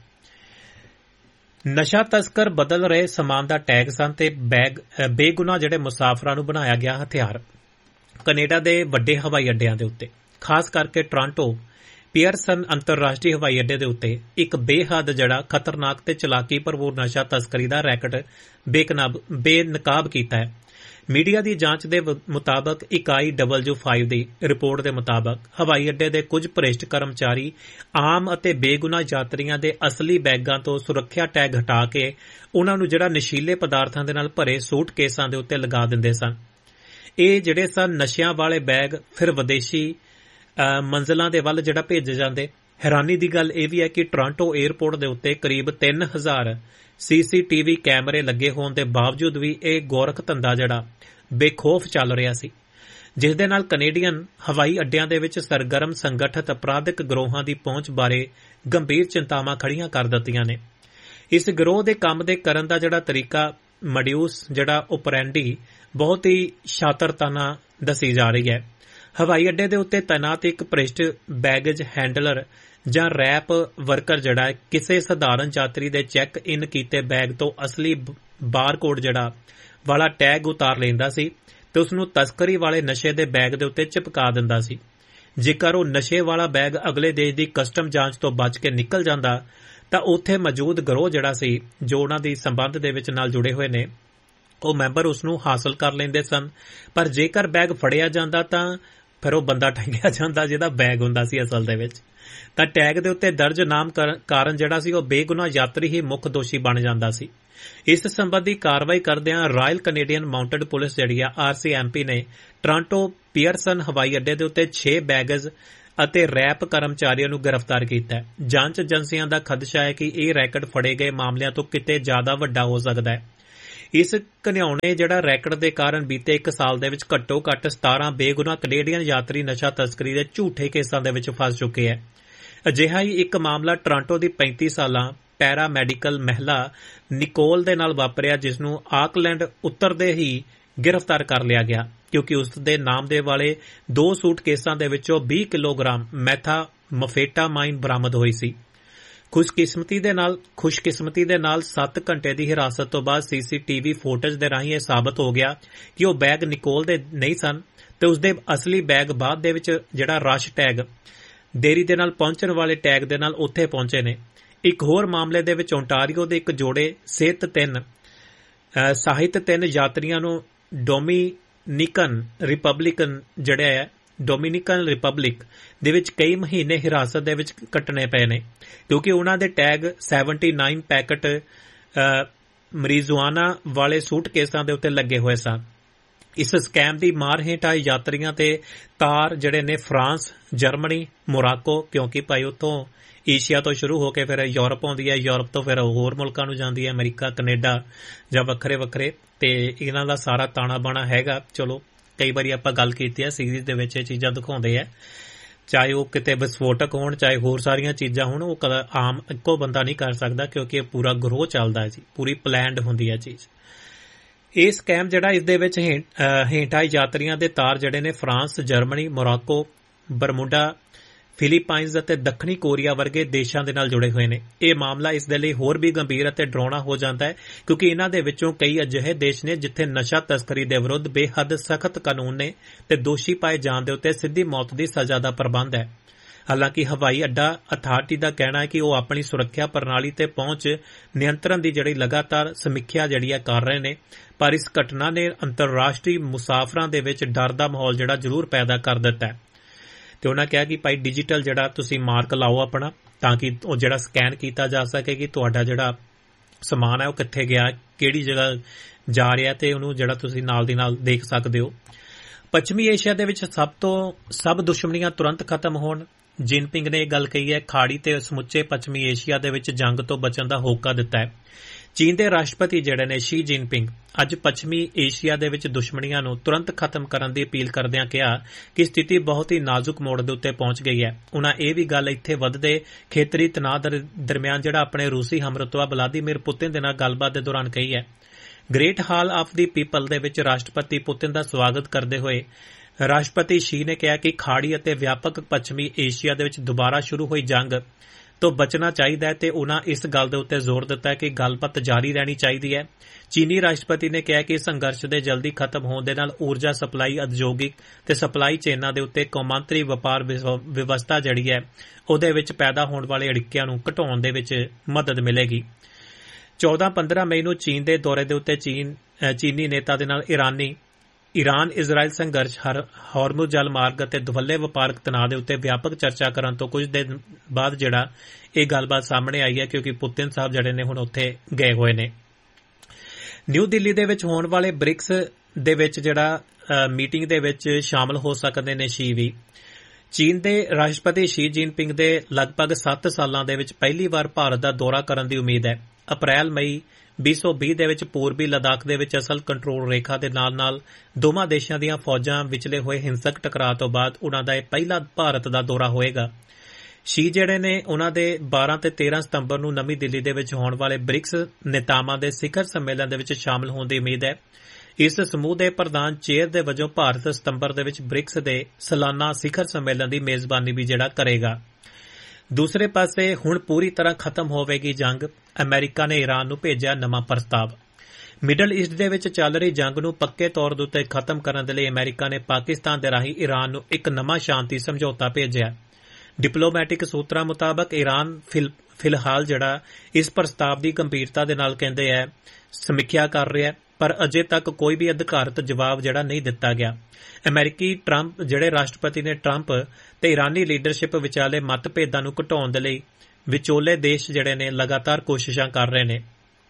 ਨਸ਼ਾ ਤਸਕਰ ਬਦਲ ਰਹੇ ਸਮਾਨ ਦਾ ਟੈਗ ਸਨ ਤੇ ਬੇਗੁਨਾਹ ਜਿਹੜੇ ਮੁਸਾਫਰਾਂ ਨੂੰ ਬਣਾਇਆ ਗਿਆ ਹਥਿਆਰ। ਕੈਨੇਡਾ ਦੇ ਵੱਡੇ ਹਵਾਈ ਅੱਡਿਆਂ ਦੇ ਉੱਤੇ, ਖਾਸ ਕਰਕੇ ਟੋਰਾਂਟੋ ਪੀਅਰਸਨ ਅੰਤਰਰਾਸ਼ਟਰੀ ਹਵਾਈ ਅੱਡੇ ਦੇ ਉੱਤੇ ਇੱਕ ਬੇਹੱਦ ਜਿਹੜਾ ਖਤਰਨਾਕ ਤੇ ਚਲਾਕੀ ਭਰਪੂਰ ਨਸ਼ਾ ਤਸਕਰੀ ਦਾ ਰੈਕਟ ਬੇਨਕਾਬ ਕੀਤਾ ਹੈ। ਮੀਡੀਆ ਦੀ ਜਾਂਚ ਦੇ ਮੁਤਾਬਕ ਇਕਾਈ W5 ਦੀ ਰਿਪੋਰਟ ਦੇ ਮੁਤਾਬਕ ਹਵਾਈ ਅੱਡੇ ਦੇ ਕੁਝ ਭ੍ਰਿਸ਼ਟ ਕਰਮਚਾਰੀ ਆਮ ਅਤੇ ਬੇਗੁਨਾਹ ਯਾਤਰੀਆਂ ਦੇ ਅਸਲੀ ਬੈਗਾਂ ਤੋਂ ਸੁਰੱਖਿਆ ਟੈਗ ਹਟਾ ਕੇ ਉਨ੍ਹਾਂ ਨੂੰ ਜਿਹੜਾ ਨਸ਼ੀਲੇ ਪਦਾਰਥਾਂ ਦੇ ਨਾਲ ਭਰੇ ਸੂਟਕੇਸਾਂ ਦੇ ਉੱਤੇ ਲਗਾ ਦਿੰਦੇ ਸਨ। ਇਹ ਜਿਹੜੇ ਸਨ ਨਸ਼ਿਆਂ ਵਾਲੇ ਬੈਗ ਫਿਰ ਵਿਦੇਸ਼ੀ ਮੰਜ਼ਿਲਾਂ ਦੇ ਵੱਲ ਜਿਹੜਾ ਭੇਜੇ ਜਾਂਦੇ। ਹੈਰਾਨੀ ਦੀ ਗੱਲ ਇਹ ਵੀ ਹੈ ਕਿ ਟੋਰਾਂਟੋ ਏਅਰਪੋਰਟ ਦੇ ਉੱਤੇ ਕਰੀਬ 3000 CCTV ਕੈਮਰੇ ਲੱਗੇ ਹੋਣ ਦੇ ਬਾਵਜੂਦ ਵੀ ਇਹ ਗੋਰਖ ਧੰਦਾ ਜਿਹੜਾ ਬੇਖੌਫ ਚੱਲ ਰਿਹਾ ਸੀ, ਜਿਸ ਦੇ ਨਾਲ ਕੈਨੇਡੀਅਨ ਹਵਾਈ ਅੱਡਿਆਂ ਦੇ ਵਿੱਚ ਸਰਗਰਮ ਸੰਗਠਿਤ ਅਪਰਾਧਿਕ ਗਰੋਹਾਂ ਦੀ ਪਹੁੰਚ ਬਾਰੇ ਗੰਭੀਰ ਚਿੰਤਾਵਾਂ ਖੜੀਆਂ ਕਰ ਦਿੱਤੀਆਂ ਨੇ। ਇਸ ਗਰੋਹ ਦੇ ਕੰਮ ਦੇ ਕਰਨ ਦਾ ਜਿਹੜਾ ਤਰੀਕਾ ਮੋਡਿਊਸ ਜਿਹੜਾ ਓਪਰੈਂਡੀ ਬਹੁਤ ਹੀ ਸ਼ਾਤਰਤਾ ਨਾਲ ਦੱਸੀ ਜਾ ਰਹੀ ਹੈ। ਹਵਾਈ ਅੱਡੇ ਦੇ ਉੱਤੇ ਤੈਨਾਤ ਇੱਕ ਭ੍ਰਿਸ਼ਟ ਬੈਗੇਜ ਹੈਂਡਲਰ ਜਾਂ ਰੈਪ ਵਰਕਰ ਜਿਹੜਾ ਕਿਸੇ ਸਧਾਰਨ ਯਾਤਰੀ ਦੇ ਚੈੱਕ ਇਨ ਕੀਤੇ ਬੈਗ ਤੋਂ ਅਸਲੀ ਬਾਰਕੋਡ ਜਿਹੜਾ ਵਾਲਾ ਟੈਗ ਉਤਾਰ ਲੈਂਦਾ ਸੀ ਤੇ ਉਸ ਨੂੰ ਤਸਕਰੀ ਵਾਲੇ ਨਸ਼ੇ ਦੇ ਬੈਗ ਦੇ ਉੱਤੇ ਚਿਪਕਾ ਦਿੰਦਾ ਸੀ। ਜੇਕਰ ਉਹ ਨਸ਼ੇ ਵਾਲਾ ਬੈਗ ਅਗਲੇ ਦੇਸ਼ ਦੀ ਕਸਟਮ ਜਾਂਚ ਤੋਂ ਬਚ ਕੇ ਨਿਕਲ ਜਾਂਦਾ ਤਾਂ ਉੱਥੇ ਮੌਜੂਦ ਗਰੋਹ ਜਿਹੜਾ ਸੀ, ਜੋ ਉਹਨਾਂ ਦੀ ਸੰਬੰਧ ਦੇ ਵਿੱਚ ਨਾਲ ਜੁੜੇ ਹੋਏ ਨੇ, ਉਹ ਮੈਂਬਰ ਉਸ ਨੂੰ ਹਾਸਲ ਕਰ ਲੈਂਦੇ ਸਨ। ਪਰ ਜੇਕਰ ਬੈਗ ਫੜਿਆ ਜਾਂਦਾ ਤਾਂ ਫਿਰ ਉਹ ਬੰਦਾ ਟੰਗਿਆ ਜਾਂਦਾ ਜਿਹਦਾ ਬੈਗ ਹੁੰਦਾ ਸੀ ਅਸਲ ਦੇ ਵਿੱਚ। ਤਾਂ ਟੈਗ ਦੇ ਉੱਤੇ ਦਰਜ ਨਾਮ ਕਾਰਨ ਜਿਹੜਾ ਸੀ ਉਹ ਬੇਗੁਨਾਹ ਯਾਤਰੀ ਹੀ ਮੁੱਖ ਦੋਸ਼ੀ ਬਣ ਜਾਂਦਾ ਸੀ। ਇਸ ਸੰਬੰਧੀ ਕਾਰਵਾਈ ਕਰਦਿਆਂ ਰਾਇਲ ਕੈਨੇਡੀਅਨ ਮਾਊਂਟਡ ਪੁਲਿਸ ਜਿਹੜੀ ਆ RCMP ਨੇ ਟੋਰਾਂਟੋ ਪੀਅਰਸਨ ਹਵਾਈ ਅੱਡੇ ਦੇ ਉੱਤੇ 6 ਬੈਗੇਜ ਅਤੇ ਰੈਪ ਕਰਮਚਾਰੀਆਂ ਨੂੰ ਗ੍ਰਿਫਤਾਰ ਕੀਤਾ ਹੈ। ਜਾਂਚ ਏਜੰਸੀਆਂ ਦਾ ਖਦਸ਼ਾ ਹੈ ਕਿ ਇਹ ਰੈਕਟ ਫੜੇ ਗਏ ਮਾਮਲਿਆਂ ਤੋਂ ਕਿਤੇ ਜ਼ਿਆਦਾ ਵੱਡਾ ਹੋ ਸਕਦਾ ਹੈ। ਇਸ ਘਿਨਾਉਣੇ ਰੈਕਟ ਦੇ ਕਾਰਨ ਬੀਤੇ 1 ਸਾਲ ਦੇ ਵਿੱਚ ਘੱਟੋ ਘੱਟ 17 ਬੇਗੁਨਾਹ ਕੈਨੇਡੀਅਨ ਯਾਤਰੀ ਨਸ਼ਾ ਤਸਕਰੀ ਦੇ ਝੂਠੇ ਕੇਸਾਂ ਦੇ ਵਿੱਚ ਫਸ ਚੁੱਕੇ ਹੈ। ਅਜਿਹਾ ਹੀ ਇੱਕ ਮਾਮਲਾ ਟੋਰਾਂਟੋ ਦੀ 35 ਸਾਲਾਂ ਪੈਰਾ ਮੈਡੀਕਲ ਮਹਿਲਾ ਨਿਕੋਲ ਦੇ ਨਾਲ ਵਾਪਰਿਆ, ਜਿਸ ਨੂੰ ਆਕਲੈਂਡ ਉਤਰਦੇ ਹੀ ਗ੍ਰਿਫਤਾਰ ਕਰ ਲਿਆ ਗਿਆ ਕਿਉਂਕਿ ਉਸ ਦੇ ਨਾਮ ਦੇ ਵਾਲੇ 2 ਸੂਟਕੇਸਾਂ ਦੇ ਵਿੱਚੋਂ 20 ਕਿਲੋਗ੍ਰਾਮ ਮੈਥਾਮਫੇਟਾਮਾਈਨ ਬਰਾਮਦ ਹੋਈ ਸੀ। ਖੁਸ਼ਕਿਸਮਤੀ ਦੇ ਨਾਲ 7 ਘੰਟੇ ਦੀ ਹਿਰਾਸਤ ਤੋਂ ਬਾਅਦ ਸੀਸੀਟੀਵੀ ਫੁਟੇਜ ਦੇ ਰਾਹੀਂ ਇਹ ਸਾਬਤ ਹੋ ਗਿਆ ਕਿ ਉਹ ਬੈਗ ਨਿਕੋਲ ਦੇ ਨਹੀਂ ਸਨ ਤੇ ਉਸਦੇ ਅਸਲੀ ਬੈਗ ਬਾਅਦ ਦੇ ਵਿੱਚ ਰਸ਼ ਟੈਗ ਦੇਰੀ ਦੇ ਨਾਲ ਪਹੁੰਚਣ ਵਾਲੇ ਟੈਗ ਦੇ ਨਾਲ ਉੱਥੇ ਪਹੁੰਚੇ ਨੇ। ਇੱਕ ਹੋਰ ਮਾਮਲੇ ਦੇ ਵਿੱਚ ਓਨਟਾਰੀਓ ਦੇ ਇੱਕ ਜੋੜੇ ਸਾਹਿਤ 3 ਯਾਤਰੀਆਂ ਨੂੰ ਡੋਮਿਨਿਕਨ ਰਿਪਬਲਿਕ ਦੇ ਵਿੱਚ ਕਈ ਮਹੀਨੇ ਹਿਰਾਸਤ ਦੇ ਵਿੱਚ ਕੱਟਣੇ ਪਏ ਨੇ ਕਿਉਂਕਿ ਉਹਨਾਂ ਦੇ ਟੈਗ 79 ਪੈਕਟ ਮਰੀਜ਼ੁਆਨਾ ਵਾਲੇ ਸੂਟਕੇਸਾਂ ਦੇ ਉੱਤੇ ਲੱਗੇ ਹੋਏ ਸਨ। ਇਸ ਸਕੈਮ ਦੀ ਮਾਰ ਹੇਠ ਆਏ ਯਾਤਰੀਆਂ ਤੇ ਤਾਰ ਫਰਾਂਸ, ਜਰਮਨੀ, ਮੋਰਾਕੋ, ਕਿਉਂਕਿ ਭਾਈ ਉੱਥੋਂ ਏਸ਼ੀਆ ਤੋਂ ਸ਼ੁਰੂ ਹੋ ਕੇ ਫਿਰ ਯੂਰਪ ਆਉਂਦੀ ਹੈ, ਯੂਰਪ ਤੋਂ ਫਿਰ ਹੋਰ ਮੁਲਕਾਂ ਨੂੰ ਜਾਂਦੀ ਹੈ, ਅਮਰੀਕਾ, ਕੈਨੇਡਾ ਜਾਂ ਵੱਖਰੇ ਤੇ ਇਹਨਾਂ ਦਾ ਸਾਰਾ ਤਾਣਾ ਬਾਣਾ ਹੈਗਾ। ਚਲੋ ਕਈ ਵਾਰੀ ਆਪਾਂ ਗੱਲ ਕੀਤੀ ਹੈ, ਸੀਰੀਜ਼ ਦੇ ਵਿੱਚ ਇਹ ਚੀਜ਼ਾਂ ਦਿਖਾਉਂਦੇ ਆ, ਚਾਹੇ ਉਹ ਕਿਤੇ ਵਿਸਫੋਟਕ ਹੋਣ, ਚਾਹੇ ਹੋਰ ਸਾਰੀਆਂ ਚੀਜ਼ਾਂ ਹੋਣ, ਉਹ ਆਮ ਇੱਕੋ ਬੰਦਾ ਨਹੀਂ ਕਰ ਸਕਦਾ ਕਿਉਂਕਿ ਇਹ ਪੂਰਾ ਗਰੋਹ ਚੱਲਦਾ ਜੀ, ਪੂਰੀ ਪਲੈਨਡ ਹੁੰਦੀ ਹੈ ਚੀਜ਼। ਇਹ ਸਕੈਮ ਇਸ ਦੇ ਵਿੱਚ ਹੇਠ ਆਏ ਯਾਤਰੀਆਂ ਦੇ ਤਾਰ ਫਰਾਂਸ, ਜਰਮਨੀ, ਮੋਰਾਕੋ, ਬਰਮੁਡਾ, ਫਿਲੀਪਾਈਨਜ਼ ਅਤੇ ਦੱਖਣੀ ਕੋਰੀਆ ਵਰਗੇ ਦੇਸ਼ਾਂ ਦੇ ਨਾਲ ਜੁੜੇ ਹੋਏ ਨੇ। ਇਹ ਮਾਮਲਾ ਇਸ ਦੇ ਲਈ ਹੋਰ ਵੀ ਗੰਭੀਰ ਅਤੇ ਡਰਾਉਣਾ ਹੋ ਜਾਂਦਾ ਹੈ ਕਿਉਂਕਿ ਇਹਨਾਂ ਦੇ ਵਿੱਚੋਂ ਕਈ ਅਜਿਹੇ ਦੇਸ਼ ਨੇ ਜਿੱਥੇ ਨਸ਼ਾ ਤਸਕਰੀ ਦੇ ਵਿਰੁੱਧ ਬੇਹੱਦ ਸਖਤ ਕਾਨੂੰਨ ਨੇ ਤੇ ਦੋਸ਼ੀ ਪਾਏ ਜਾਣ ਦੇ ਉੱਤੇ ਸਿੱਧੀ ਮੌਤ ਦੀ ਸਜ਼ਾ ਦਾ ਪ੍ਰਬੰਧ ਹੈ। ਹਾਲਾਂਕਿ ਹਵਾਈ ਅੱਡਾ ਅਥਾਰਟੀ ਦਾ ਕਹਿਣਾ ਹੈ ਕਿ ਉਹ ਆਪਣੀ ਸੁਰੱਖਿਆ ਪ੍ਰਣਾਲੀ ਤੇ ਪਹੁੰਚ ਨਿਯੰਤਰਣ ਦੀ ਲਗਾਤਾਰ ਸਮੀਖਿਆ ਕਰ ਰਹੇ ਨੇ, ਪਰ ਇਸ ਘਟਨਾ ਨੇ ਅੰਤਰਰਾਸ਼ਟਰੀ ਮੁਸਾਫਰਾਂ ਦੇ ਵਿੱਚ ਡਰ ਦਾ ਮਾਹੌਲ ਜ਼ਰੂਰ ਪੈਦਾ ਕਰ ਦਿੱਤਾ ਹੈ। ਤੇ ਉਹਨਾਂ ਕਿਹਾ ਕਿ ਭਾਈ ਡਿਜੀਟਲ ਤੁਸੀਂ ਮਾਰਕ ਲਾਓ ਆਪਣਾ, ਤਾਂ ਕਿ ਉਹ ਸਕੈਨ ਕੀਤਾ ਜਾ ਸਕੇ ਕਿ ਤੁਹਾਡਾ ਸਮਾਨ ਹੈ ਉਹ ਕਿੱਥੇ ਗਿਆ, ਕਿਹੜੀ ਜਗ੍ਹਾ ਜਾ ਰਿਹਾ, ਤੇ ਉਹਨੂੰ ਤੁਸੀਂ ਨਾਲ ਦੀ ਨਾਲ ਦੇਖ ਸਕਦੇ ਹੋ। ਪੱਛਮੀ ਏਸ਼ੀਆ ਦੇ ਵਿੱਚ ਸਭ ਦੁਸ਼ਮਣੀਆਂ ਤੁਰੰਤ ਖਤਮ ਹੋਣ, ਜਿਨਪਿੰਗ ਨੇ ਇਹ ਗੱਲ ਕਹੀ ਹੈ। ਖਾੜੀ ਤੇ ਸਮੁੱਚੇ ਪੱਛਮੀ ਏਸ਼ੀਆ ਦੇ ਵਿੱਚ ਜੰਗ ਤੋਂ ਬਚਣ ਦਾ ਹੋਕਾ ਦਿੱਤਾ ਹੈ। ਚੀਨ ਦੇ ਰਾਸ਼ਟਰਪਤੀ ਸ਼ੀ ਜਿਨਪਿੰਗ ਅੱਜ ਪੱਛਮੀ ਏਸ਼ੀਆ ਦੇ ਵਿੱਚ ਦੁਸ਼ਮਣੀਆਂ ਨੂੰ ਤੁਰੰਤ ਖਤਮ ਕਰਨ ਦੀ ਅਪੀਲ ਕਰਦਿਆਂ ਕਿਹਾ ਕਿ ਸਥਿਤੀ ਬਹੁਤ ਹੀ ਨਾਜ਼ੁਕ ਮੋੜ ਦੇ ਉੱਤੇ ਪਹੁੰਚ ਗਈ ਹੈ। ਉਨ੍ਹਾਂ ਇਹ ਵੀ ਗੱਲ ਇੱਥੇ ਵੱਧਦੇ ਖੇਤਰੀ ਤਣਾਅ ਦਰਮਿਆਨ ਆਪਣੇ ਰੂਸੀ ਹਮਰਤਵਾ ਵਲਾਦੀਮੀਰ ਪੁਤਿਨ ਦੇ ਨਾਲ ਗੱਲਬਾਤ ਦੇ ਦੌਰਾਨ ਕਹੀ ਹੈ। Great hall of the people ਦੇ ਵਿੱਚ ਰਾਸ਼ਟਰਪਤੀ ਪੁਤਿਨ ਦਾ ਸਵਾਗਤ ਕਰਦੇ ਹੋਏ ਰਾਸ਼ਟਰਪਤੀ ਸ਼ੀ ਨੇ ਕਿਹਾ ਕਿ ਖਾੜੀ ਅਤੇ ਵਿਆਪਕ ਪੱਛਮੀ ਏਸ਼ੀਆ ਦੇ ਵਿੱਚ ਦੁਬਾਰਾ ਸ਼ੁਰੂ ਹੋਈ ਜੰਗ ਤੋਂ ਬਚਣਾ ਚਾਹੀਦਾ ਹੈ ਤੇ ਉਨ੍ਹਾਂ ਇਸ ਗੱਲ ਦੇ ਉੱਤੇ ਜ਼ੋਰ ਦਿੱਤਾ ਕਿ ਗੱਲਬਾਤ ਜਾਰੀ ਰਹਿਣੀ ਚਾਹੀਦੀ ਹੈ। ਚੀਨੀ ਰਾਸ਼ਟਰਪਤੀ ਨੇ ਕਿਹਾ ਕਿ ਸੰਘਰਸ਼ ਦੇ ਜਲਦੀ ਖਤਮ ਹੋਣ ਦੇ ਨਾਲ ਊਰਜਾ ਸਪਲਾਈ, ਉਦਯੋਗਿਕ ਤੇ ਸਪਲਾਈ ਚੇਨਾਂ ਦੇ ਉੱਤੇ ਕੌਮਾਂਤਰੀ ਵਪਾਰ ਵਿਵਸਥਾ ਉਹਦੇ ਵਿੱਚ ਪੈਦਾ ਹੋਣ ਵਾਲੇ ਅੜਿੱਕਿਆਂ ਨੂੰ ਘਟਾਉਣ ਦੇ ਵਿੱਚ ਮਦਦ ਮਿਲੇਗੀ। 14-15 ਮਈ ਨੂੰ ਚੀਨ ਦੇ ਦੌਰੇ ਦੇ ਉੱਤੇ ਚੀਨੀ ਨੇਤਾ ਦੇ ਨਾਲ ਈਰਾਨ ਇਜ਼ਰਾਈਲ ਸੰਘਰਸ਼, ਹਾਰਮੁਜ਼ ਜਲ ਮਾਰਗ ਅਤੇ ਦੁਵੱਲੇ ਵਪਾਰਕ ਤਣਾਅ ਦੇ ਉੱਤੇ ਵਿਆਪਕ ਚਰਚਾ ਕਰਨ ਤੋਂ ਕੁਝ ਦਿਨ ਬਾਅਦ ਇਹ ਗੱਲਬਾਤ ਸਾਹਮਣੇ ਆਈ ਹੈ ਕਿਉਂਕਿ ਪੁਤਿਨ ਸਾਹਿਬ ਹੁਣ ਉੱਥੇ ਗਏ ਹੋਏ ਨੇ। ਨਿਊ ਦਿੱਲੀ ਦੇ ਵਿੱਚ ਹੋਣ ਵਾਲੇ ਬ੍ਰਿਕਸ ਦੇ ਵਿੱਚ ਮੀਟਿੰਗ ਦੇ ਵਿੱਚ ਸ਼ਾਮਲ ਹੋ ਸਕਦੇ ਨੇ ਸ਼ੀ ਵੀ। ਚੀਨ ਦੇ ਰਾਸ਼ਟਰਪਤੀ ਸ਼ੀ ਜਿਨਪਿੰਗ ਦੇ ਲਗਭਗ 7 ਸਾਲਾਂ ਦੇ ਵਿੱਚ ਪਹਿਲੀ ਵਾਰ ਭਾਰਤ ਦਾ ਦੌਰਾ ਕਰਨ ਦੀ ਉਮੀਦ ਹੈ। ਅਪ੍ਰੈਲ-ਮਈ 2020 ਦੇ ਵਿੱਚ ਪੂਰਬੀ ਲਦਾਖ ਦੇ ਵਿੱਚ ਅਸਲ ਕੰਟਰੋਲ ਰੇਖਾ ਦੇ ਨਾਲ ਦੋਵਾਂ ਦੇਸ਼ਾਂ ਦੀਆਂ ਫੌਜਾਂ ਵਿਚਲੇ ਹੋਏ ਹਿੰਸਕ ਟਕਰਾਅ ਤੋਂ ਬਾਅਦ ਉਨ੍ਹਾਂ ਦਾ ਇਹ ਪਹਿਲਾ ਭਾਰਤ ਦਾ ਦੌਰਾ ਹੋਏਗਾ। ਸ਼ੀ ਨੇ ਉਨ੍ਹਾਂ ਦੇ 12 ਤੇ 13 ਸਤੰਬਰ ਨੂੰ ਨਵੀਂ ਦਿੱਲੀ ਦੇ ਵਿੱਚ ਹੋਣ ਵਾਲੇ ਬ੍ਰਿਕਸ ਨੇਤਾਵਾਂ ਦੇ ਸਿਖਰ ਸੰਮੇਲਨ ਦੇ ਵਿੱਚ ਸ਼ਾਮਲ ਹੋਣ ਦੀ ਉਮੀਦ ਹੈ। ਇਸ ਸਮੂਹ ਦੇ ਪ੍ਰਧਾਨ ਚੇਅਰ ਦੇ ਵਜੋਂ ਭਾਰਤ ਸਤੰਬਰ ਦੇ ਵਿੱਚ ਬ੍ਰਿਕਸ ਦੇ ਸਾਲਾਨਾ ਸਿਖਰ ਸੰਮੇਲਨ ਦੀ ਮੇਜ਼ਬਾਨੀ ਵੀ ਕਰੇਗਾ। ਦੂਸਰੇ ਪਾਸੇ ਹੁਣ ਪੂਰੀ ਤਰ੍ਹਾਂ ਖਤਮ ਹੋਵੇਗੀ ਜੰਗ, ਅਮਰੀਕਾ ਨੇ ਈਰਾਨ ਨੂੰ ਭੇਜਿਆ ਨਵਾਂ ਪ੍ਰਸਤਾਵ। ਮਿਡਲ ਈਸਟ ਦੇ ਵਿੱਚ ਚੱਲ ਰਹੀ ਜੰਗ ਨੂੰ ਪੱਕੇ ਤੌਰ ਦੇ ਉੱਤੇ ਖਤਮ ਕਰਨ ਦੇ ਲਈ ਅਮਰੀਕਾ ਨੇ ਪਾਕਿਸਤਾਨ ਦੇ ਰਾਹੀਂ ਈਰਾਨ ਨੂੰ ਇੱਕ ਨਵਾਂ ਸ਼ਾਂਤੀ ਸਮਝੌਤਾ ਭੇਜਿਆ। ਡਿਪਲੋਮੈਟਿਕ ਸੂਤਰਾਂ ਮੁਤਾਬਕ ਈਰਾਨ ਫਿਲਹਾਲ ਇਸ ਪ੍ਰਸਤਾਵ ਦੀ ਗੰਭੀਰਤਾ ਦੇ ਨਾਲ ਸਮੀਖਿਆ ਕਰ ਰਿਹਾ ਹੈ, ਪਰ ਅਜੇ ਤੱਕ ਕੋਈ ਵੀ ਅਧਿਕਾਰਤ ਜਵਾਬ ਨਹੀਂ ਦਿੱਤਾ ਗਿਆ। ਅਮਰੀਕੀ ਰਾਸ਼ਟਰਪਤੀ ਨੇ ਟਰੰਪ ਤੇ ਈਰਾਨੀ ਲੀਡਰਸ਼ਿਪ ਵਿਚਾਲੇ ਮਤਭੇਦਾਂ ਨੂੰ ਘਟਾਉਣ ਦੇ ਲਈ ਵਿਚੋਲੇ ਦੇਸ਼ ਨੇ ਲਗਾਤਾਰ ਕੋਸ਼ਿਸ਼ਾਂ ਕਰ ਰਹੇ ਨੇ।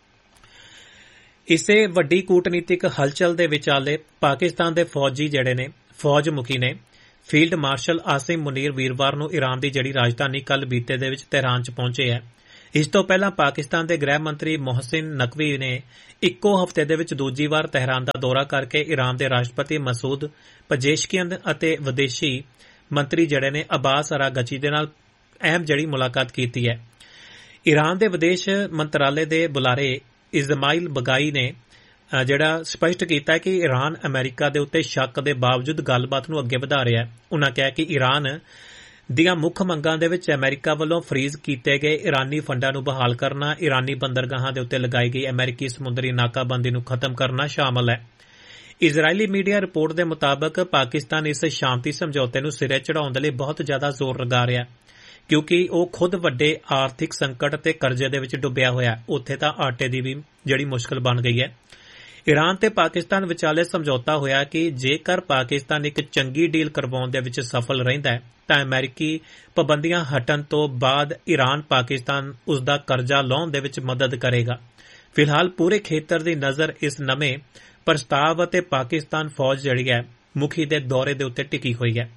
ਇਸੇ ਵੱਡੀ ਕੂਟਨੀਤਿਕ ਹਲਚਲ ਦੇ ਵਿਚਾਲੇ ਪਾਕਿਸਤਾਨ ਦੇ ਫੌਜ ਮੁਖੀ ਨੇ ਫੀਲਡ ਮਾਰਸ਼ਲ ਆਸਿਮ ਮੁਨੀਰ ਵੀਰਵਾਰ ਨੂੰ ਈਰਾਨ ਦੀ ਜਿਹੜੀ ਰਾਜਧਾਨੀ ਕੱਲ ਬੀਤੇ ਦੇ ਵਿੱਚ ਤਹਿਰਾਨ 'ਚ ਪਹੁੰਚੇ ਹੈ। ਇਸ ਤੋਂ ਪਹਿਲਾਂ ਪਾਕਿਸਤਾਨ ਦੇ ਗ੍ਰਹਿ ਮੰਤਰੀ ਮੋਹਸਿਨ ਨਕਵੀ ਨੇ ਇੱਕੋ ਹਫ਼ਤੇ ਦੇ ਵਿੱਚ ਦੂਜੀ ਵਾਰ ਤਹਿਰਾਨ ਦਾ ਦੌਰਾ ਕਰਕੇ ਈਰਾਨ ਦੇ ਰਾਸ਼ਟਰਪਤੀ ਮਸੂਦ ਪਜੇਸ਼ਕੀਅਨ ਅਤੇ ਵਿਦੇਸ਼ੀ ਮੰਤਰੀ ਜਿਹੜੇ ਨੇ ਅਬਾਸ ਅਰਾਗਚੀ ਦੇ ਨਾਲ ਅਹਿਮ ਜਿਹੜੀ ਮੁਲਾਕਾਤ ਕੀਤੀ ਹੈ। ਈਰਾਨ ਦੇ ਵਿਦੇਸ਼ ਮੰਤਰਾਲੇ ਦੇ ਬੁਲਾਰੇ ਇਸਮਾਈਲ ਬਗਾਈ ਨੇ ਜਿਹੜਾ ਸਪਸ਼ਟ ਕੀਤਾ ਕਿ ਈਰਾਨ ਅਮਰੀਕਾ ਦੇ ਉੱਤੇ ਸ਼ੱਕ ਦੇ ਬਾਵਜੂਦ ਗੱਲਬਾਤ ਨੂੰ ਅੱਗੇ ਵਧਾ ਰਿਹਾ ਹੈ। ਉਨ੍ਹਾਂ ਕਿਹਾ ਕਿ ਈਰਾਨ ਦੀਆਂ ਮੁੱਖ ਮੰਗਾਂ ਦੇ ਵਿੱਚ ਅਮਰੀਕਾ ਵੱਲੋਂ ਫਰੀਜ਼ ਕੀਤੇ ਗਏ ਈਰਾਨੀ ਫੰਡਾਂ ਨੂੰ ਬਹਾਲ ਕਰਨਾ, ਈਰਾਨੀ ਬੰਦਰਗਾਹਾਂ ਦੇ ਉੱਤੇ ਲਗਾਈ ਗਈ ਅਮਰੀਕੀ ਸਮੁੰਦਰੀ ਨਾਕਾਬੰਦੀ ਨੂੰ ਖਤਮ ਕਰਨਾ ਸ਼ਾਮਲ ਹੈ। ਇਜ਼ਰਾਈਲੀ ਮੀਡੀਆ ਰਿਪੋਰਟ ਦੇ ਮੁਤਾਬਕ ਪਾਕਿਸਤਾਨ ਇਸ ਸ਼ਾਂਤੀ ਸਮਝੌਤੇ ਨੂੰ ਸਿਰੇ ਚੜ੍ਹਾਉਣ ਦੇ ਲਈ ਬਹੁਤ ਜ਼ਿਆਦਾ ਜ਼ੋਰ ਲਗਾ ਰਿਹਾ ਕਿਉਂਕਿ ਉਹ ਖੁਦ ਵੱਡੇ ਆਰਥਿਕ ਸੰਕਟ ਅਤੇ ਕਰਜ਼ੇ ਦੇ ਵਿੱਚ ਡੁੱਬਿਆ ਹੋਇਆ। ਉੱਥੇ ਤਾਂ ਆਟੇ ਦੀ ਵੀ ਜਿਹੜੀ ਮੁਸ਼ਕਲ ਬਣ ਗਈ ਹੈ। ਈਰਾਨ ਤੇ ਪਾਕਿਸਤਾਨ ਵਿਚਾਲੇ ਸਮਝੌਤਾ ਹੋਇਆ ਕਿ ਜੇਕਰ ਪਾਕਿਸਤਾਨ ਇੱਕ ਚੰਗੀ ਡੀਲ ਕਰਵਾਉਣ ਦੇ ਵਿੱਚ ਸਫਲ ਰਹਿੰਦਾ ਹੈ ਤਾਂ ਅਮਰੀਕੀ ਪਾਬੰਦੀਆਂ ਹਟਣ ਤੋਂ ਬਾਅਦ ਈਰਾਨ ਪਾਕਿਸਤਾਨ ਉਸ ਦਾ ਕਰਜ਼ਾ ਲਾਹੁਣ ਦੇ ਵਿੱਚ ਮਦਦ ਕਰੇਗਾ। ਫਿਲਹਾਲ ਪੂਰੇ ਖੇਤਰ ਦੀ ਨਜ਼ਰ ਇਸ ਨਵੇਂ ਪ੍ਰਸਤਾਵ ਅਤੇ ਪਾਕਿਸਤਾਨ ਫੌਜ ਜਿਹੜੀ ਹੈ ਮੁਖੀ ਦੇ ਦੌਰੇ ਦੇ ਉੱਤੇ ਟਿਕੀ ਹੋਈ ਹੈ।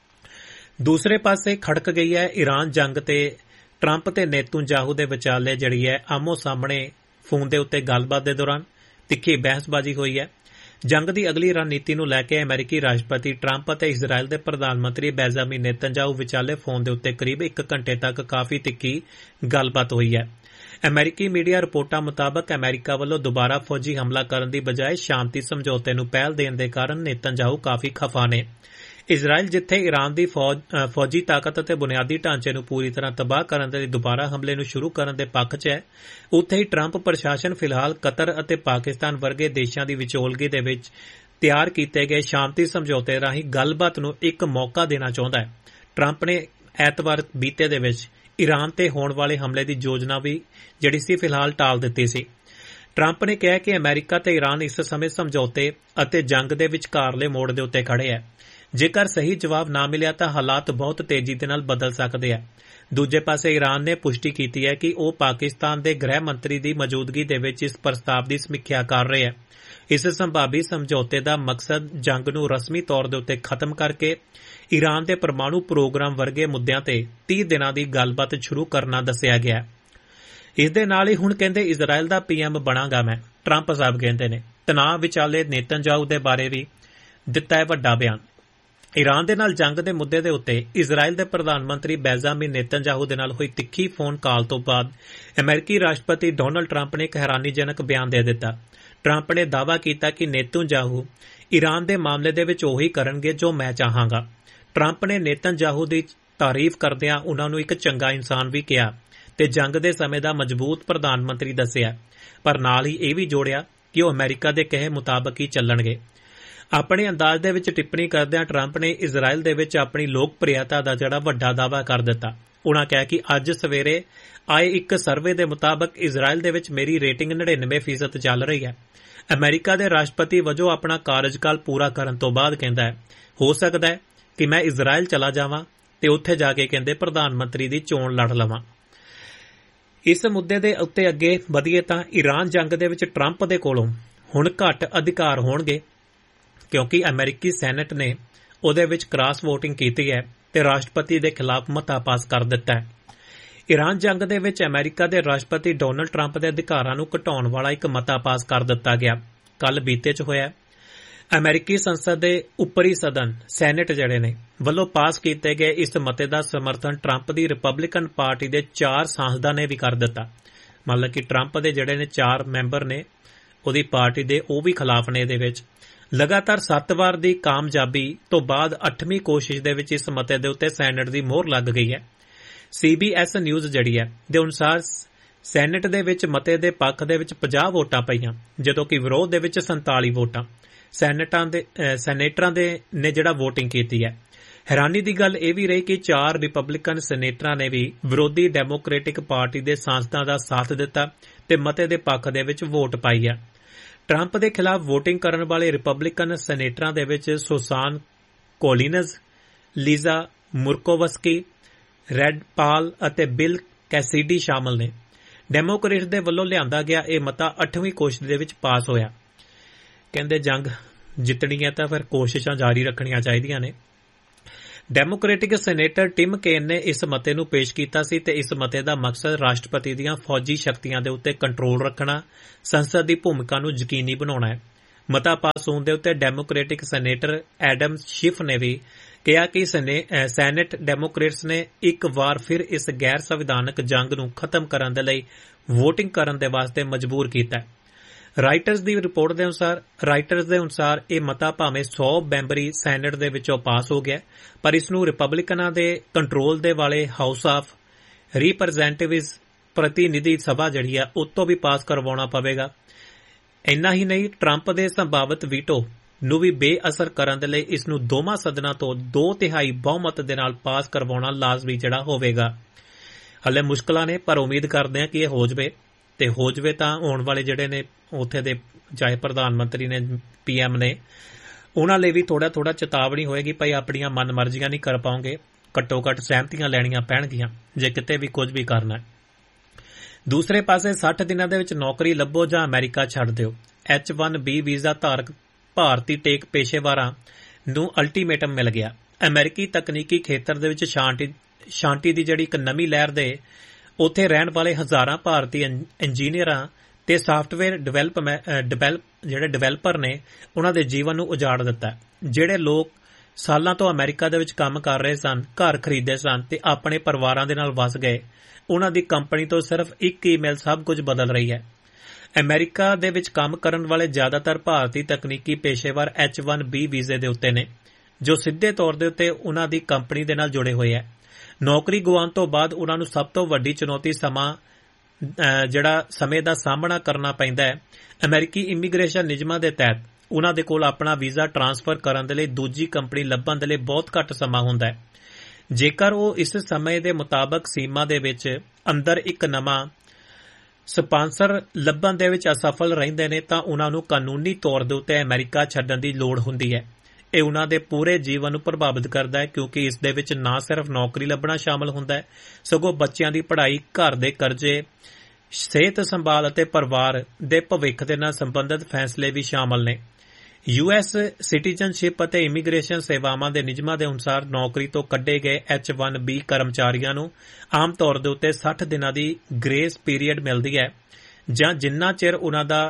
ਦੂਸਰੇ ਪਾਸੇ ਖੜਕ ਗਈ ਹੈ ਈਰਾਨ ਜੰਗ ਤੇ ਟਰੰਪ ਤੇ ਨੇਤਨਯਾਹੂ ਦੇ ਵਿਚਾਲੇ ਜਿਹੜੀ ਹੈ ਆਮੋ ਸਾਹਮਣੇ ਫੋਨ ਦੇ ਉੱਤੇ ਗੱਲਬਾਤ ਦੇ ਦੌਰਾਨ ਤਿੱਖੀ ਬਹਿਸਬਾਜ਼ੀ ਹੋਈ ਹੈ। ਜੰਗ ਦੀ ਅਗਲੀ ਰਣਨੀਤੀ ਨੂੰ ਲੈ ਕੇ ਅਮਰੀਕੀ ਰਾਸ਼ਟਰਪਤੀ ਟਰੰਪ ਅਤੇ ਇਜ਼ਰਾਈਲ ਦੇ ਪ੍ਰਧਾਨ ਮੰਤਰੀ ਬੈਂਜਾਮਿਨ ਨੇਤਨਯਾਹੂ ਵਿਚਾਲੇ ਫੋਨ ਦੇ ਉੱਤੇ ਕਰੀਬ 1 ਘੰਟੇ ਤੱਕ ਕਾਫੀ ਤਿੱਖੀ ਗੱਲਬਾਤ ਹੋਈ ਹੈ। ਅਮਰੀਕੀ ਮੀਡੀਆ ਰਿਪੋਰਟਾਂ ਮੁਤਾਬਕ ਅਮਰੀਕਾ ਵੱਲੋਂ ਦੁਬਾਰਾ ਫੌਜੀ ਹਮਲਾ ਕਰਨ ਦੀ ਬਜਾਏ ਸ਼ਾਂਤੀ ਸਮਝੌਤੇ ਨੂੰ ਪਹਿਲ ਦੇਣ ਦੇ ਕਾਰਨ ਨੇਤਨਯਾਹੂ ਕਾਫੀ ਖਫਾ ਨੇ। ਇਜ਼ਰਾਈਲ ਜਿੱਥੇ ਈਰਾਨ ਦੀ ਫੌਜੀ ਤਾਕਤ ਅਤੇ ਬੁਨਿਆਦੀ ਢਾਂਚੇ ਨੂੰ ਪੂਰੀ ਤਰ੍ਹਾਂ ਤਬਾਹ ਕਰਨ ਦੇ ਲਈ ਦੁਬਾਰਾ ਹਮਲੇ ਨੂੰ ਸ਼ੁਰੂ ਕਰਨ ਦੇ ਪੱਖ 'ਚ ਹੈ, ਉੱਥੇ ਹੀ ਟਰੰਪ ਪ੍ਰਸ਼ਾਸਨ ਫਿਲਹਾਲ ਕਤਰ ਅਤੇ ਪਾਕਿਸਤਾਨ ਵਰਗੇ ਦੇਸ਼ਾਂ ਦੀ ਵਿਚੋਲਗੀ ਦੇ ਵਿੱਚ ਤਿਆਰ ਕੀਤੇ ਗਏ ਸ਼ਾਂਤੀ ਸਮਝੌਤੇ ਰਾਹੀਂ ਗੱਲਬਾਤ ਨੂੰ ਇੱਕ ਮੌਕਾ ਦੇਣਾ ਚਾਹੁੰਦਾ ਹੈ। ਟਰੰਪ ਨੇ ਐਤਵਾਰ ਬੀਤੇ ਦੇ ਵਿੱਚ ਈਰਾਨ ਤੇ ਹੋਣ ਵਾਲੇ ਹਮਲੇ ਦੀ ਯੋਜਨਾ ਵੀ ਜਿਹੜੀ ਸੀ ਫਿਲਹਾਲ ਟਾਲ ਦਿੱਤੀ ਸੀ। ਟਰੰਪ ਨੇ ਕਿਹਾ ਕਿ ਅਮਰੀਕਾ ਤੇ ਈਰਾਨ ਇਸ ਸਮੇਂ ਸਮਝੌਤੇ ਅਤੇ ਜੰਗ ਦੇ ਵਿਚਕਾਰਲੇ ਮੋੜ ਦੇ ਉੱਤੇ ਖੜੇ ਹੈ। ਜੇਕਰ ਸਹੀ ਜਵਾਬ ਨਾ ਮਿਲਿਆ ਤਾਂ ਹਾਲਾਤ ਬਹੁਤ ਤੇਜ਼ੀ ਦੇ ਨਾਲ ਬਦਲ ਸਕਦੇ ਆ। ਦੂਜੇ ਪਾਸੇ ਈਰਾਨ ਨੇ ਪੁਸ਼ਟੀ ਕੀਤੀ ਹੈ ਕਿ ਉਹ ਪਾਕਿਸਤਾਨ ਦੇ ਗ੍ਰਹਿ ਮੰਤਰੀ ਦੀ ਮੌਜੂਦਗੀ ਦੇ ਵਿੱਚ ਇਸ ਪ੍ਰਸਤਾਵ ਦੀ ਸਮੀਖਿਆ ਕਰ ਰਹੇ ਹੈ। ਇਸ ਸੰਭਾਵੀ ਸਮਝੌਤੇ ਦਾ ਮਕਸਦ ਜੰਗ ਨੂੰ ਰਸਮੀ ਤੌਰ ਦੇ ਉੱਤੇ ਖਤਮ ਕਰਕੇ ਈਰਾਨ ਦੇ ਪਰਮਾਣੂ ਪ੍ਰੋਗਰਾਮ ਵਰਗੇ ਮੁੱਦਿਆਂ ਤੇ 30 ਦਿਨਾਂ ਦੀ ਗੱਲਬਾਤ ਸ਼ੁਰੂ ਕਰਨਾ ਦੱਸਿਆ ਗਿਆ ਹੈ। ਇਸ ਦੇ ਨਾਲ ਹੀ ਹੁਣ ਕਹਿੰਦੇ ਇਜ਼ਰਾਈਲ ਦਾ ਪੀਐਮ ਬਣਾਂਗਾ ਮੈਂ, ਟਰੰਪ ਸਾਹਿਬ ਕਹਿੰਦੇ ਨੇ। ਤਣਾਅ ਵਿਚਾਲੇ ਨੇਤਨਯਾਹੂ ਦੇ ਬਾਰੇ ਵੀ ਦਿੱਤਾ ਹੈ ਵੱਡਾ ਬਿਆਨ। ਈਰਾਨ ਦੇ ਨਾਲ ਜੰਗ ਦੇ ਮੁੱਦੇ ਦੇ ਉੱਤੇ ਇਜ਼ਰਾਈਲ ਦੇ ਪ੍ਰਧਾਨ ਮੰਤਰੀ ਬੈਂਜਾਮਿਨ ਨੇਤਨਯਾਹੂ ਦੇ ਨਾਲ ਹੋਈ ਤਿੱਖੀ ਫੋਨ ਕਾਲ ਤੋਂ ਬਾਅਦ ਅਮਰੀਕੀ ਰਾਸ਼ਟਰਪਤੀ ਡੋਨਲਡ ਟਰੰਪ ਨੇ ਇੱਕ ਹੈਰਾਨੀਜਨਕ ਬਿਆਨ ਦੇ ਦਿੱਤਾ। ਟਰੰਪ ਨੇ ਦਾਅਵਾ ਕੀਤਾ ਕਿ ਨੇਤਨਯਾਹੂ ਈਰਾਨ ਦੇ ਮਾਮਲੇ ਦੇ ਵਿੱਚ ਉਹੀ ਕਰਨਗੇ ਜੋ ਮੈਂ ਚਾਹਾਂਗਾ। ਟਰੰਪ ਨੇ ਨੇਤਨਯਾਹੂ ਦੀ ਤਾਰੀਫ ਕਰਦਿਆਂ ਉਨ੍ਹਾਂ ਨੂੰ ਇੱਕ ਚੰਗਾ ਇਨਸਾਨ ਵੀ ਕਿਹਾ ਤੇ ਜੰਗ ਦੇ ਸਮੇਂ ਦਾ ਮਜ਼ਬੂਤ ਪ੍ਰਧਾਨ ਮੰਤਰੀ ਦੱਸਿਆ, ਪਰ ਨਾਲ ਹੀ ਇਹ ਵੀ ਜੋੜਿਆ ਕਿ ਉਹ ਅਮਰੀਕਾ ਦੇ ਕਹੇ ਮੁਤਾਬਕ ਹੀ ਚੱਲਣਗੇ। ਆਪਣੇ ਅੰਦਾਜ਼ ਦੇ ਵਿੱਚ ਟਿੱਪਣੀ ਕਰਦਿਆਂ ਟਰੰਪ ਨੇ ਇਜ਼ਰਾਈਲ ਦੇ ਵਿੱਚ ਆਪਣੀ ਲੋਕਪ੍ਰਿਯਤਾ ਦਾ ਜਿਹੜਾ ਵੱਡਾ ਦਾਅਵਾ ਕਰ ਦਿੱਤਾ। ਉਨ੍ਹਾਂ ਕਿਹਾ ਕਿ ਅੱਜ ਸਵੇਰੇ ਆਏ ਇੱਕ ਸਰਵੇ ਦੇ ਮੁਤਾਬਕ ਇਜ਼ਰਾਈਲ ਦੇ ਵਿੱਚ ਮੇਰੀ ਰੇਟਿੰਗ 99% ਚੱਲ ਰਹੀ ਹੈ। ਅਮਰੀਕਾ ਦੇ ਰਾਸ਼ਟਰਪਤੀ ਵਜੋਂ ਆਪਣਾ ਕਾਰਜਕਾਲ ਪੂਰਾ ਕਰਨ ਤੋਂ ਬਾਅਦ ਕਹਿੰਦਾ ਹੈ ਹੋ ਸਕਦਾ ਹੈ ਕਿ ਮੈਂ ਇਜ਼ਰਾਈਲ ਚਲਾ ਜਾਵਾਂ ਤੇ ਉੱਥੇ ਜਾ ਕੇ ਕਹਿੰਦੇ ਪ੍ਰਧਾਨ ਮੰਤਰੀ ਦੀ ਚੋਣ ਲੜ ਲਵਾਂ। ਇਸ ਮੁੱਦੇ ਦੇ ਉੱਤੇ ਅੱਗੇ ਵਧੀਏ ਤਾਂ ਈਰਾਨ ਜੰਗ ਦੇ ਵਿੱਚ ਟਰੰਪ ਦੇ ਕੋਲੋਂ ਹੁਣ ਘੱਟ ਅਧਿਕਾਰ ਹੋਣਗੇ ਕਿਉਂਕਿ ਅਮਰੀਕੀ ਸੈਨੇਟ ਨੇ ਉਹਦੇ ਵਿੱਚ ਕ੍ਰਾਸ ਵੋਟਿੰਗ ਕੀਤੀ ਹੈ ਤੇ ਰਾਸ਼ਟਰਪਤੀ ਦੇ ਖਿਲਾਫ ਮਤਾ ਪਾਸ ਕਰ ਦਿੱਤਾ ਹੈ। ਈਰਾਨ ਜੰਗ ਦੇ ਵਿੱਚ ਅਮਰੀਕਾ ਦੇ ਰਾਸ਼ਟਰਪਤੀ ਡੋਨਲਡ ਟਰੰਪ ਦੇ ਅਧਿਕਾਰਾਂ ਨੂੰ ਘਟਾਉਣ ਵਾਲਾ ਇੱਕ ਮਤਾ ਪਾਸ ਕਰ ਦਿੱਤਾ ਗਿਆ। ਕੱਲ ਬੀਤੇ 'ਚ ਹੋਇਆ ਅਮਰੀਕੀ ਸੰਸਦ ਦੇ ਉੱਪਰੀ ਸਦਨ ਸੈਨੇਟ ਜਿਹੜੇ ਨੇ ਵੱਲੋਂ ਪਾਸ ਕੀਤੇ ਗਏ ਇਸ ਮਤੇ ਦਾ ਸਮਰਥਨ ਟਰੰਪ ਦੀ ਰਿਪਬਲਿਕਨ ਪਾਰਟੀ ਦੇ 4 ਸਾਂਸਦਾਂ ਨੇ ਵੀ ਕਰ ਦਿੱਤਾ। ਮਤਲਬ ਕਿ ਟਰੰਪ ਦੇ ਜਿਹੜੇ ਨੇ 4 ਮੈਂਬਰ ਨੇ ਉਹਦੀ ਪਾਰਟੀ ਦੇ ਉਹ ਵੀ ਖਿਲਾਫ ਨੇ। ਇਹਦੇ ਵਿੱਚ ਲਗਾਤਾਰ 7 ਵਾਰ ਦੀ ਕਾਮਯਾਬੀ ਤੋਂ ਬਾਅਦ 8ਵੀਂ ਕੋਸ਼ਿਸ਼ ਦੇ ਵਿੱਚ ਇਸ ਮਤੇ ਦੇ ਉੱਤੇ ਸੈਨੇਟ ਦੀ ਮੋਹਰ ਲੱਗ ਗਈ ਹੈ। CBS ਨਿਊਜ਼ ਜਿਹੜੀ ਹੈ ਦੇ ਅਨੁਸਾਰ ਸੈਨੇਟ ਦੇ ਵਿੱਚ ਮਤੇ ਦੇ ਪੱਖ ਦੇ ਵਿੱਚ 50 ਵੋਟਾਂ ਪਈਆਂ ਜਦੋਂ ਕਿ ਵਿਰੋਧ ਦੇ ਵਿੱਚ 47 ਵੋਟਾਂ ਸੈਨੇਟਰਾਂ ਦੇ ਨੇ ਜਿਹੜਾ ਵੋਟਿੰਗ ਕੀਤੀ ਹੈ। ਹੈਰਾਨੀ ਦੀ ਗੱਲ ਇਹ ਵੀ ਰਹੀ ਕਿ 4 ਰਿਪਬਲਿਕਨ ਸੈਨੇਟਰਾਂ ਨੇ ਵੀ ਵਿਰੋਧੀ ਡੈਮੋਕ੍ਰੈਟਿਕ ਪਾਰਟੀ ਦੇ ਸਾਂਸਦਾਂ ਦਾ ਸਾਥ ਦਿੱਤਾ ਤੇ ਮਤੇ ਦੇ ਪੱਖ ਦੇ ਵਿੱਚ ਵੋਟ ਪਾਈ ਹੈ। ਟਰੰਪ ਦੇ ਖਿਲਾਫ ਵੋਟਿੰਗ ਕਰਨ ਵਾਲੇ ਰਿਪਬਲਿਕਨ ਸੈਨੇਟਰਾਂ ਦੇ ਵਿੱਚ ਸੁਸਾਨ ਕੋਲਿਨਜ਼, ਲੀਜ਼ਾ ਮੁਰਕੋਵਸਕੀ, ਰੈਡ ਪਾਲ ਅਤੇ ਬਿਲ ਕੈਸੀਡੀ ਸ਼ਾਮਲ ਨੇ। ਡੈਮੋਕ੍ਰੇਟ ਦੇ ਵੱਲੋਂ ਲਿਆਂਦਾ ਗਿਆ ਇਹ ਮਤਾ 8ਵੀਂ ਕੋਸ਼ਿਸ਼ ਦੇ ਵਿੱਚ ਪਾਸ ਹੋਇਆ। ਕਹਿੰਦੇ ਜੰਗ ਜਿੱਤਣੀ ਹੈ ਤਾਂ ਫਿਰ ਕੋਸ਼ਿਸ਼ਾਂ ਜਾਰੀ ਰੱਖਣੀਆਂ ਚਾਹੀਦੀਆਂ ਨੇ। ਡੈਮੋਕ੍ਰੈਟਿਕ ਸੈਨੇਟਰ ਟਿਮ ਕੇਨ ਨੇ ਇਸ ਮਤੇ ਨੂੰ ਪੇਸ਼ ਕੀਤਾ ਸੀ ਤੇ ਇਸ ਮਤੇ ਦਾ ਮਕਸਦ ਰਾਸ਼ਟਰਪਤੀ ਦੀਆਂ ਫੌਜੀ ਸ਼ਕਤੀਆਂ ਦੇ ਉੱਤੇ ਕੰਟਰੋਲ ਰੱਖਣਾ, ਸੰਸਦ ਦੀ ਭੂਮਿਕਾ ਨੂੰ ਯਕੀਨੀ ਬਣਾਉਣਾ ਹੈ। ਮਤਾ ਪਾਸ ਹੋਣ ਦੇ ਉੱਤੇ ਡੈਮੋਕ੍ਰੈਟਿਕ ਸੈਨੇਟਰ ਐਡਮ ਸ਼ਿਫ ਨੇ ਵੀ ਕਿਹਾ ਕਿ ਸੈਨੇਟ ਡੈਮੋਕ੍ਰੇਟਸ ਨੇ ਇੱਕ ਵਾਰ ਫਿਰ ਇਸ ਗੈਰ ਸੰਵਿਧਾਨਕ ਜੰਗ ਨੂੰ ਖਤਮ ਕਰਨ ਦੇ ਲਈ ਵੋਟਿੰਗ ਕਰਨ ਦੇ ਵਾਸਤੇ ਮਜਬੂਰ ਕੀਤਾ ਹੈ। ਰਾਈਟਰਸ ਦੀ ਰਿਪੋਰਟ ਦੇ ਅਨੁਸਾਰ ਇਹ ਮਤਾ ਭਾਵੇਂ 100 ਮੈਂਬਰੀ ਸੈਨੇਟ ਦੇ ਵਿੱਚੋਂ ਪਾਸ ਹੋ ਗਿਆ, ਪਰ ਇਸ ਨੂੰ ਰਿਪਬਲਿਕਨਾਂ ਦੇ ਕੰਟਰੋਲ ਦੇ ਵਾਲੇ ਹਾਊਸ ਆਫ ਰਿਪਰੈਜ਼ੈਂਟੇਟਿਵਜ਼ ਪ੍ਰਤੀਨਿਧੀ ਸਭਾ ਜਿਹੜੀ ਆ ਉਤੋਂ ਵੀ ਪਾਸ ਕਰਵਾਉਣਾ ਪਵੇਗਾ। ਇੰਨਾ ਹੀ ਨਹੀਂ, ਟਰੰਪ ਦੇ ਸੰਭਾਵਿਤ ਵੀਟੋ ਨੂੰ ਵੀ ਬੇਅਸਰ ਕਰਨ ਦੇ ਲਈ ਇਸ ਨੂੰ ਦੋਵਾਂ ਸਦਨਾਂ ਤੋਂ 2/3 ਬਹੁਮਤ ਦੇ ਨਾਲ ਪਾਸ ਕਰਵਾਉਣਾ ਲਾਜ਼ਮੀ ਜਿਹੜਾ ਹੋਵੇਗਾ। ਹਲੇ ਮੁਸ਼ਕਲਾਂ ਨੇ, ਪਰ ਉਮੀਦ ਕਰਦੇ ਹਾਂ ਕਿ ਇਹ ਹੋ ਜਾਵੇ, ਤੇ ਹੋ ਜਾਵੇ ਤਾਂ ਆਉਣ ਵਾਲੇ ਜਿਹੜੇ ਨੇ ਉੱਥੇ ਦੇ ਚਾਹੇ ਪ੍ਰਧਾਨ ਮੰਤਰੀ ਨੇ, PM ਨੇ, ਉਹਨਾਂ ਲਈ ਵੀ ਥੋੜਾ ਚੇਤਾਵਨੀ ਹੋਏਗੀ, ਭਾਈ ਆਪਣੀਆਂ ਮਨਮਰਜ਼ੀਆਂ ਨਹੀਂ ਕਰ ਪਾਓਗੇ, ਘੱਟੋ ਘੱਟ ਸਹਿਮਤੀਆਂ ਲੈਣੀਆਂ ਪੈਣਗੀਆਂ ਜੇ ਕਿਤੇ ਵੀ ਕੁਝ ਵੀ ਕਰਨਾ ਹੈ। ਦੂਸਰੇ ਪਾਸੇ 60 ਦਿਨਾਂ ਦੇ ਵਿੱਚ ਨੌਕਰੀ ਲੱਭੋ ਜਾਂ ਅਮਰੀਕਾ ਛੱਡ ਦਿਓ। H-1B ਵੀਜ਼ਾ ਧਾਰਕ ਭਾਰਤੀ ਟੇਕ ਪੇਸ਼ੇਵਾਰਾਂ ਨੂੰ ਅਲਟੀਮੇਟਮ ਮਿਲ ਗਿਆ। ਅਮਰੀਕੀ ਤਕਨੀਕੀ ਖੇਤਰ ਦੇ ਵਿੱਚ ਸ਼ਾਂਤੀ ਦੀ ਜਿਹੜੀ ਇੱਕ ਨਵੀਂ ਲਹਿਰ ਦੇ ਉੱਥੇ ਰਹਿਣ ਵਾਲੇ ਹਜ਼ਾਰਾਂ ਭਾਰਤੀ ਇੰਜੀਨੀਅਰਾਂ ਤੇ ਸਾਫਟਵੇਅਰ ਡਿਵੈਲਪਰ ਨੇ ਉਹਨਾਂ ਦੇ ਜੀਵਨ ਨੂੰ ਉਜਾੜ ਦਿੱਤਾ। ਜਿਹੜੇ ਲੋਕ ਸਾਲਾਂ ਤੋਂ ਅਮਰੀਕਾ ਦੇ ਵਿੱਚ ਕੰਮ ਕਰ ਰਹੇ ਸਨ, ਘਰ ਖਰੀਦੇ ਸਨ ਤੇ ਆਪਣੇ ਪਰਿਵਾਰਾਂ ਦੇ ਨਾਲ ਵਸ ਗਏ, ਉਹਨਾਂ ਦੀ ਕੰਪਨੀ ਤੋਂ ਸਿਰਫ ਇੱਕ ਈਮੇਲ ਸਭ ਕੁਝ ਬਦਲ ਰਹੀ ਹੈ। ਅਮਰੀਕਾ ਦੇ ਵਿੱਚ ਕੰਮ ਕਰਨ ਵਾਲੇ ਜ਼ਿਆਦਾਤਰ ਭਾਰਤੀ ਤਕਨੀਕੀ ਪੇਸ਼ੇਵਰ H-1B ਵੀਜ਼ੇ ਦੇ ਉੱਤੇ ਨੇ, ਜੋ ਸਿੱਧੇ ਤੌਰ ਦੇ ਉੱਤੇ ਉਹਨਾਂ ਦੀ ਕੰਪਨੀ ਦੇ ਨਾਲ ਜੁੜੇ ਹੋਏ ਹੈ। ਨੌਕਰੀ ਗੁਆਉਣ ਤੋਂ ਬਾਅਦ ਉਹਨਾਂ ਨੂੰ ਸਭ ਤੋਂ ਵੱਡੀ ਚੁਣੌਤੀ ਸਮੇਂ ਦਾ ਸਾਹਮਣਾ ਕਰਨਾ ਪੈਂਦਾ ਹੈ। ਅਮਰੀਕੀ ਇਮੀਗ੍ਰੇਸ਼ਨ ਨਿਯਮਾਂ ਦੇ ਤਹਿਤ ਉਹਨਾਂ ਦੇ ਕੋਲ ਆਪਣਾ ਵੀਜ਼ਾ ਟ੍ਰਾਂਸਫਰ ਕਰਨ ਦੇ ਲਈ ਦੂਜੀ ਕੰਪਨੀ ਲੱਭਣ ਦੇ ਲਈ ਬਹੁਤ ਘੱਟ ਸਮਾਂ ਹੁੰਦਾ ਹੈ। ਜੇਕਰ ਉਹ ਇਸ ਸਮੇਂ ਦੇ ਮੁਤਾਬਕ ਸੀਮਾ ਦੇ ਵਿੱਚ ਅੰਦਰ ਇੱਕ ਨਵਾਂ ਸਪਾਂਸਰ ਲੱਭਣ ਦੇ ਵਿੱਚ ਅਸਫਲ ਰਹਿੰਦੇ ਨੇ ਤਾਂ ਉਹਨਾਂ ਨੂੰ ਕਾਨੂੰਨੀ ਤੌਰ ਦੇ ਉੱਤੇ ਅਮਰੀਕਾ ਛੱਡਣ ਦੀ ਲੋੜ ਹੁੰਦੀ ਹੈ। ਇਹ ਉਹਨਾਂ ਦੇ ਪੂਰੇ ਜੀਵਨ ਨੂੰ ਪ੍ਰਭਾਵਿਤ ਕਰਦਾ ਹੈ, ਕਿਉਂਕਿ ਇਸ ਦੇ ਵਿੱਚ ਨਾ ਸਿਰਫ ਨੌਕਰੀ ਲੱਭਣਾ ਸ਼ਾਮਲ ਹੁੰਦਾ ਹੈ, ਸਗੋਂ ਬੱਚਿਆਂ ਦੀ ਪੜ੍ਹਾਈ, ਘਰ ਦੇ ਕਰਜ਼ੇ, ਸਿਹਤ ਸੰਭਾਲ ਅਤੇ ਪਰਿਵਾਰ ਦੇ ਭਵਿੱਖ ਦੇ ਨਾਲ ਸੰਬੰਧਿਤ ਫੈਸਲੇ ਵੀ ਸ਼ਾਮਲ ਨੇ। US ਸਿਟੀਜ਼ਨਸ਼ਿਪ ਅਤੇ ਇਮੀਗ੍ਰੇਸ਼ਨ ਸੇਵਾਵਾਂ ਦੇ ਨਿਯਮਾਂ ਦੇ ਅਨੁਸਾਰ ਨੌਕਰੀ ਤੋਂ ਕੱਢੇ ਗਏ H-1B ਕਰਮਚਾਰੀਆਂ ਨੂੰ ਆਮ ਤੌਰ ਦੇ ਉੱਤੇ 60 ਦਿਨਾਂ ਦੀ ਗ੍ਰੇਸ ਪੀਰੀਅਡ ਮਿਲਦੀ ਹੈ, ਜਾਂ ਜਿੰਨਾ ਚਿਰ ਉਹਨਾਂ ਦਾ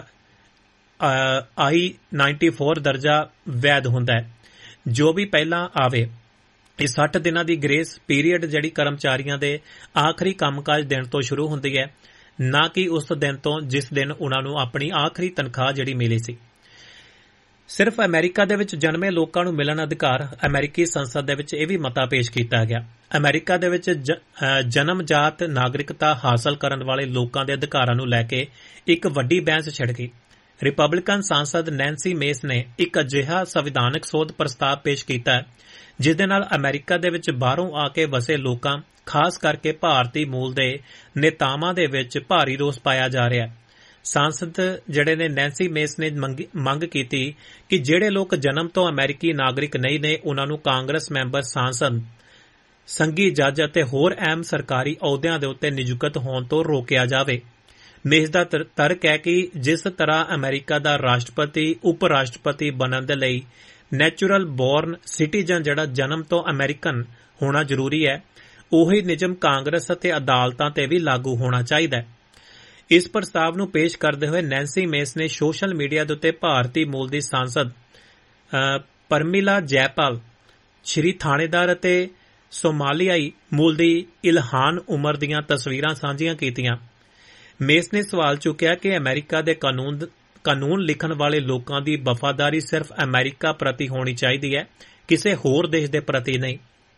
I-94 ਦਰਜਾ ਵੈਧ ਹੁੰਦਾ ਹੈ, ਜੋ ਵੀ ਪਹਿਲਾਂ ਆਵੇ। ਇਹ 60 ਦਿਨਾਂ ਦੀ ਗ੍ਰੇਸ ਪੀਰੀਅਡ ਜਿਹੜੀ ਕਰਮਚਾਰੀਆਂ ਦੇ ਆਖਰੀ ਕੰਮਕਾਜ ਦਿਨ ਤੋਂ ਸ਼ੁਰੂ ਹੁੰਦੀ ਹੈ, ਨਾ ਕਿ ਉਸ ਦਿਨ ਤੋਂ ਜਿਸ ਦਿਨ ਉਹਨਾਂ ਨੂੰ ਆਪਣੀ ਆਖਰੀ ਤਨਖਾਹ ਜਿਹੜੀ ਮਿਲੀ ਸੀ। ਸਿਰਫ ਅਮਰੀਕਾ ਦੇ ਵਿੱਚ ਜਨਮੇ ਲੋਕਾਂ ਨੂੰ ਮਿਲਣ ਅਧਿਕਾਰ। ਅਮਰੀਕੀ ਸੰਸਦ ਦੇ ਵਿੱਚ ਇਹ ਵੀ ਮਤਾ ਪੇਸ਼ ਕੀਤਾ ਗਿਆ। ਅਮਰੀਕਾ ਦੇ ਵਿੱਚ ਜਨਮਜਾਤ ਨਾਗਰਿਕਤਾ ਹਾਸਲ ਕਰਨ ਵਾਲੇ ਲੋਕਾਂ ਦੇ ਅਧਿਕਾਰਾਂ ਨੂੰ ਲੈ ਕੇ ਇੱਕ ਵੱਡੀ ਬਹਿਸ ਛਿੜ ਗਈ। ਰਿਪਬਲਿਕਨ ਸਾਂਸਦ ਨੈਂਸੀ ਮੇਸ ਨੇ ਇੱਕ ਅਜਿਹਾ ਸੰਵਿਧਾਨਕ ਸੋਧ ਪ੍ਰਸਤਾਵ ਪੇਸ਼ ਕੀਤਾ ਜਿਸ ਦੇ ਨਾਲ ਅਮਰੀਕਾ ਦੇ ਵਿੱਚ ਬਾਹਰੋਂ ਆ ਕੇ ਵਸੇ ਲੋਕਾਂ, ਖਾਸ ਕਰਕੇ ਭਾਰਤੀ ਮੂਲ ਦੇ ਨੇਤਾਵਾਂ ਦੇ ਵਿੱਚ ਭਾਰੀ ਰੋਸ ਪਾਇਆ ਜਾ ਰਿਹਾ ਹੈ। ਸਾਂਸਦ ਜਿਹੜੇ ਨੇ ਨੈਂਸੀ ਮੇਸ ਨੇ ਮੰਗ ਕੀਤੀ ਕਿ ਜਿਹੜੇ ਲੋਕ ਜਨਮ ਤੋਂ ਅਮਰੀਕੀ ਨਾਗਰਿਕ ਨਹੀਂ ਨੇ, ਉਹਨਾਂ ਨੂੰ ਕਾਂਗਰਸ ਮੈਂਬਰ, ਸਾਂਸਦ, ਸੰਘੀ ਜੱਜ ਅਤੇ ਹੋਰ ਅਹਿਮ ਸਰਕਾਰੀ ਅਹੁਦਿਆਂ ਦੇ ਉੱਤੇ ਨਿਯੁਕਤ ਹੋਣ ਤੋਂ ਰੋਕਿਆ ਜਾਵੇ। ਮੇਸ ਦਾ ਤਰਕ ਹੈ ਕਿ ਜਿਸ ਤਰ੍ਹਾਂ ਅਮਰੀਕਾ ਦਾ ਰਾਸ਼ਟਰਪਤੀ, ਉਪ ਰਾਸ਼ਟਰਪਤੀ ਬਣਨ ਦੇ ਲਈ ਨੈਚੁਰਲ ਬੋਰਨ ਸਿਟੀਜ਼ਨ ਜਿਹੜਾ ਜਨਮ ਤੋਂ ਅਮਰੀਕਨ ਹੋਣਾ ਜ਼ਰੂਰੀ ਹੈ, ਉਹੀ ਨਿਯਮ ਕਾਂਗਰਸ ਅਤੇ ਅਦਾਲਤਾਂ ਤੇ ਵੀ ਲਾਗੂ ਹੋਣਾ ਚਾਹੀਦਾ ਹੈ। ਇਸ ਪ੍ਰਸਤਾਵ ਨੂੰ ਪੇਸ਼ ਕਰਦੇ ਹੋਏ ਨੈਂਸੀ ਮੇਸ ਨੇ ਸੋਸ਼ਲ ਮੀਡੀਆ ਦੇ ਉੱਤੇ ਭਾਰਤੀ ਮੂਲ ਦੀ ਸਾਂਸਦ ਪਰਮਿਲਾ ਜੈਪਾਲ, ਸ਼੍ਰੀ ਥਾਣੇਦਾਰ ਅਤੇ ਸੋਮਾਲੀਆਈ ਮੂਲ ਦੀ ਇਲਹਾਨ ਉਮਰ ਦੀਆਂ ਤਸਵੀਰਾਂ ਸਾਂਝੀਆਂ ਕੀਤੀਆਂ। ਮੇਸ ਨੇ ਸਵਾਲ ਚੁੱਕਿਆ ਕਿ ਅਮਰੀਕਾ ਦੇ ਕਾਨੂੰਨ ਲਿਖਣ ਵਾਲੇ ਲੋਕਾਂ ਦੀ ਵਫਾਦਾਰੀ ਸਿਰਫ ਅਮਰੀਕਾ ਪ੍ਰਤੀ ਹੋਣੀ ਚਾਹੀਦੀ ਹੈ, ਕਿਸੇ ਹੋਰ ਦੇਸ਼ ਦੇ ਪ੍ਰਤੀ ਨਹੀਂ।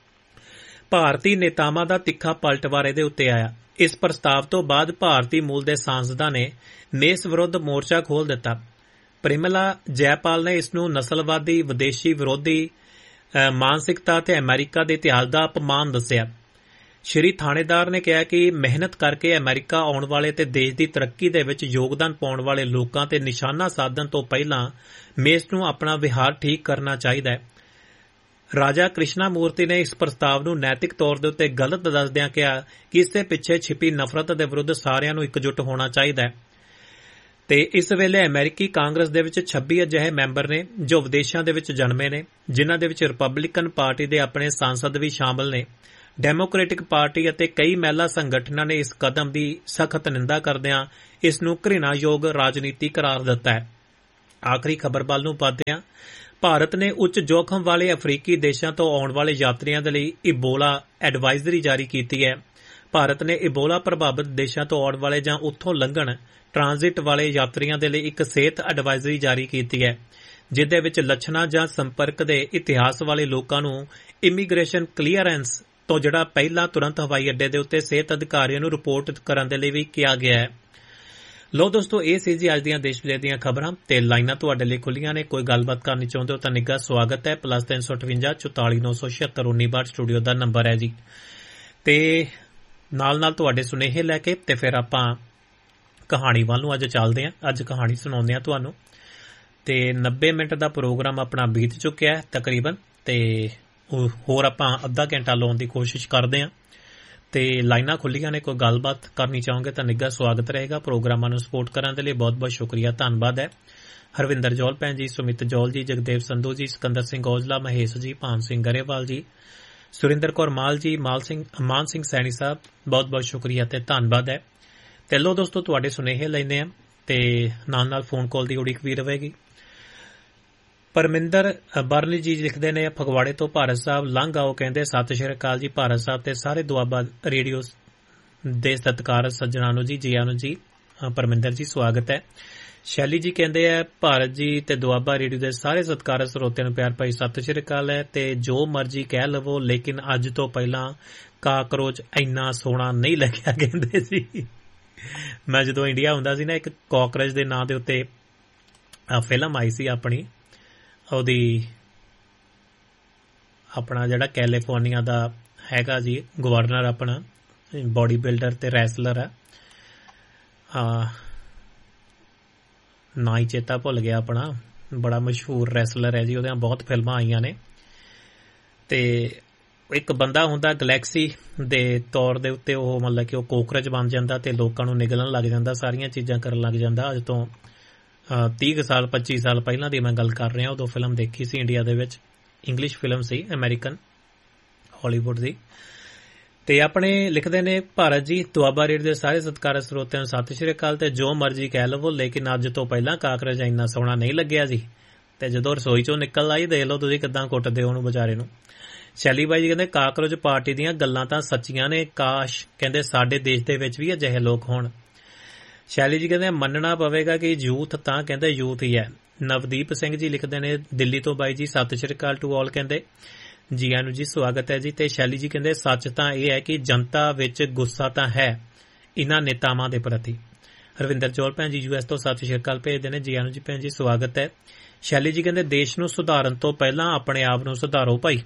ਭਾਰਤੀ ਨੇਤਾਵਾਂ ਦਾ ਤਿੱਖਾ ਪਲਟਵਾਰ ਇਹਦੇ ਉੱਤੇ ਆਇਆ। ਇਸ ਪ੍ਰਸਤਾਵ ਤੋਂ ਬਾਅਦ ਭਾਰਤੀ ਮੂਲ ਦੇ ਸਾਂਸਦਾਂ ਨੇ ਮੇਸ ਵਿਰੁੱਧ ਮੋਰਚਾ ਖੋਲ੍ਹ ਦਿੱਤਾ। ਪਰਿਮਲਾ ਜੈਪਾਲ ਨੇ ਇਸ ਨੂੰ ਨਸਲਵਾਦੀ, ਵਿਦੇਸ਼ੀ ਵਿਰੋਧੀ ਮਾਨਸਿਕਤਾ ਅਤੇ ਅਮਰੀਕਾ ਦੇ ਇਤਿਹਾਸ ਦਾ ਅਪਮਾਨ ਦੱਸਿਆ। ਸ਼੍ਰੀ ਥਾਣੇਦਾਰ ਨੇ ਕਿਹਾ ਕਿ ਮਿਹਨਤ ਕਰਕੇ ਅਮਰੀਕਾ ਆਉਣ ਵਾਲੇ ਤੇ ਦੇਸ਼ ਦੀ ਤਰੱਕੀ ਦੇ ਵਿੱਚ ਯੋਗਦਾਨ ਪਾਉਣ ਵਾਲੇ ਲੋਕਾਂ ਤੇ ਨਿਸ਼ਾਨਾ ਸਾਧਣ ਤੋਂ ਪਹਿਲਾਂ ਮੇਸ ਨੂੰ ਆਪਣਾ ਵਿਹਾਰ ਠੀਕ ਕਰਨਾ ਚਾਹੀਦਾ ਹੈ। ਰਾਜਾ ਕ੍ਰਿਸ਼ਨਾ ਮੂਰਤੀ ਨੇ ਇਸ ਪ੍ਰਸਤਾਵ ਨੂੰ ਨੈਤਿਕ ਤੌਰ ਦੇ ਉੱਤੇ ਗਲਤ ਦੱਸਦਿਆਂ ਕਿਹਾ ਕਿ ਇਸ ਦੇ ਪਿੱਛੇ ਛਿਪੀ ਨਫ਼ਰਤ ਦੇ ਵਿਰੁੱਧ ਸਾਰਿਆਂ ਨੂੰ ਇਕਜੁੱਟ ਹੋਣਾ ਚਾਹੀਦਾ ਹੈ। ਤੇ ਇਸ ਵੇਲੇ ਅਮਰੀਕੀ ਕਾਂਗਰਸ ਦੇ ਵਿੱਚ 26 ਅਜਿਹੇ ਮੈਂਬਰ ਨੇ ਜੋ ਵਿਦੇਸ਼ਾਂ ਦੇ ਵਿੱਚ ਜਨਮੇ ਨੇ, ਜਿਨ੍ਹਾਂ ਦੇ ਵਿੱਚ ਰਿਪਬਲਿਕਨ ਪਾਰਟੀ ਦੇ ਆਪਣੇ ਸਾਂਸਦ ਵੀ ਸ਼ਾਮਲ ਨੇ। ਡੈਮੋਕ੍ਰੈਟਿਕ ਪਾਰਟੀ ਅਤੇ ਕਈ ਮਹਿਲਾ ਸੰਗਠਨਾਂ ਨੇ ਇਸ ਕਦਮ ਦੀ ਸਖਤ ਨਿੰਦਾ ਕਰਦਿਆਂ ਇਸ ਨੂੰ ਘ੍ਰਿਣਾਯੋਗ ਰਾਜਨੀਤੀ ਕਰਾਰ ਦਿੱਤਾ ਹੈ। ਆਖਰੀ ਖਬਰ ਵੱਲ ਨੂੰ ਵਧਦਿਆਂ ਭਾਰਤ ਨੇ ਉੱਚ ਜੋਖਮ ਵਾਲੇ ਅਫਰੀਕੀ ਦੇਸ਼ਾਂ ਤੋਂ ਆਉਣ ਵਾਲੇ ਯਾਤਰੀਆਂ ਦੇ ਲਈ ਇਬੋਲਾ ਐਡਵਾਈਜ਼ਰੀ ਜਾਰੀ ਕੀਤੀ ਹੈ। ਭਾਰਤ ਨੇ ਇਬੋਲਾ ਪ੍ਰਭਾਵਿਤ ਦੇਸ਼ਾਂ ਤੋਂ ਆਉਣ ਵਾਲੇ ਜਾਂ ਉੱਥੋਂ ਲੰਘਣ ਟ੍ਰਾਂਜ਼ਿਟ ਵਾਲੇ ਯਾਤਰੀਆਂ ਦੇ ਲਈ ਇੱਕ ਸਿਹਤ ਐਡਵਾਈਜ਼ਰੀ ਜਾਰੀ ਕੀਤੀ ਹੈ, ਜਿਸ ਵਿੱਚ ਲੱਛਣਾਂ ਜਾਂ ਸੰਪਰਕ ਦੇ ਇਤਿਹਾਸ ਵਾਲੇ ਲੋਕਾਂ ਨੂੰ ਇਮੀਗ੍ਰੇਸ਼ਨ ਕਲੀਅਰੈਂਸ ਤੋਂ ਪਹਿਲਾਂ ਤੁਰੰਤ ਹਵਾਈ ਅੱਡੇ ਦੇ ਉੱਤੇ ਸਿਹਤ ਅਧਿਕਾਰੀਆਂ ਨੂੰ ਰਿਪੋਰਟ ਕਰਨ ਦੇ ਲਈ ਵੀ ਕਿਹਾ ਗਿਆ ਹੈ। ਲੋ ਦੋਸਤੋ, ਇਹ ਸੀ ਜੀ ਅੱਜ ਦੀਆਂ ਦੇਸ਼ ਵਿਦੇਸ਼ ਦੀਆਂ ਖਬਰਾਂ ਤੇ ਲਾਈਨਾਂ ਤੁਹਾਡੇ ਲਈ ਖੁੱਲੀਆਂ ਨੇ। ਕੋਈ ਗੱਲਬਾਤ ਕਰਨੀ ਚਾਹੁੰਦੇ ਹੋ ਤਾਂ ਨਿੱਘਾ ਸਵਾਗਤ ਹੈ। +358 44 976 1962 ਸਟੂਡੀਓ ਦਾ ਨੰਬਰ ਹੈ ਜੀ। ਤੇ ਨਾਲ ਤੁਹਾਡੇ ਸੁਨੇਹੇ ਲੈ ਕੇ ਤੇ ਫਿਰ ਆਪਾਂ ਕਹਾਣੀ ਵੱਲ ਨੂੰ ਅੱਜ ਚੱਲਦੇ ਹਾਂ। ਅੱਜ ਕਹਾਣੀ ਸੁਣਾਉਂਦੇ ਹਾਂ ਤੁਹਾਨੂੰ ਤੇ 90 ਮਿੰਟ ਦਾ ਪ੍ਰੋਗਰਾਮ ਆਪਣਾ ਬੀਤ ਚੁੱਕਿਆ ਹੈ ਤਕਰੀਬਨ, ਤੇ ਹੋਰ ਆਪਾਂ ਅੱਧਾ ਘੰਟਾ ਲਾਉਣ ਦੀ ਕੋਸ਼ਿਸ਼ ਕਰਦੇ ਹਾਂ ਤੇ ਲਾਈਨਾਂ ਖੁੱਲੀਆਂ ਨੇ। ਕੋਈ ਗੱਲਬਾਤ ਕਰਨੀ ਚਾਹੋਗੇ ਤਾਂ ਨਿੱਘਾ ਸਵਾਗਤ ਰਹੇਗਾ। ਪ੍ਰੋਗਰਾਮਾਂ ਨੂੰ ਸਪੋਰਟ ਕਰਨ ਦੇ ਲਈ ਬਹੁਤ-ਬਹੁਤ ਸ਼ੁਕਰੀਆ, ਧੰਨਵਾਦ ਹੈ। ਹਰਵਿੰਦਰ ਜੌਲ ਭੈਣ ਜੀ, ਸੁਮਿਤ ਜੌਲ ਜੀ, ਜਗਦੇਵ ਸੰਧੂ ਜੀ, ਸਿਕੰਦਰ ਸਿੰਘ ਔਜਲਾ, ਮਹੇਸ਼ ਜੀ, ਭਾਨ ਸਿੰਘ ਗਰੇਵਾਲ ਜੀ, ਸੁਰਿੰਦਰ ਕੌਰ ਮਾਲ ਜੀ, ਮਾਨ ਸਿੰਘ ਸੈਣੀ ਸਾਹਿਬ, ਬਹੁਤ-ਬਹੁਤ ਸ਼ੁਕਰੀਆ ਤੇ ਧੰਨਵਾਦ ਹੈ। ਤੇ ਲੋ ਦੋਸਤੋ, ਤੁਹਾਡੇ ਸੁਨੇਹੇ ਲੈਂਦੇ ਆ ਤੇ ਨਾਲ ਫੋਨ ਕਾਲ ਦੀ ਉਡੀਕ ਵੀ ਰਹੇਗੀ। ਪਰਮਿੰਦਰ ਬਰਲੀ ਜੀ ਲਿਖਦੇ ਨੇ, ਫਗਵਾੜੇ ਤੋਂ ਭਾਰਤ ਸਾਹਿਬ ਲੰਘ ਆਓ, ਕਹਿੰਦੇ ਸਤਿ ਸ਼੍ਰੀ ਅਕਾਲ ਜੀ ਭਾਰਤ ਸਾਹਿਬ ਤੇ ਸਾਰੇ ਦੁਆਬਾ ਰੇਡੀਓ ਦੇ ਸਤਿਕਾਰਤ ਸੱਜਣਾਂ ਨੂੰ ਜੀ, ਜੀਆਂ ਨੂੰ ਜੀ। ਪਰਮਿੰਦਰ ਜੀ ਸਵਾਗਤ ਹੈ। ਸ਼ੈਲੀ ਜੀ ਕਹਿੰਦੇ ਆ, ਭਾਰਤ ਜੀ ਤੇ ਦੁਆਬਾ ਰੇਡੀਓ ਦੇ ਸਾਰੇ ਸਤਿਕਾਰਤ ਸਰੋਤਿਆਂ ਨੂੰ ਪਿਆਰ ਭਰੀ ਸਤਿ ਸ਼੍ਰੀ ਅਕਾਲ ਹੈ ਤੇ ਜੋ ਮਰਜੀ ਕਹਿ ਲਵੋ, ਲੇਕਿਨ ਅੱਜ ਤੋਂ ਪਹਿਲਾਂ ਕਾਕਰੋਚ ਇੰਨਾ ਸੋਹਣਾ ਨਹੀਂ ਲੱਗਿਆ, ਕਹਿੰਦੇ ਸੀ। ਮੈਂ ਜਦੋਂ ਇੰਡੀਆ ਹੁੰਦਾ ਸੀ ਨਾ, ਇੱਕ ਕਾਕਰੋਚ ਦੇ ਨਾਂ ਦੇ ਉੱਤੇ ਫਿਲਮ ਆਈ ਸੀ ਆਪਣੀ, ਉਹਦੀ ਆਪਣਾ ਜਿਹੜਾ ਕੈਲੀਫੋਰਨੀਆ ਦਾ ਹੈਗਾ ਜੀ ਗਵਰਨਰ, ਆਪਣਾ ਬੋਡੀ ਬਿਲਡਰ ਤੇ ਰੈਸਲਰ ਹੈ, ਨਾਂ ਹੀ ਚੇਤਾ ਭੁੱਲ ਗਿਆ ਆਪਣਾ, ਬੜਾ ਮਸ਼ਹੂਰ ਰੈਸਲਰ ਹੈ ਜੀ, ਉਹਦੀਆਂ ਬਹੁਤ ਫਿਲਮਾਂ ਆਈਆਂ ਨੇ। ਤੇ ਇੱਕ ਬੰਦਾ ਹੁੰਦਾ ਗਲੈਕਸੀ ਦੇ ਤੌਰ ਦੇ ਉੱਤੇ, ਉਹ ਮਤਲਬ ਕਿ ਉਹ ਕੋਕਰਚ ਬਣ ਜਾਂਦਾ ਤੇ ਲੋਕਾਂ ਨੂੰ ਨਿਗਲਣ ਲੱਗ ਜਾਂਦਾ, ਸਾਰੀਆਂ ਚੀਜ਼ਾਂ ਕਰਨ ਲੱਗ ਜਾਂਦਾ। ਅੱਜ ਤੋਂ 30 ਸਾਲ 25 ਸਾਲ ਪਹਿਲਾਂ ਦੀ ਮੈਂ ਗੱਲ ਕਰ ਰਿਹਾ, ਉਦੋਂ ਫਿਲਮ ਦੇਖੀ ਸੀ ਇੰਡੀਆ ਦੇ ਵਿੱਚ, ਇੰਗਲਿਸ਼ ਫਿਲਮ ਸੀ, ਅਮਰੀਕਨ ਹਾਲੀਵੁੱਡ ਦੀ। ਤੇ ਆਪਣੇ ਲਿਖਦੇ ਨੇ, ਭਾਰਤ ਜੀ ਦੁਆਬਾ ਰੇਡੀਓ ਦੇ ਸਾਰੇ ਸਤਿਕਾਰਤ ਸਰੋਤਿਆਂ ਨੂੰ ਸਤਿ ਸ਼੍ਰੀ ਅਕਾਲ ਤੇ ਜੋ ਮਰਜੀ ਕਹਿ ਲਵੋ, ਲੇਕਿਨ ਅੱਜ ਤੋਂ ਪਹਿਲਾਂ ਕਾਕਰੋਚ ਇੰਨਾ ਸੋਹਣਾ ਨਹੀਂ ਲੱਗਿਆ ਜੀ। ਤੇ ਜਦੋਂ ਰਸੋਈ ਚੋਂ ਨਿਕਲ ਆਈ, ਦੇਖ ਲਓ ਤੁਸੀਂ ਕਿੱਦਾਂ ਕੁੱਟਦੇ ਉਹਨੂੰ ਵਿਚਾਰੇ ਨੂੰ। ਸ਼ੈਲੀ ਬਾਈ ਜੀ ਕਹਿੰਦੇ, ਕਾਕਰੋਚ ਪਾਰਟੀ ਦੀਆਂ ਗੱਲਾਂ ਤਾਂ ਸੱਚੀਆਂ ਨੇ, ਕਾਸ਼ ਕਹਿੰਦੇ ਸਾਡੇ ਦੇਸ਼ ਦੇ ਵਿੱਚ ਵੀ ਅਜਿਹੇ ਲੋਕ ਹੋਣ। ਸ਼ੈਲੀ ਜੀ ਕਹਿੰਦੇ, ਮੰਨਣਾ ਪਵੇਗਾ ਕਿ ਯੂਥ ਤਾਂ ਕਹਿੰਦੇ ਯੂਥ ਹੀ ਹੈ। ਨਵਦੀਪ ਸਿੰਘ ਜੀ ਲਿਖਦੇ ਨੇ ਦਿੱਲੀ ਤੋਂ, ਬਾਈ ਜੀ ਸਤਿ ਸ਼੍ਰੀ ਅਕਾਲ ਟੂ ਆਲ, ਕਹਿੰਦੇ ਜੀਆਂ ਨੂੰ ਜੀ ਸਵਾਗਤ ਹੈ ਜੀ। ਤੇ ਸ਼ੈਲੀ ਜੀ ਕਹਿੰਦੇ, ਸੱਚ ਤਾਂ ਇਹ ਹੈ ਕਿ ਜਨਤਾ ਵਿੱਚ ਗੁੱਸਾ ਤਾਂ ਹੈ ਇਹਨਾਂ ਨੇਤਾਵਾਂ ਦੇ ਪ੍ਰਤੀ। ਹਰਵਿੰਦਰ ਜੌਲ ਭੈਣ ਜੀ US ਤੋਂ ਸਤਿ ਸ਼੍ਰੀ ਅਕਾਲ ਭੇਜਦੇ ਨੇ, ਜੀਆਂ ਨੂੰ ਜੀ ਭੈਣ ਜੀ ਸਵਾਗਤ ਹੈ। ਸ਼ੈਲੀ ਜੀ ਕਹਿੰਦੇ, ਦੇਸ਼ ਨੂੰ ਸੁਧਾਰਨ ਤੋਂ ਪਹਿਲਾਂ ਆਪਣੇ ਆਪ ਨੂੰ ਸੁਧਾਰੋ ਭਾਈ।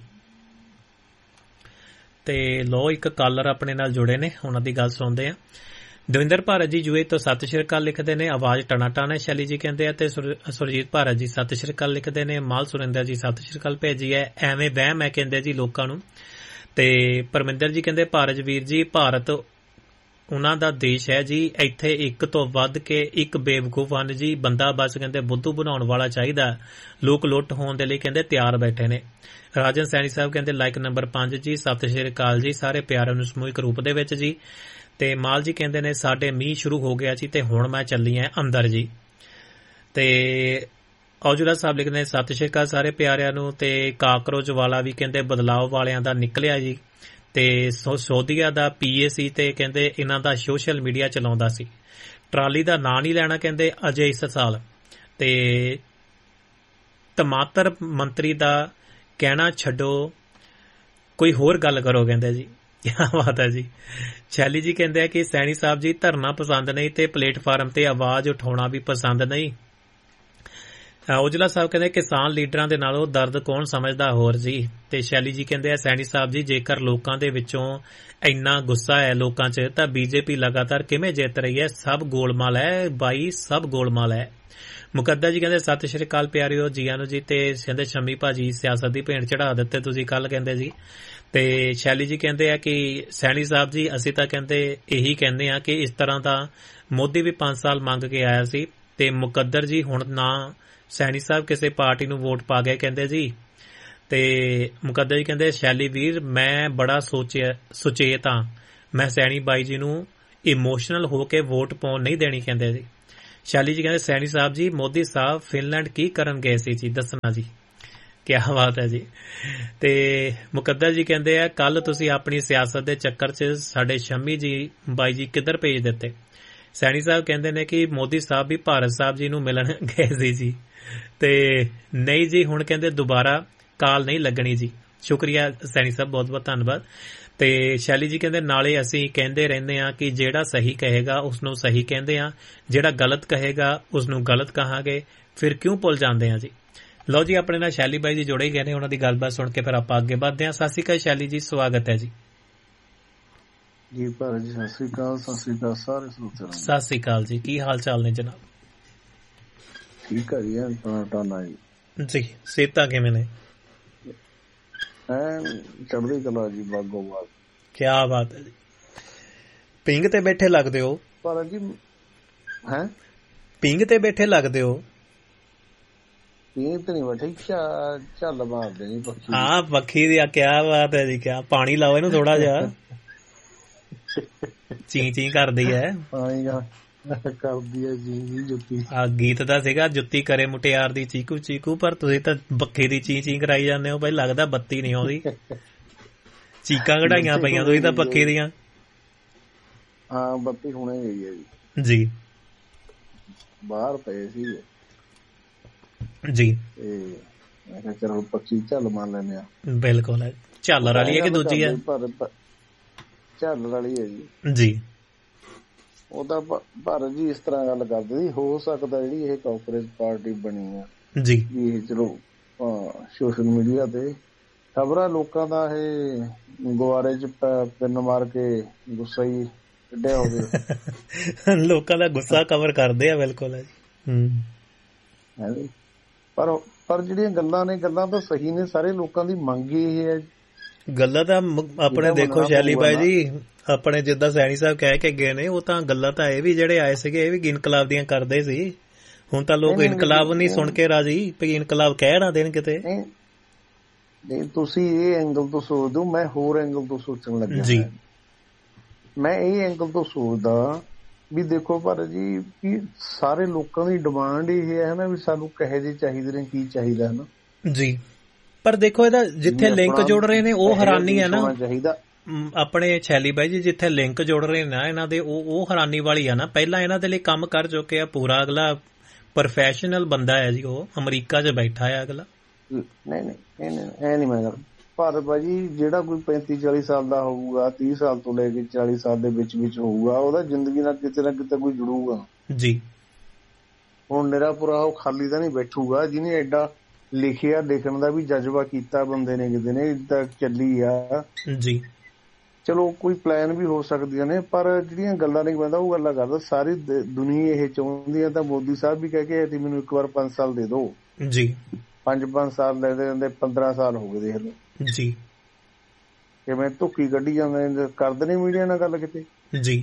ਤੇ ਲੋ, ਇੱਕ ਕਾਲਰ ਆਪਣੇ ਨਾਲ ਜੁੜੇ ਨੇ, ਉਹਨਾਂ ਦੀ ਗੱਲ ਸੁਣਦੇ ਆ। ਦਵਿੰਦਰ ਭਾਰਤ ਜੀ UAE ਤੋਂ ਸਤਿ ਸ਼੍ਰੀ ਅਕਾਲ ਲਿਖਦੇ ਨੇ, ਆਵਾਜ਼ ਟਨਾਟਨ ਹੈ ਸ਼ੈਲੀ ਜੀ ਕਹਿੰਦੇ ਆ। ਤੇ ਸੁਰਜੀਤ ਭਾਰਤ ਜੀ ਸਤਿ ਸ਼੍ਰੀ ਅਕਾਲ ਲਿਖਦੇ ਨੇ, ਮਾਲ ਸੁਰਿੰਦਰ ਜੀ ਸਤਿ ਸ਼੍ਰੀ ਅਕਾਲ ਭੇਜੀ ਹੈ। ਐਵੇਂ ਵਹਿਮ ਹੈ ਕਹਿੰਦੇ ਜੀ ਲੋਕਾਂ ਨੂੰ। ਤੇ ਪਰਮਿੰਦਰ ਜੀ ਕਹਿੰਦੇ, ਭਾਰਤ ਵੀਰ ਜੀ ਭਾਰਤ ਉਹਨਾਂ ਦਾ ਦੇਸ਼ ਹੈ ਜੀ, ਇੱਥੇ ਇੱਕ ਤੋਂ ਵੱਧ ਕੇ ਇੱਕ ਬੇਵਕੂਫ ਹਨ ਜੀ, ਬੰਦਾ ਬਸ ਕਹਿੰਦੇ ਬੁੱਧੂ ਬਣਾਉਣ ਵਾਲਾ ਚਾਹੀਦਾ, ਲੋਕ ਲੁੱਟ ਹੋਣ ਦੇ ਲਈ ਕਹਿੰਦੇ ਤਿਆਰ ਬੈਠੇ ਨੇ। ਰਾਜਨ ਸੈਣੀ ਸਾਹਿਬ ਕਹਿੰਦੇ ਲਾਈਕ ਨੰਬਰ 5 ਜੀ, ਸਤਿ ਸ਼੍ਰੀ ਅਕਾਲ ਜੀ ਸਾਰੇ ਪਿਆਰਿਆਂ ਨੂੰ ਸਮੂਹਿਕ ਰੂਪ ਦੇ ਵਿੱਚ ਜੀ। ਤੇ ਮਾਲ ਜੀ ਕਹਿੰਦੇ ਨੇ, ਸਾਡੇ ਮੀਂਹ ਸ਼ੁਰੂ ਹੋ ਗਿਆ ਜੀ ਤੇ ਹੁਣ ਮੈਂ ਚੱਲੀ ਆ ਅੰਦਰ ਜੀ। ਤੇ ਔਜਲਾ ਸਾਹਿਬ ਲਿਖਦੇ ਨੇ, ਸਤਿ ਸ਼੍ਰੀ ਅਕਾਲ ਸਾਰੇ ਪਿਆਰਿਆਂ ਨੂੰ। ਤੇ ਕਾਕਰੋਚ ਵਾਲਾ ਵੀ ਕਹਿੰਦੇ ਬਦਲਾਅ ਵਾਲਿਆਂ ਦਾ ਨਿਕਲਿਆ ਜੀ, ਤੇ ਸੋਧੀਆ ਦਾ PA ਸੀ ਤੇ ਕਹਿੰਦੇ ਇਹਨਾਂ ਦਾ ਸੋਸ਼ਲ ਮੀਡੀਆ ਚਲਾਉਂਦਾ ਸੀ, ਟਰਾਲੀ ਦਾ ਨਾਂ ਨਹੀਂ ਲੈਣਾ ਕਹਿੰਦੇ ਅਜੇ ਇਸ ਸਾਲ। ਤੇ ਟਮਾਟਰ ਮੰਤਰੀ ਦਾ ਕਹਿਣਾ ਛੱਡੋ, ਕੋਈ ਹੋਰ ਗੱਲ ਕਰੋ ਕਹਿੰਦੇ ਜੀ। ਕਿਆ ਬਾਤ ਹੈ ਜੀ। ਸ਼ੈਲੀ ਜੀ ਕਹਿੰਦੇ ਆ ਕਿ ਸੈਣੀ ਸਾਹਿਬ ਜੀ ਧਰਨਾ ਪਸੰਦ ਨਹੀਂ ਤੇ ਪਲੇਟਫਾਰਮ ਤੇ ਆਵਾਜ਼ ਉਠਾਉਣਾ ਵੀ ਪਸੰਦ ਨਹੀਂ। ਔਜਲਾ ਸਾਹਿਬ ਕਹਿੰਦੇ ਕਿਸਾਨ ਲੀਡਰਾਂ ਦੇ ਨਾਲੋਂ ਦਰਦ ਕੌਣ ਸਮਝਦਾ ਹੋਰ ਜੀ। ਤੇ ਸ਼ੈਲੀ ਜੀ ਕਹਿੰਦੇ ਆ ਸੈਣੀ ਸਾਹਿਬ ਜੀ ਜੇਕਰ ਲੋਕਾਂ ਦੇ ਵਿੱਚੋਂ ਇੰਨਾ ਗੁੱਸਾ ਹੈ ਲੋਕਾਂ 'ਚ ਤਾਂ BJP ਲਗਾਤਾਰ ਕਿਵੇਂ ਜਿੱਤ ਰਹੀ ਹੈ। ਸਭ ਗੋਲਮਾਲ ਹੈ ਬਾਈ, ਸਭ ਗੋਲਮਾਲ ਹੈ। ਮੁਕੱਦਾ ਜੀ ਕਹਿੰਦੇ ਸਤਿ ਸ਼੍ਰੀ ਅਕਾਲ ਪਿਆਰਿਓ ਜੀਆਂ ਨੂੰ ਜੀ। ਤੇ ਕਹਿੰਦੇ ਸ਼ਮੀ ਭਾਜੀ ਸਿਆਸਤ ਦੀ ਭੇਂਟ ਚੜਾ ਦਿੱਤੇ ਤੁਸੀਂ ਕੱਲ ਕਹਿੰਦੇ ਜੀ। ਤੇ ਸ਼ੈਲੀ ਜੀ ਕਹਿੰਦੇ ਆ ਕਿ ਸੈਣੀ ਸਾਹਿਬ ਜੀ ਅਸੀਂ ਤਾਂ ਕਹਿੰਦੇ ਇਹੀ ਕਹਿੰਦੇ ਆ ਕਿ ਇਸ ਤਰ੍ਹਾਂ ਦਾ ਮੋਦੀ ਵੀ 5 ਸਾਲ ਮੰਗ ਕੇ ਆਇਆ ਸੀ ਤੇ ਮੁਕੱਦਰ ਜੀ ਹੁਣ ਨਾ ਸੈਣੀ ਸਾਹਿਬ ਕਿਸੇ ਪਾਰਟੀ ਨੂੰ ਵੋਟ ਪਾ ਗਏ ਕਹਿੰਦੇ ਜੀ। ਤੇ ਮੁਕੱਦਰ ਜੀ ਕਹਿੰਦੇ ਸ਼ੈਲੀ ਵੀਰ ਮੈਂ ਬੜਾ ਸੁਚੇਤ ਹਾਂ, ਮੈਂ ਸੈਣੀ ਬਾਈ ਜੀ ਨੂੰ ਇਮੋਸ਼ਨਲ ਹੋ ਕੇ ਵੋਟ ਪਾਉਣ ਨਹੀਂ ਦੇਣੀ ਕਹਿੰਦੇ ਜੀ। ਸ਼ੈਲੀ ਜੀ ਕਹਿੰਦੇ ਸੈਣੀ ਸਾਹਿਬ ਜੀ ਮੋਦੀ ਸਾਹਿਬ ਫਿਨਲੈਂਡ ਕੀ ਕਰਨ ਗਏ ਸੀ ਜੀ ਦੱਸਣਾ ਜੀ। ਕਿਆ ਬਾਤ ਹੈ ਜੀ। ਤੇ ਮੁਕੱਦਰ ਜੀ ਕਹਿੰਦੇ ਆ ਕੱਲ ਤੁਸੀਂ ਆਪਣੀ ਸਿਆਸਤ ਦੇ ਚੱਕਰ 'ਚ ਸਾਡੇ ਸ਼ੰਮੀ ਜੀ ਬਾਈ ਜੀ ਕਿੱਧਰ ਭੇਜ ਦਿੱਤੇ। ਸੈਣੀ ਸਾਹਿਬ ਕਹਿੰਦੇ ਨੇ ਕਿ ਮੋਦੀ ਸਾਹਿਬ ਵੀ ਭਾਰਤ ਸਾਹਿਬ ਜੀ ਨੂੰ ਮਿਲਣ ਗਏ ਸੀ ਜੀ। ਤੇ ਨਹੀਂ ਜੀ ਹੁਣ ਕਹਿੰਦੇ ਦੁਬਾਰਾ ਕਾਲ ਨਹੀਂ ਲੱਗਣੀ ਜੀ। ਸ਼ੁਕਰੀਆ ਸੈਣੀ ਸਾਹਿਬ, ਬਹੁਤ ਬਹੁਤ ਧੰਨਵਾਦ। ਤੇ ਸ਼ੈਲੀ ਜੀ ਕਹਿੰਦੇ ਨਾਲੇ ਅਸੀਂ ਕਹਿੰਦੇ ਰਹਿੰਦੇ ਹਾਂ ਕਿ ਜਿਹੜਾ ਸਹੀ ਕਹੇਗਾ ਉਸਨੂੰ ਸਹੀ ਕਹਿੰਦੇ ਹਾਂ, ਜਿਹੜਾ ਗਲਤ ਕਹੇਗਾ ਉਸਨੂੰ ਗਲਤ ਕਹਾਂਗੇ, ਫਿਰ ਕਿਉਂ ਭੁੱਲ ਜਾਂਦੇ ਹਾਂ ਜੀ। ਲਓ ਜੀ ਆਪਣੇ ਨਾਲ ਸ਼ੈਲੀ ਬਾਈ ਜੀ ਜੁੜੇ ਹੀ ਗਏ ਨੇ, ਉਹਨਾਂ ਦੀ ਗੱਲਬਾਤ ਸੁਣ ਕੇ ਫਿਰ ਆਪਾਂ ਅੱਗੇ ਵਧਦੇ ਹਾਂ। ਸਤਿ ਸ਼੍ਰੀ ਅਕਾਲ ਸ਼ੈਲੀ ਜੀ, ਸਵਾਗਤ ਹੈ ਜੀ। ਜੀ ਭਾਰਤ ਜੀ, ਸਤਿ ਸ੍ਰੀ ਅਕਾਲ। ਸਤਿ ਸ੍ਰੀ ਅਕਾਲ ਸਾਰੇ ਸਰੋਤਿਆਂ ਨੂੰ। ਸਤਿ ਸ਼੍ਰੀ ਅਕਾਲ ਜੀ, ਕੀ ਹਾਲ ਚਾਲ ਨੇ ਜਨਾਬ? ਠੀਕ ਹੈ ਜੀ, ਟਾਨਾ ਜੀ। ਜੀ ਸਿਹਤਾਂ ਕਿਵੇਂ ਨੇ? ਚੜ੍ਹਦੀ ਕਲਾ ਜੀ, ਬਾਗੋ ਬਾਗ। ਕਿਆ ਬਾਤ ਹੈ ਜੀ। ਪਿੰਗ ਤੇ ਬੈਠੇ ਲੱਗਦੇ ਹੋ ਪਰ ਜੀ। ਹੈ ਪਿੰਗ ਤੇ ਬੈਠੇ ਲੱਗਦੇ ਹੋ। ਪਿੰਗ ਤੇ ਨਹੀਂ ਬੈਠੇ, ਝੱਲ ਮਾਰਦੇ ਨਹੀਂ ਪੱਖੀ। ਹਾਂ ਪੱਖੀ ਦੀ, ਕਿਆ ਬਾਤ ਹੈ ਜੀ। ਕਿਆ ਪਾਣੀ ਲਾਓ ਇਹਨੂੰ ਥੋੜਾ ਜਿਹਾ। ਚੀ ਚੀ ਕਰਦੀ ਹੈ, ਪਾਣੀ ਕਰਦੀ ਹੈ ਜੀ ਜੁੱਤੀ। ਆ ਗੀਤ ਦਾ ਸੀਗਾ ਜੁੱਤੀ ਕਰੇ ਮੁਟਿਆਰ ਦੀ ਚੀਕੂ ਚੀਕੂ, ਪਰ ਤੁਸੀਂ ਤਾਂ ਬੱਖੀ ਦੀ ਚੀ ਚੀ ਕਰਾਈ ਜਾਂਦੇ ਹੋ। ਬਈ ਲੱਗਦਾ ਬੱਤੀ ਨਹੀਂ ਆਉਂਦੀ, ਚੀਕਾਂ ਕਢਾਈਆਂ ਪਈਆਂ ਤੁਸੀਂ ਤਾਂ ਪੱਖੀ ਦੀਆਂ। ਹਾਂ ਬੱਤੀ ਹੁਣੇ ਗਈ ਹੈ ਜੀ। ਜੀ ਬਾਹਰ ਪਏ ਸੀ ਜੀ। ਤੇ ਮੈਂ ਕਿਹਾ ਚਲੋ ਪੱਖੀ ਝੱਲ ਮਾਰ ਲੈਂਦੇ ਆ। ਬਿਲਕੁਲ। ਝਾਲਰ ਵਾਲੀ ਹੈ ਕਿ ਦੂਜੀ ਹੈ? ਝੱਲ ਵਾਲੀ ਹੈ ਜੀ। ਜੀ ਉਹ ਤਾਂ ਭਾਰਤ ਜੀ ਇਸ ਤਰ੍ਹਾਂ ਗੱਲ ਕਰਦੇ ਸੀ, ਹੋ ਸਕਦਾ ਜਿਹੜੀ ਇਹ ਕਾਂਗਰਸ ਪਾਰਟੀ ਬਣੀ ਆ ਜੀ, ਇਹ ਚਲੋ ਸੋਸ਼ਲ ਮੀਡੀਆ ਤੇ ਖਬਰਾਂ ਲੋਕਾਂ ਦਾ ਇਹ ਗੁਆਰੇ ਚ ਪਿੰਨ ਮਾਰ ਕੇ ਗੁੱਸਾ ਹੀ ਕੱਢਿਆ ਹੋਵੇ। ਲੋਕਾਂ ਦਾ ਗੁੱਸਾ ਕਵਰ ਕਰਦੇ ਆ। ਬਿਲਕੁਲ ਹੈ ਜੀ। ਪਰ ਜਿਹੜੀਆਂ ਗੱਲਾਂ ਨੇ, ਗੱਲਾਂ ਤਾਂ ਸਹੀ ਨੇ, ਸਾਰੇ ਲੋਕਾਂ ਦੀ ਮੰਗ ਇਹ ਹੈ। ਗੱਲਾਂ ਤਾਂ ਆਪਣੇ ਦੇਖੋ ਸ਼ੈਲੀ ਬਾਈ ਜੀ, ਆਪਣੇ ਜਿੱਦਾਂ ਸੈਣੀ ਸਾਹਿਬ ਕਹਿ ਕੇ ਗਏ ਨੇ, ਉਹ ਤਾਂ ਗੱਲਾਂ ਤਾਂ ਇਹ ਵੀ ਜਿਹੜੇ ਆਏ ਸੀਗੇ ਇਹ ਵੀ ਇਨਕਲਾਬ ਦੀਆਂ ਕਰਦੇ ਸੀ। ਹੁਣ ਤਾਂ ਲੋਕ ਇਨਕਲਾਬ ਨਹੀਂ ਸੁਣ ਕੇ ਰਾਜੀ, ਵੀ ਇਨਕਲਾਬ ਕਹਿ ਨਾ ਦੇਣ ਕਿਤੇ। ਨਹੀਂ ਤੁਸੀਂ ਇਹ ਐਂਗਲ ਤੋਂ ਸੋਚਦੇ ਹੋ, ਮੈਂ ਹੋਰ ਐਂਗਲ ਤੋਂ ਸੋਚਣ ਲੱਗਿਆ ਜੀ। ਮੈਂ ਇਹ ਐਂਗਲ ਤੋਂ ਸੋਚਦਾ ਵੀ ਦੇਖੋ ਭਾਰਤ ਜੀ, ਵੀ ਸਾਰੇ ਲੋਕਾਂ ਦੀ ਡਿਮਾਂਡ ਇਹ ਹੈ ਨਾ ਵੀ ਸਾਨੂੰ ਕਹੇ ਜਿਹੇ ਚਾਹੀਦੇ ਨੇ, ਕੀ ਚਾਹੀਦਾ ਹੈ ਨਾ ਜੀ। ਪਰ ਦੇਖੋ ਇਹਦਾ ਜਿੱਥੇ ਲਿੰਕ ਜੁੜ ਰਹੇ ਨੇ ਉਹ ਹੈਰਾਨੀ ਹੈ ਨਾ ਚਾਹੀਦਾ ਆਪਣੇ ਸ਼ੈਲੀ ਬਾਈ ਜੀ, ਜਿੱਥੇ ਲਿੰਕ ਜੁੜ ਰਹੇ ਨੇ ਇਹਨਾਂ ਦੇ, ਉਹ ਹੈਰਾਨੀ ਵਾਲੀ ਆ ਨਾ। ਪਹਿਲਾਂ ਇਹਨਾਂ ਦੇ ਲਈ ਕੰਮ ਕਰ ਚੁੱਕੇ ਆ ਪੂਰਾ, ਅਗਲਾ ਪ੍ਰੋਫੈਸ਼ਨਲ ਬੰਦਾ ਹੈ ਜੀ, ਉਹ ਅਮਰੀਕਾ 'ਚ ਬੈਠਾ ਹੈ ਅਗਲਾ। ਨਹੀਂ ਇਹ ਨਹੀਂ ਮੈਂ ਭਾਰਤ ਬਾਜੀ, ਜਿਹੜਾ ਕੋਈ 35-40 ਸਾਲ ਦਾ ਹੋਊਗਾ, 30 ਸਾਲ ਤੋਂ ਲੈ ਕੇ 40 ਸਾਲ ਦੇ ਵਿੱਚ ਹੋਊਗਾ, ਉਹਦਾ ਜ਼ਿੰਦਗੀ ਨਾਲ ਕਿਤੇ ਨਾ ਕਿਤੇ ਕੋਈ ਜੁੜੂਗਾ ਜੀ। ਹੁਣ ਨਿਰਾਪੁਰਾ ਉਹ ਖਾਲੀ ਤਾਂ ਨਹੀਂ ਬੈਠੂਗਾ, ਜਿਹਨੇ ਐਡਾ ਲਿਖਿਆ, ਲਿਖਣ ਦਾ ਵੀ ਜਜ਼ਬਾ ਕੀਤਾ ਬੰਦੇ ਨੇ, ਕਿਤੇ ਨੇ ਏਦਾਂ ਚੱਲੀ ਆ ਜੀ। ਚਲੋ ਕੋਈ ਪਲਾਨ ਵੀ ਹੋ ਸਕਦੀਆਂ ਨੇ, ਪਰ ਜਿਹੜੀਆਂ ਗੱਲਾਂ ਨਹੀਂ ਬੰਦਾ ਉਹ ਗੱਲਾਂ ਕਰਦਾ। ਸਾਰੀ ਦੁਨੀਆ ਇਹ ਚਾਹੁੰਦੀ ਆ, ਤਾਂ ਮੋਦੀ ਸਾਹਿਬ ਵੀ ਕਹਿ ਕੇ ਆਏ ਸੀ ਮੈਨੂੰ ਇੱਕ ਵਾਰ 5 ਸਾਲ ਦੇ ਦਿਓ ਜੀ। 5 ਸਾਲ ਲੈ ਦੇ 15 ਸਾਲ ਹੋ ਗਏ ਦੇਖ ਲਓ ਜੀ। ਕਿਵੇਂ ਧੁੱਕੀ ਕੱਢੀ ਜਾਂਦੇ, ਕਰਦੇ ਨੇ ਮੀਡੀਆ ਨਾਲ ਗੱਲ ਕਿਤੇ ਜੀ,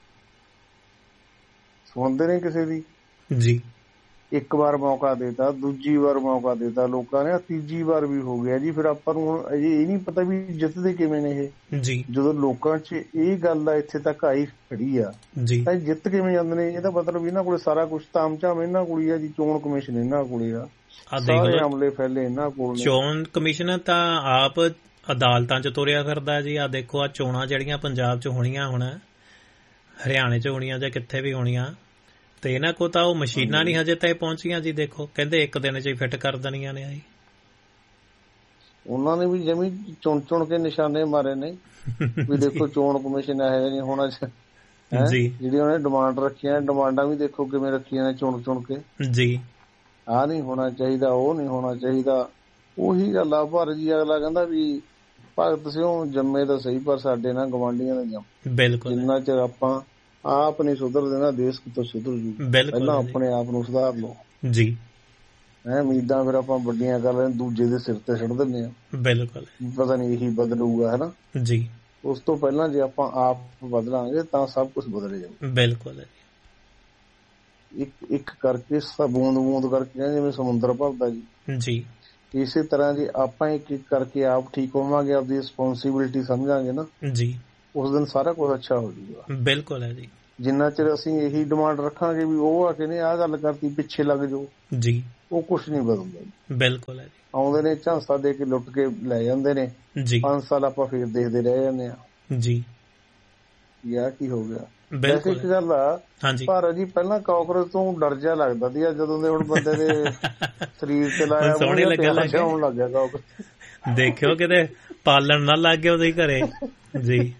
ਸੁਣਦੇ ਨੇ ਕਿਸੇ ਦੀ ਜੀ। ਇੱਕ ਵਾਰ ਮੌਕਾ ਦੇਤਾ, ਦੂਜੀ ਵਾਰ ਮੌਕਾ ਦੇਤਾ ਲੋਕਾਂ ਨੇ, ਤੀਜੀ ਵਾਰ ਵੀ ਹੋ ਗਿਆ ਜੀ। ਫਿਰ ਆਪਾਂ ਨੂੰ ਹੁਣ ਅਜੇ ਇਹ ਨਹੀਂ ਪਤਾ ਵੀ ਜਿੱਤਦੇ ਕਿਵੇਂ ਨੇ ਇਹ ਜੀ। ਜਦੋਂ ਲੋਕਾਂ 'ਚ ਇਹ ਗੱਲ ਆ ਇੱਥੇ ਤੱਕ ਆਈ ਖੜੀ ਆ ਜੀ, ਤਾਂ ਜਿੱਤ ਕਿਵੇਂ ਜਾਂਦੇ ਨੇ? ਇਹਦਾ ਮਤਲਬ ਇਹਨਾਂ ਕੋਲ ਸਾਰਾ ਕੁਛ ਤਾਮਝਾਮ ਇਹਨਾਂ ਕੋਲ ਹੀ ਆ ਜੀ। ਚੋਣ ਕਮਿਸ਼ਨ ਇਹਨਾਂ ਕੋਲ ਆ, ਸਾਰੇ ਹਮਲੇ ਫੈਲੇ ਇਹਨਾਂ ਕੋਲ ਨੇ। ਚੋਣ ਕਮਿਸ਼ਨ ਤਾਂ ਆਪ ਅਦਾਲਤਾਂ 'ਚ ਤੁਰਿਆ ਫਿਰਦਾ ਜੀ। ਆ ਦੇਖੋ, ਆ ਚੋਣਾਂ ਜਿਹੜੀਆਂ ਪੰਜਾਬ 'ਚ ਹੋਣੀਆਂ, ਹੁਣ ਹਰਿਆਣੇ 'ਚ ਹੋਣੀਆਂ ਜਾਂ ਕਿੱਥੇ ਵੀ ਹੋਣੀਆਂ, ਤੇ ਇਹਨਾਂ ਕੋਲ ਤਾਂ ਉਹ ਮਸ਼ੀਨਾਂ ਨਹੀਂ ਹਜੇ ਤਾਂ ਪਹੁੰਚੀਆਂ ਜੀ। ਦੇਖੋ ਕਹਿੰਦੇ ਇੱਕ ਦਿਨ 'ਚ ਹੀ ਫਿੱਟ ਕਰ ਦੇਣੀਆਂ ਨੇ ਆਈ। ਉਹਨਾਂ ਨੇ ਵੀ ਜਮੀ ਚੁਣ ਕੇ ਨਿਸ਼ਾਨੇ ਮਾਰੇ ਨੇ ਵੀ ਦੇਖੋ ਚੋਣ ਕਮਿਸ਼ਨ ਇਹੋ ਨਹੀਂ ਹੋਣਾ ਜੀ। ਜਿਹੜੀ ਉਹਨੇ ਡਿਮਾਂਡ ਰੱਖੀਆਂ, ਡਿਮਾਂਡਾਂ ਵੀ ਦੇਖੋ ਕਿਵੇਂ ਰੱਖੀਆਂ ਨੇ ਚੁਣ ਕੇ ਜੀ। ਆਹ ਨਹੀਂ ਹੋਣਾ ਚਾਹੀਦਾ, ਉਹ ਨਹੀਂ ਹੋਣਾ ਚਾਹੀਦਾ। ਉਹੀ ਗੱਲ ਆ ਭਾਰਤ ਜੀ। ਅਗਲਾ ਕਹਿੰਦਾ ਵੀ ਭਗਤ ਸਿਉਂ ਜੰਮੇ ਤਾਂ ਸਹੀ, ਪਰ ਸਾਡੇ ਨਾਲ ਗਵਾਂਢੀਆਂ ਦਾ ਜੰਮ। ਬਿਲਕੁਲ। ਜਿੰਨਾ ਚਿਰ ਆਪਾਂ ਆਪ ਨਹੀਂ ਸੁਧਰ ਦੇਣਾ, ਦੇਸ਼ ਕਿਤੋਂ ਸੁਧਰ ਜੂ। ਪਹਿਲਾਂ ਆਪਣੇ ਆਪ ਨੂੰ ਸੁਧਾਰ ਲਓ ਜੀ। ਉਮੀਦਾਂ ਫਿਰ ਆਪਾਂ ਵੱਡੀਆਂ ਕਰ ਲੈਂਦੇ, ਦੂਜੇ ਦੇ ਸਿਰ ਤੇ ਛੱਡ ਦਿੰਦੇ ਆ। ਬਿਲਕੁਲ। ਪਤਾ ਨਹੀਂ ਇਹੀ ਬਦਲੂਗਾ, ਹਨਾ ਜੀ। ਉਸ ਤੋਂ ਪਹਿਲਾਂ ਜੇ ਆਪਾਂ ਆਪ ਬਦਲਾਂਗੇ ਤਾਂ ਸਭ ਕੁਛ ਬਦਲ ਜਾਊ। ਬਿਲਕੁਲ। ਇੱਕ ਕਰਕੇ ਬੂੰਦ ਬੂੰਦ ਕਰਕੇ ਜਿਵੇਂ ਸਮੁੰਦਰ ਭਰਦਾ ਜੀ। ਇਸੇ ਤਰ੍ਹਾਂ ਜੇ ਆਪਾਂ ਇੱਕ ਇੱਕ ਕਰਕੇ ਆਪ ਠੀਕ ਹੋਵਾਂਗੇ, ਆਪਦੀ ਰਿਸਪੌਂਸਿਬਿਲਿਟੀ ਸਮਝਾਂਗੇ ਨਾ ਜੀ, ਉਸ ਦਿਨ ਸਾਰਾ ਕੁਝ ਅੱਛਾ ਹੋ ਜਾਊਗਾ। ਬਿਲਕੁਲ ਹੈ ਜੀ। ਜਿੰਨਾ ਚਿਰ ਅਸੀਂ ਇਹੀ ਡਿਮਾਂਡ ਰੱਖਾਂਗੇ ਵੀ ਉਹ ਆ ਕੇ ਨੇ ਆਹ ਗੱਲ ਕਰਤੀ ਪਿੱਛੇ ਲੱਗ ਜਾਓ ਜੀ, ਉਹ ਕੁਛ ਨਹੀਂ ਬਦਲਦਾ। ਬਿਲਕੁਲ ਹੈ ਜੀ। ਆਉਂਦੇ ਨੇ ਝਾਂਸਾ ਦੇ ਕੇ ਲੁੱਟ ਕੇ ਲੈ ਜਾਂਦੇ ਨੇ ਜੀ, 5 ਸਾਲ ਆਪਾਂ ਫੇਰ ਦੇਖਦੇ ਰਹਿ ਜਾਂਦੇ ਆ ਜੀ, ਯਾਰ ਕੀ ਹੋ ਗਿਆ। ਵੈਸੇ ਇੱਕ ਗੱਲ ਆ ਭਾਰਤ ਜੀ, ਪਹਿਲਾਂ ਕਾਕਰੋਚ ਤੋਂ ਡਰ ਜਿਹਾ ਲੱਗਦਾ ਸੀ, ਜਦੋਂ ਦੇ ਹੁਣ ਬੰਦੇ ਦੇ ਸਰੀਰ ਤੇ ਲਾਇਆ ਸੋਹਣੇ ਲੱਗਣ ਲੱਗ ਗਿਆ ਕਾਕਰੋਚ। ਦੇਖਿਓ ਕਿਤੇ ਪਾਲਣ ਨਾ ਲੱਗ ਗਿਆ ਉਹਦੇ ਘਰੇ ਜੀ।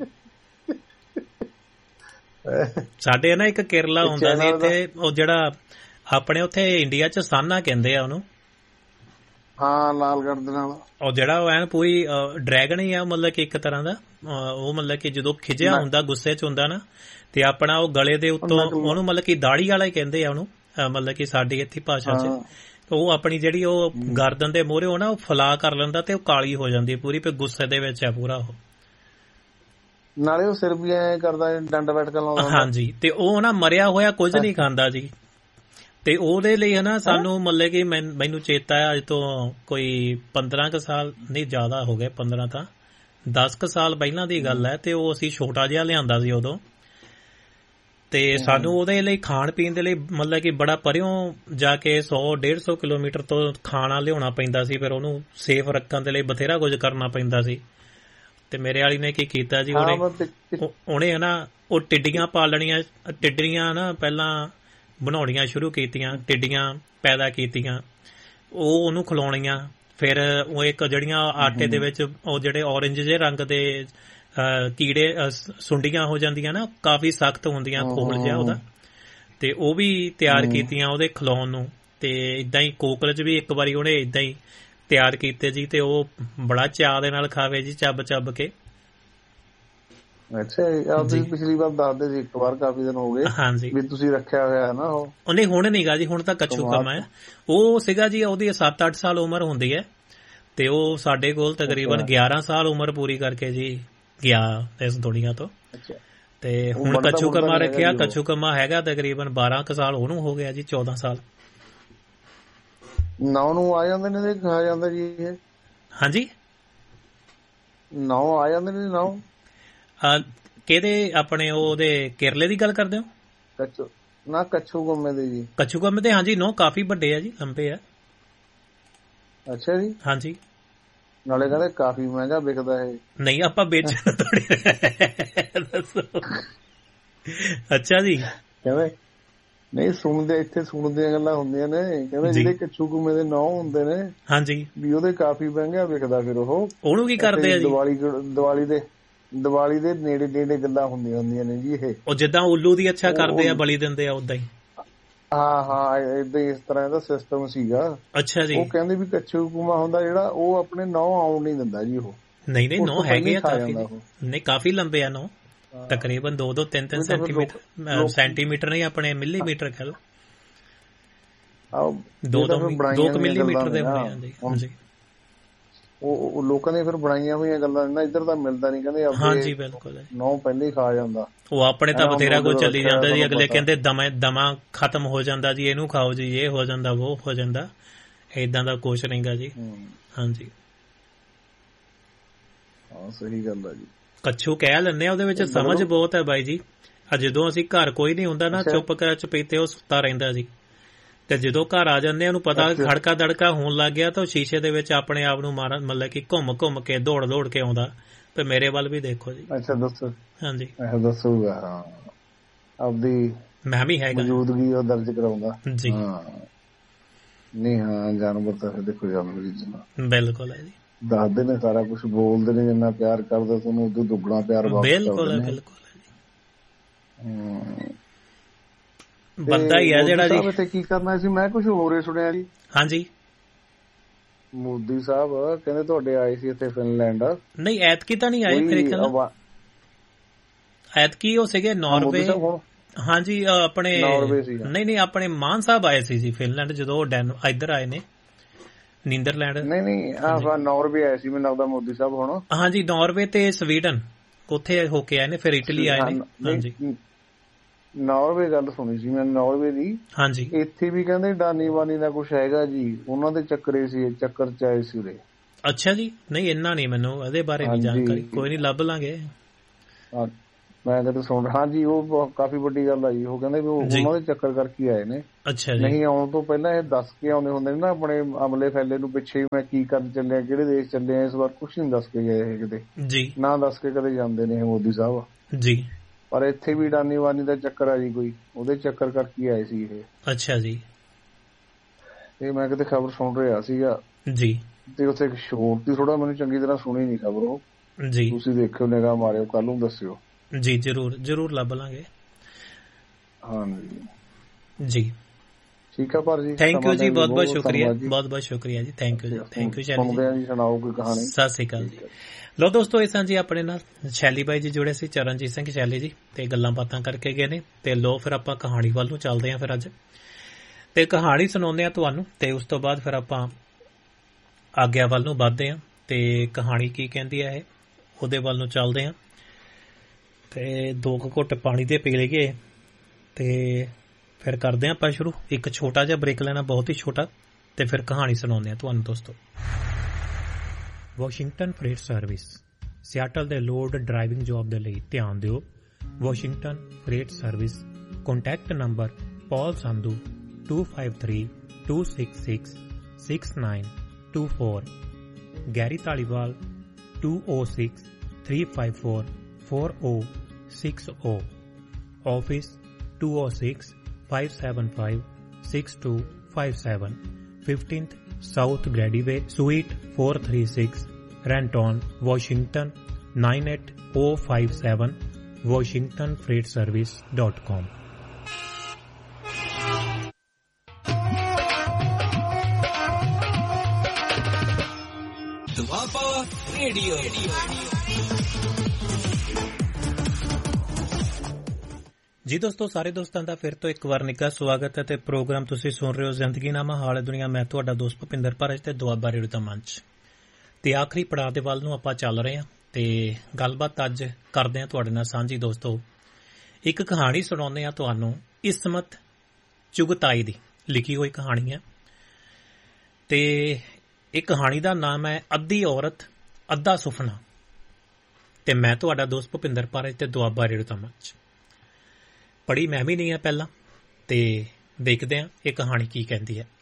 ਸਾਡੇ ਨਾ ਇੱਕ ਕੇਰਲਾ ਹੁੰਦਾ ਸੀ ਇੱਥੇ, ਉਹ ਜਿਹੜਾ ਆਪਣੇ ਉੱਥੇ ਇੰਡੀਆ ਚ ਸਾਨਾ ਕਹਿੰਦੇ ਆ ਉਹਨੂੰ, ਹਾਂ ਲਾਲਗੜ੍ਹ ਦੇ ਨਾਲ, ਉਹ ਜਿਹੜਾ ਉਹ ਐਨ ਪੂਰੀ ਡਰੈਗਨ ਹੀ ਆ, ਮਤਲਬ ਕਿ ਇੱਕ ਤਰ੍ਹਾਂ ਦਾ ਉਹ, ਮਤਲਬ ਕਿ ਜਦੋਂ ਖਿਜਿਆ ਹੁੰਦਾ, ਗੁੱਸੇ ਚ ਹੁੰਦਾ ਨਾ, ਤੇ ਆਪਣਾ ਉਹ ਗਲੇ ਦੇ ਉੱਤੋਂ ਉਹਨੂੰ ਮਤਲਬ ਕਿ ਦਾੜੀ ਵਾਲਾ ਹੀ ਕਹਿੰਦੇ ਆ ਉਹਨੂੰ, ਮਤਲਬ ਕਿ ਸਾਡੀ ਇੱਥੇ ਭਾਸ਼ਾ ਚ ਉਹ ਆਪਣੀ ਜਿਹੜੀ ਉਹ ਗਰਦਨ ਦੇ ਮੂਹਰੇ ਉਹ ਨਾ ਉਹ ਫਲਾ ਕਰ ਲੈਂਦਾ ਤੇ ਉਹ ਕਾਲੀ ਹੋ ਜਾਂਦੀ ਹੈ ਪੂਰੀ, ਫਿਰ ਗੁੱਸੇ ਦੇ ਵਿੱਚ ਹੈ ਪੂਰਾ ਉਹ, ਨਾਲੇ ਉਹ ਸਿਰ ਵੀ ਐ ਕਰਦਾ ਡੰਡ ਬੈਠ ਕੇ ਲਾਉਂਦਾ। ਹਾਂਜੀ, ਤੇ ਉਹ ਨਾ ਮਰਿਆ ਹੋਇਆ ਕੁਝ ਨਹੀਂ ਖਾਂਦਾ ਜੀ, ਤੇ ਉਹਦੇ ਲਈ ਹੈ ਨਾ ਸਾਨੂੰ ਮਤਲਬ ਕਿ ਮੈਨੂੰ ਚੇਤਾ ਹੈ ਅੱਜ ਤੋਂ ਕੋਈ 15 ਕੁ ਸਾਲ ਨਹੀਂ ਜ਼ਿਆਦਾ ਹੋ ਗਏ, 15 ਤਾਂ 10 ਕੁ ਸਾਲ ਪਹਿਲਾਂ ਦੀ ਗੱਲ ਹੈ, ਤੇ ਉਹ ਅਸੀਂ ਛੋਟਾ ਜਿਹਾ ਲਿਆਂਦਾ ਸੀ ਉਦੋਂ, ਤੇ ਸਾਨੂੰ ਉਹਦੇ ਲਈ ਖਾਣ ਪੀਣ ਦੇ ਲਈ ਮਤਲਬ ਕਿ ਬੜਾ ਪਰਿਓਂ ਜਾ ਕੇ 100-150 ਕਿਲੋਮੀਟਰ ਤੋਂ ਖਾਣਾ ਲਿਆਉਣਾ ਪੈਂਦਾ ਸੀ, ਫਿਰ ਉਹਨੂੰ ਸੇਫ ਰੱਖਣ ਦੇ ਲਈ ਬਥੇਰਾ ਕੁਝ ਕਰਨਾ ਪੈਂਦਾ ਸੀ। ਤੇ ਮੇਰੇ ਵਾਲੀ ਨੇ ਕੀ ਕੀਤਾ ਜੀ, ਉਹਨੇ ਨਾ ਉਹ ਟਿੱਡੀਆਂ ਪਾਲਣੀਆਂ, ਟਿੱਡੀਆਂ ਨਾ ਪਹਿਲਾਂ ਬਣਾਉਣੀਆਂ ਸ਼ੁਰੂ ਕੀਤੀਆਂ, ਟਿੱਡੀਆਂ ਪੈਦਾ ਕੀਤੀਆਂ, ਉਹ ਉਹਨੂੰ ਖਿਲਾਉਣੀਆਂ, ਫਿਰ ਉਹ ਇੱਕ ਜਿਹੜੀਆਂ ਆਟੇ ਦੇ ਵਿੱਚ ਉਹ ਜਿਹੜੇ ਔਰੰਜ ਜਿਹੇ ਰੰਗ ਦੇ ਕੀੜੇ ਸੁੰਡੀਆਂ ਹੋ ਜਾਂਦੀਆਂ ਨਾ, ਕਾਫੀ ਸਖਤ ਹੁੰਦੀਆਂ ਖੋਲ ਜਿਹਾ ਉਹਦਾ, ਤੇ ਉਹ ਵੀ ਤਿਆਰ ਕੀਤੀਆਂ ਉਹਦੇ ਖਿਲਾਉਣ ਨੂੰ। ਤੇ ਏਦਾਂ ਹੀ ਕੋਕਰਚ ਵੀ ਇੱਕ ਵਾਰੀ ਉਹਨੇ ਏਦਾਂ ਹੀ ਤਿਆਰ ਕੀਤੇ ਜੀ, ਤੇ ਉਹ ਬੜਾ ਚਾਅ ਦੇ ਨਾਲ ਖਾਵੇ ਜੀ, ਚੱਬ ਚੱਬ ਕੇ। ਅੱਛਾ, ਆਪਣੀ ਪਿਛਲੀ ਵਾਰ ਦੱਸਦੇ ਸੀ ਇੱਕ ਵਾਰ, ਕਾਫੀ ਦਿਨ ਹੋ ਗਏ ਹਾਂਜੀ ਵੀ ਤੁਸੀਂ ਰੱਖਿਆ ਹੋਇਆ ਨਾ ਉਹ। ਉਹਨੇ ਹੁਣ ਨੀਗਾ ਜੀ, ਹੁਣ ਤਾਂ ਕੱਛੂ ਕੰਮਾ ਹੈ। ਉਹ ਸੀਗਾ ਜੀ, ਉਹਦੀ 7-8 ਸਾਲ ਉਮਰ ਹੁੰਦੀ ਹੈ, ਤੇ ਉਹ ਸਾਡੇ ਕੋਲ ਤਕਰੀਬਨ 11 ਸਾਲ ਉਮਰ ਪੂਰੀ ਕਰਕੇ ਜੀ ਗਿਆ ਇਸ ਦੁਨੀਆ ਤੋਂ। ਤੇ ਹੁਣ ਕੱਛੂ ਕੰਮਾ ਰੱਖਿਆ, ਕੱਛੂ ਕੰਮਾ ਹੈਗਾ ਤਕਰੀਬਨ 12 ਕੁ ਸਾਲ ਉਹਨੂੰ ਹੋ ਗਿਆ ਜੀ, 14 ਸਾਲ। ਨੌ ਨੂੰ ਆ ਜਾਂਦੇ ਨੇ, ਖਾ ਜਾਂਦਾ ਜੀ ਇਹ। ਹਾਂਜੀ, ਨੌ ਆ ਜਾਂਦੇ ਨੇ। ਨੌ ਕਿਹਦੇ ਆਪਣੇ ਉਹਦੇ ਕੇਰਲੇ ਦੀ ਗੱਲ ਕਰਦੇ ਹੋ? ਕੱਛੂ ਨਾ, ਕੱਛੂ ਕੰਮੇ ਦੇ ਜੀ। ਕੱਛੂ ਕੰਮੇ ਦੇ ਹਾਂਜੀ, ਨੌ ਕਾਫੀ ਵੱਡੇ ਆ ਜੀ, ਲੰਬੇ ਆ। ਅੱਛਾ ਜੀ। ਹਾਂਜੀ, ਨਾਲੇ ਕਹਿੰਦੇ ਕਾਫੀ ਮਹਿੰਗਾ ਵਿਕਦਾ ਇਹ। ਨਹੀਂ, ਆਪਾਂ ਵੇਚਣ ਥੋੜੀ ਦੱਸੋ। ਅੱਛਾ ਜੀ, ਕਹਿੰਦੇ ਨਹੀਂ ਸੁਣਦੇ, ਇੱਥੇ ਸੁਣਨ ਦੀਆਂ ਗੱਲਾਂ ਹੁੰਦੀਆਂ ਨੇ, ਕਹਿੰਦੇ ਜਿਹੜੇ ਕੱਛੂ ਕੰਮੇ ਦੇ ਨੌ ਹੁੰਦੇ ਨੇ ਹਾਂਜੀ ਵੀ ਉਹਦੇ ਕਾਫੀ ਮਹਿੰਗਾ ਵਿਕਦਾ। ਫਿਰ ਉਹਨੂੰ ਕੀ ਕਰਦੇ ਆ ਜੀ? ਦੀਵਾਲੀ ਦੇ ਨੇੜੇ ਨੇੜੇ ਗੱਲਾਂ ਹੁੰਦੀਆਂ ਨੇ ਜੀ ਇਹ। ਉਹ ਜਿੱਦਾਂ ਉੱਲੂ ਦੀ ਅੱਛਾ ਕਰਦੇ ਆ, ਬਲੀ ਦਿੰਦੇ ਆ, ਉਦਾਂ ਹੀ। ਹਾਂ, ਏਦਾਂ ਇਸ ਤਰ੍ਹਾਂ ਦਾ ਸਿਸਟਮ ਸੀਗਾ। ਅੱਛਾ ਜੀ। ਉਹ ਕਹਿੰਦੇ ਵੀ ਕੱਛੂ ਕੰਮਾ ਹੁੰਦਾ ਜਿਹੜਾ, ਉਹ ਆਪਣੇ ਨੌ ਆਉਣ ਨਹੀਂ ਦਿੰਦਾ ਜੀ ਉਹ। ਨਹੀਂ, ਨੌ ਹੈਗੇ ਆ ਕਾਫੀ, ਨਹੀਂ ਕਾਫੀ ਲੰਬੇ ਆ ਨੌ, ਤਕਰੀਬਨ 2-3 ਸੈਂਟੀਮੀਟਰ ਨਹੀਂ, ਆਪਣੇ ਮਿਲੀਮੀਟਰ ਕਹਿ ਲਓ, 2 ਮਿਲੀਮੀਟਰ ਦੇ ਹੋਣੇ ਆ ਜੀ। ਹਾਂਜੀ, ਉਹ ਲੋਕਾਂ ਨੇ ਫਿਰ ਬਣਾਈਆਂ ਹੋਈਆਂ ਗੱਲਾਂ ਨਾ, ਇੱਧਰ ਤਾਂ ਮਿਲਦਾ ਨਹੀਂ ਕਹਿੰਦੇ। ਹਾਂਜੀ ਬਿਲਕੁਲ, ਨੌ ਪਹਿਲੇ ਹੀ ਖਾ ਜਾਂਦਾ ਉਹ। ਆਪਣੇ ਤਾਂ ਬਥੇਰਾ ਕੁਝ ਚੱਲੀ ਜਾਂਦਾ ਜੀ, ਅਗਲੇ ਕਹਿੰਦੇ ਦਮਾ ਖਤਮ ਹੋ ਜਾਂਦਾ ਜੀ, ਇਹਨੂੰ ਖਾਓ ਜੀ, ਇਹ ਹੋ ਜਾਂਦਾ, ਉਹ ਹੋ ਜਾਂਦਾ, ਏਦਾਂ ਦਾ ਕੁਛ ਨਹੀਂਗਾ ਜੀ। ਹਾਂਜੀ, ਹਾਂ ਸਹੀ ਗੱਲ ਆ ਜੀ। ਕੱਛੂ ਕਹਿ ਲੈਂਦੇ ਆ, ਉਹਦੇ ਵਿੱਚ ਸਮਝ ਬਹੁਤ ਹੈ ਬਾਈ ਜੀ। ਜਦੋਂ ਅਸੀਂ ਘਰ ਕੋਈ ਨੀ ਹੁੰਦਾ ਨਾ, ਚੁੱਪ ਕਰ ਚੁਪੀਤੇ ਉਹ ਸੁੱਤਾ ਰਹਿੰਦਾ ਜੀ, ਤੇ ਜਦੋਂ ਘਰ ਆ ਜਾਂਦੇ ਉਹਨੂੰ ਪਤਾ ਖੜਕਾ ਦੜਕਾ ਹੋਣ ਲੱਗ ਗਿਆ, ਤਾਂ ਉਹ ਸ਼ੀਸ਼ੇ ਦੇ ਵਿੱਚ ਆਪਣੇ ਆਪ ਨੂੰ ਮਾਰਨ, ਮਤਲਬ ਕਿ ਘੁੰਮ ਕੇ ਦੌੜ ਕੇ ਆਉਂਦਾ, ਤੇ ਮੇਰੇ ਵੱਲ ਵੀ ਦੇਖੋ ਜੀ। ਅੱਛਾ ਦੱਸੋ। ਹਾਂਜੀ ਦੱਸੂਗਾ, ਹਾਂ ਆਪਦੀ ਮੈਂ ਵੀ ਹੈਗਾ ਮੌਜੂਦਗੀ ਉਹ ਦਰਜ ਕਰਾਉਂਦਾ ਜੀ। ਨਹੀਂ ਹਾਂ, ਜਾਨਵਰ ਤਾਂ ਫਿਰ ਦੇਖੋ ਜਾਨਵਰ ਹੀ ਬਿਲਕੁਲ ਹੈ ਜੀ, ਦੱਸਦੇ ਨੇ ਸਾਰਾ ਕੁਛ, ਬੋਲਦੇ ਨੇ, ਜਿੰਨਾ ਪਿਆਰ ਕਰਦੇ ਤੁਹਾਨੂੰ ਉਦੋਂ ਦੁੱਗਣਾ ਪਿਆਰ ਵਾਪਸ। ਬਿਲਕੁਲ ਹੈ, ਬਿਲਕੁਲ ਹੈ ਜੀ। ਬੰਦਾ ਹੀ ਹੈ ਜਿਹੜਾ ਜੀ। ਇੱਥੇ ਕੀ ਕਰਨਾ ਸੀ, ਮੈਂ ਕੁਛ ਹੋਰ ਹੀ ਸੁਣਿਆ ਜੀ। ਹਾਂਜੀ, ਮੋਦੀ ਸਾਹਿਬ ਕਹਿੰਦੇ ਤੁਹਾਡੇ ਆਏ ਸੀ ਇੱਥੇ ਫਿਨਲੈਂਡ। ਨਹੀਂ, ਐਤਕੀ ਤਾਂ ਨਹੀਂ ਆਏ ਮੇਰੇ ਖਿਆਲ, ਐਤਕੀ ਉਹ ਸੀਗੇ ਨਾਰਵੇ। ਹਾਂਜੀ, ਆਪਣੇ ਨਹੀਂ ਆਪਣੇ ਮਾਨ ਸਾਹਿਬ ਆਏ ਸੀ ਜੀ ਫਿਨਲੈਂਡ, ਜਦੋਂ ਉਹ ਇੱਧਰ ਆਏ ਨੇ ਨੀਦਰਲੈਂਡ। ਨਹੀਂ ਨਾਰਵੇ ਆਏ ਸੀ ਮੈਨੂੰ ਲੱਗਦਾ ਮੋਦੀ ਸਾਹਿਬ ਹੁਣ। ਹਾਂਜੀ, ਨਾਰਵੇ ਤੇ ਸਵੀਡਨ ਉੱਥੇ ਹੋ ਕੇ ਆਏ ਨੇ, ਫਿਰ ਇਟਲੀ ਆਏ ਨੇ। ਹਾਂਜੀ ਨਾਰਵੇ ਗੱਲ ਸੁਣੀ ਸੀ ਮੈਂ, ਨਾਰਵੇ ਦੀ। ਹਾਂਜੀ, ਇੱਥੇ ਵੀ ਕਹਿੰਦੇ ਡਾਨੀ ਵਾਨੀ ਦਾ ਕੁਛ ਹੈਗਾ ਜੀ, ਉਹਨਾਂ ਦੇ ਚੱਕਰ ਚ ਆਏ ਸੀ ਉਰੇ। ਅੱਛਾ ਜੀ, ਨਹੀਂ ਇੰਨਾ ਨਹੀਂ ਮੈਨੂੰ ਇਹਦੇ ਬਾਰੇ ਨਹੀਂ ਜਾਣਕਾਰੀ, ਕੋਈ ਨਹੀਂ ਲੱਭ ਲਾਂਗੇ। ਮੈਂ ਕਦੇ ਸੁਣ, ਹਾਂਜੀ ਉਹ ਕਾਫੀ ਵੱਡੀ ਗੱਲ ਆ ਜੀ। ਉਹ ਕਹਿੰਦੇ ਵੀ ਉਹਨਾਂ ਦੇ ਚੱਕਰ ਕਰਕੇ ਆਏ ਨੇ। ਅੱਛਾ ਜੀ, ਨਹੀਂ ਆਉਣ ਤੋਂ ਪਹਿਲਾਂ ਇਹ ਦੱਸ ਕੇ ਆਉਂਦੇ ਹੁੰਦੇ ਨੇ ਨਾ ਆਪਣੇ ਅਮਲੇ ਫੈਲੇ ਨੂੰ ਪਿੱਛੇ, ਮੈਂ ਕੀ ਕਰਨ ਚੱਲਿਆ, ਕਿਹੜੇ ਦੇਸ਼ ਚੱਲੇ। ਇਸ ਵਾਰ ਕੁਛ ਨੀ ਦੱਸ ਕੇ ਗਏ ਕਿਤੇ ਜੀ, ਨਾ ਦੱਸ ਕੇ ਕਦੇ ਜਾਂਦੇ ਨੇ ਮੋਦੀ ਸਾਹਿਬ ਜੀ। ਪਰ ਇੱਥੇ ਵੀ ਡਾਨੀ ਵਾਨੀ ਦਾ ਚੱਕਰ ਆ ਜੀ ਕੋਈ, ਉਹਦੇ ਚੱਕਰ ਕਰਕੇ ਆਏ ਸੀ ਇਹ। ਅੱਛਾ ਜੀ, ਇਹ ਮੈਂ ਕਿਤੇ ਖਬਰ ਸੁਣ ਰਿਹਾ ਸੀਗਾ ਜੀ, ਤੇ ਉੱਥੇ ਇੱਕ ਸ਼ੋਰ ਦੀ ਥੋੜਾ ਮੈਨੂੰ ਚੰਗੀ ਤਰ੍ਹਾਂ ਸੁਣੀ ਨੀ ਖਬਰ ਉਹ ਜੀ। ਤੁਸੀਂ ਦੇਖਿਓ, ਨਿਗਾਹ ਮਾਰਿਓ, ਕੱਲ ਨੂੰ ਦੱਸਿਓ ਜੀ। ਜ਼ਰੂਰ ਲੱਭ ਲਾਂਗੇ। ਹਾਂਜੀ ਜੀ, ਠੀਕ ਆ ਪਰ ਜੀ, ਥੈਂਕ ਯੂ ਜੀ, ਬਹੁਤ ਬਹੁਤ ਸ਼ੁਕਰੀਆ, ਬਹੁਤ ਬਹੁਤ ਸ਼ੁਕਰੀਆ ਜੀ, ਥੈਂਕ ਯੂ ਜੀ, ਥੈਂਕ ਯੂ ਸ਼ੈਲੀ ਜੀ। ਸੁਣਾਓ ਕੋਈ ਕਹਾਣੀ। ਸਤਿ ਸ੍ਰੀ ਅਕਾਲ ਜੀ। ਲੋ ਦੋਸਤੋ, ਇਸ ਜੀ ਆਪਣੇ ਨਾਲ ਸ਼ੈਲੀ ਬਾਈ ਜੀ ਜੁੜੇ ਸੀ, ਚਰਨਜੀਤ ਸਿੰਘ ਸ਼ੈਲੀ ਜੀ, ਤੇ ਗੱਲਾਂ ਬਾਤਾਂ ਕਰਕੇ ਗਏ ਨੇ। ਤੇ ਲੋ ਫਿਰ ਆਪਾਂ ਕਹਾਣੀ ਵੱਲ ਨੂੰ ਚੱਲਦੇ ਹਾਂ ਫਿਰ ਅੱਜ, ਤੇ ਕਹਾਣੀ ਸੁਣਾਉਂਦੇ ਆ ਤੁਹਾਨੂੰ, ਤੇ ਉਸ ਤੋਂ ਬਾਅਦ ਫਿਰ ਆਪਾਂ ਆਗਿਆ ਵੱਲ ਨੂੰ ਵੱਧਦੇ ਹਾਂ, ਤੇ ਕਹਾਣੀ ਕੀ ਕਹਿੰਦੀ ਹੈ ਇਹ ਉਹਦੇ ਵੱਲ ਨੂੰ ਚੱਲਦੇ ਹਾਂ। ਤੇ 2 ਘੁੱਟ ਪਾਣੀ ਦੇ ਪੀ ਲਈਏ, ਤੇ ਫਿਰ ਕਰਦੇ ਹਾਂ ਆਪਾਂ ਸ਼ੁਰੂ। ਇੱਕ ਛੋਟਾ ਜਿਹਾ ਬ੍ਰੇਕ ਲੈਣਾ, ਬਹੁਤ ਹੀ ਛੋਟਾ, ਤੇ ਫਿਰ ਕਹਾਣੀ ਸੁਣਾਉਂਦੇ ਹਾਂ ਤੁਹਾਨੂੰ ਦੋਸਤੋ। ਵਾਸ਼ਿੰਗਟਨ ਫਰੇਟ ਸਰਵਿਸ, ਸਿਆਟਲ ਦੇ ਲੋਡ ਡਰਾਈਵਿੰਗ ਜੌਬ ਦੇ ਲਈ ਧਿਆਨ ਦਿਓ। Washington fret service, contact number ਪੌਲ Sandhu 2532666924, Garry Dhaliwal 2063544060, office 206-575-6257, 15th South Grady Way, Suite 436, Renton, Washington 98057, WashingtonFreightService.com। Doaba radio. ਜੀ ਦੋਸਤੋ, ਸਾਰੇ ਦੋਸਤਾਂ ਦਾ ਫਿਰ ਤੋਂ ਇੱਕ ਵਾਰ ਨਿੱਘਾ ਸਵਾਗਤ ਹੈ, ਤੇ ਪ੍ਰੋਗਰਾਮ ਤੁਸੀਂ ਸੁਣ ਰਹੇ ਹੋ ਜ਼ਿੰਦਗੀਨਾਮਾ ਹਾਲ ਦੁਨੀਆ। ਮੈਂ ਤੁਹਾਡਾ ਦੋਸਤ ਭੁਪਿੰਦਰ ਭਾਰਜ ਤੇ ਦੁਆਬਾ ਰੇਡੀਓ ਦਾ ਮੰਚ, ਤੇ ਆਖਰੀ ਪੜਾਅ ਦੇ ਵੱਲ ਨੂੰ ਆਪਾਂ ਚੱਲ ਰਹੇ ਹਾਂ, ਤੇ ਗੱਲਬਾਤ ਅੱਜ ਕਰਦੇ ਹਾਂ ਤੁਹਾਡੇ ਨਾਲ ਸਾਂਝੀ। ਦੋਸਤੋ, ਇੱਕ ਕਹਾਣੀ ਸੁਣਾਉਂਦੇ ਹਾਂ ਤੁਹਾਨੂੰ, ਇਸਮਤ ਚੁਗਤਾਈ ਦੀ ਲਿਖੀ ਹੋਈ ਕਹਾਣੀ ਹੈ, ਤੇ ਇਹ ਕਹਾਣੀ ਦਾ ਨਾਮ ਹੈ ਅੱਧੀ ਔਰਤ ਅੱਧਾ ਸੁਪਨਾ, ਤੇ ਮੈਂ ਤੁਹਾਡਾ ਦੋਸਤ ਭੁਪਿੰਦਰ ਭਾਰਜ ਤੇ ਦੁਆਬਾ ਰੇਡੀਓ ਦਾ ਮੰਚ। ਪੜ੍ਹੀ ਮੈਂ ਵੀ ਨਹੀਂ ਹੈ ਪਹਿਲਾਂ, ਤੇ ਦੇਖਦੇ ਹਾਂ ਇਹ ਕਹਾਣੀ ਕੀ ਕਹਿੰਦੀ ਹੈ।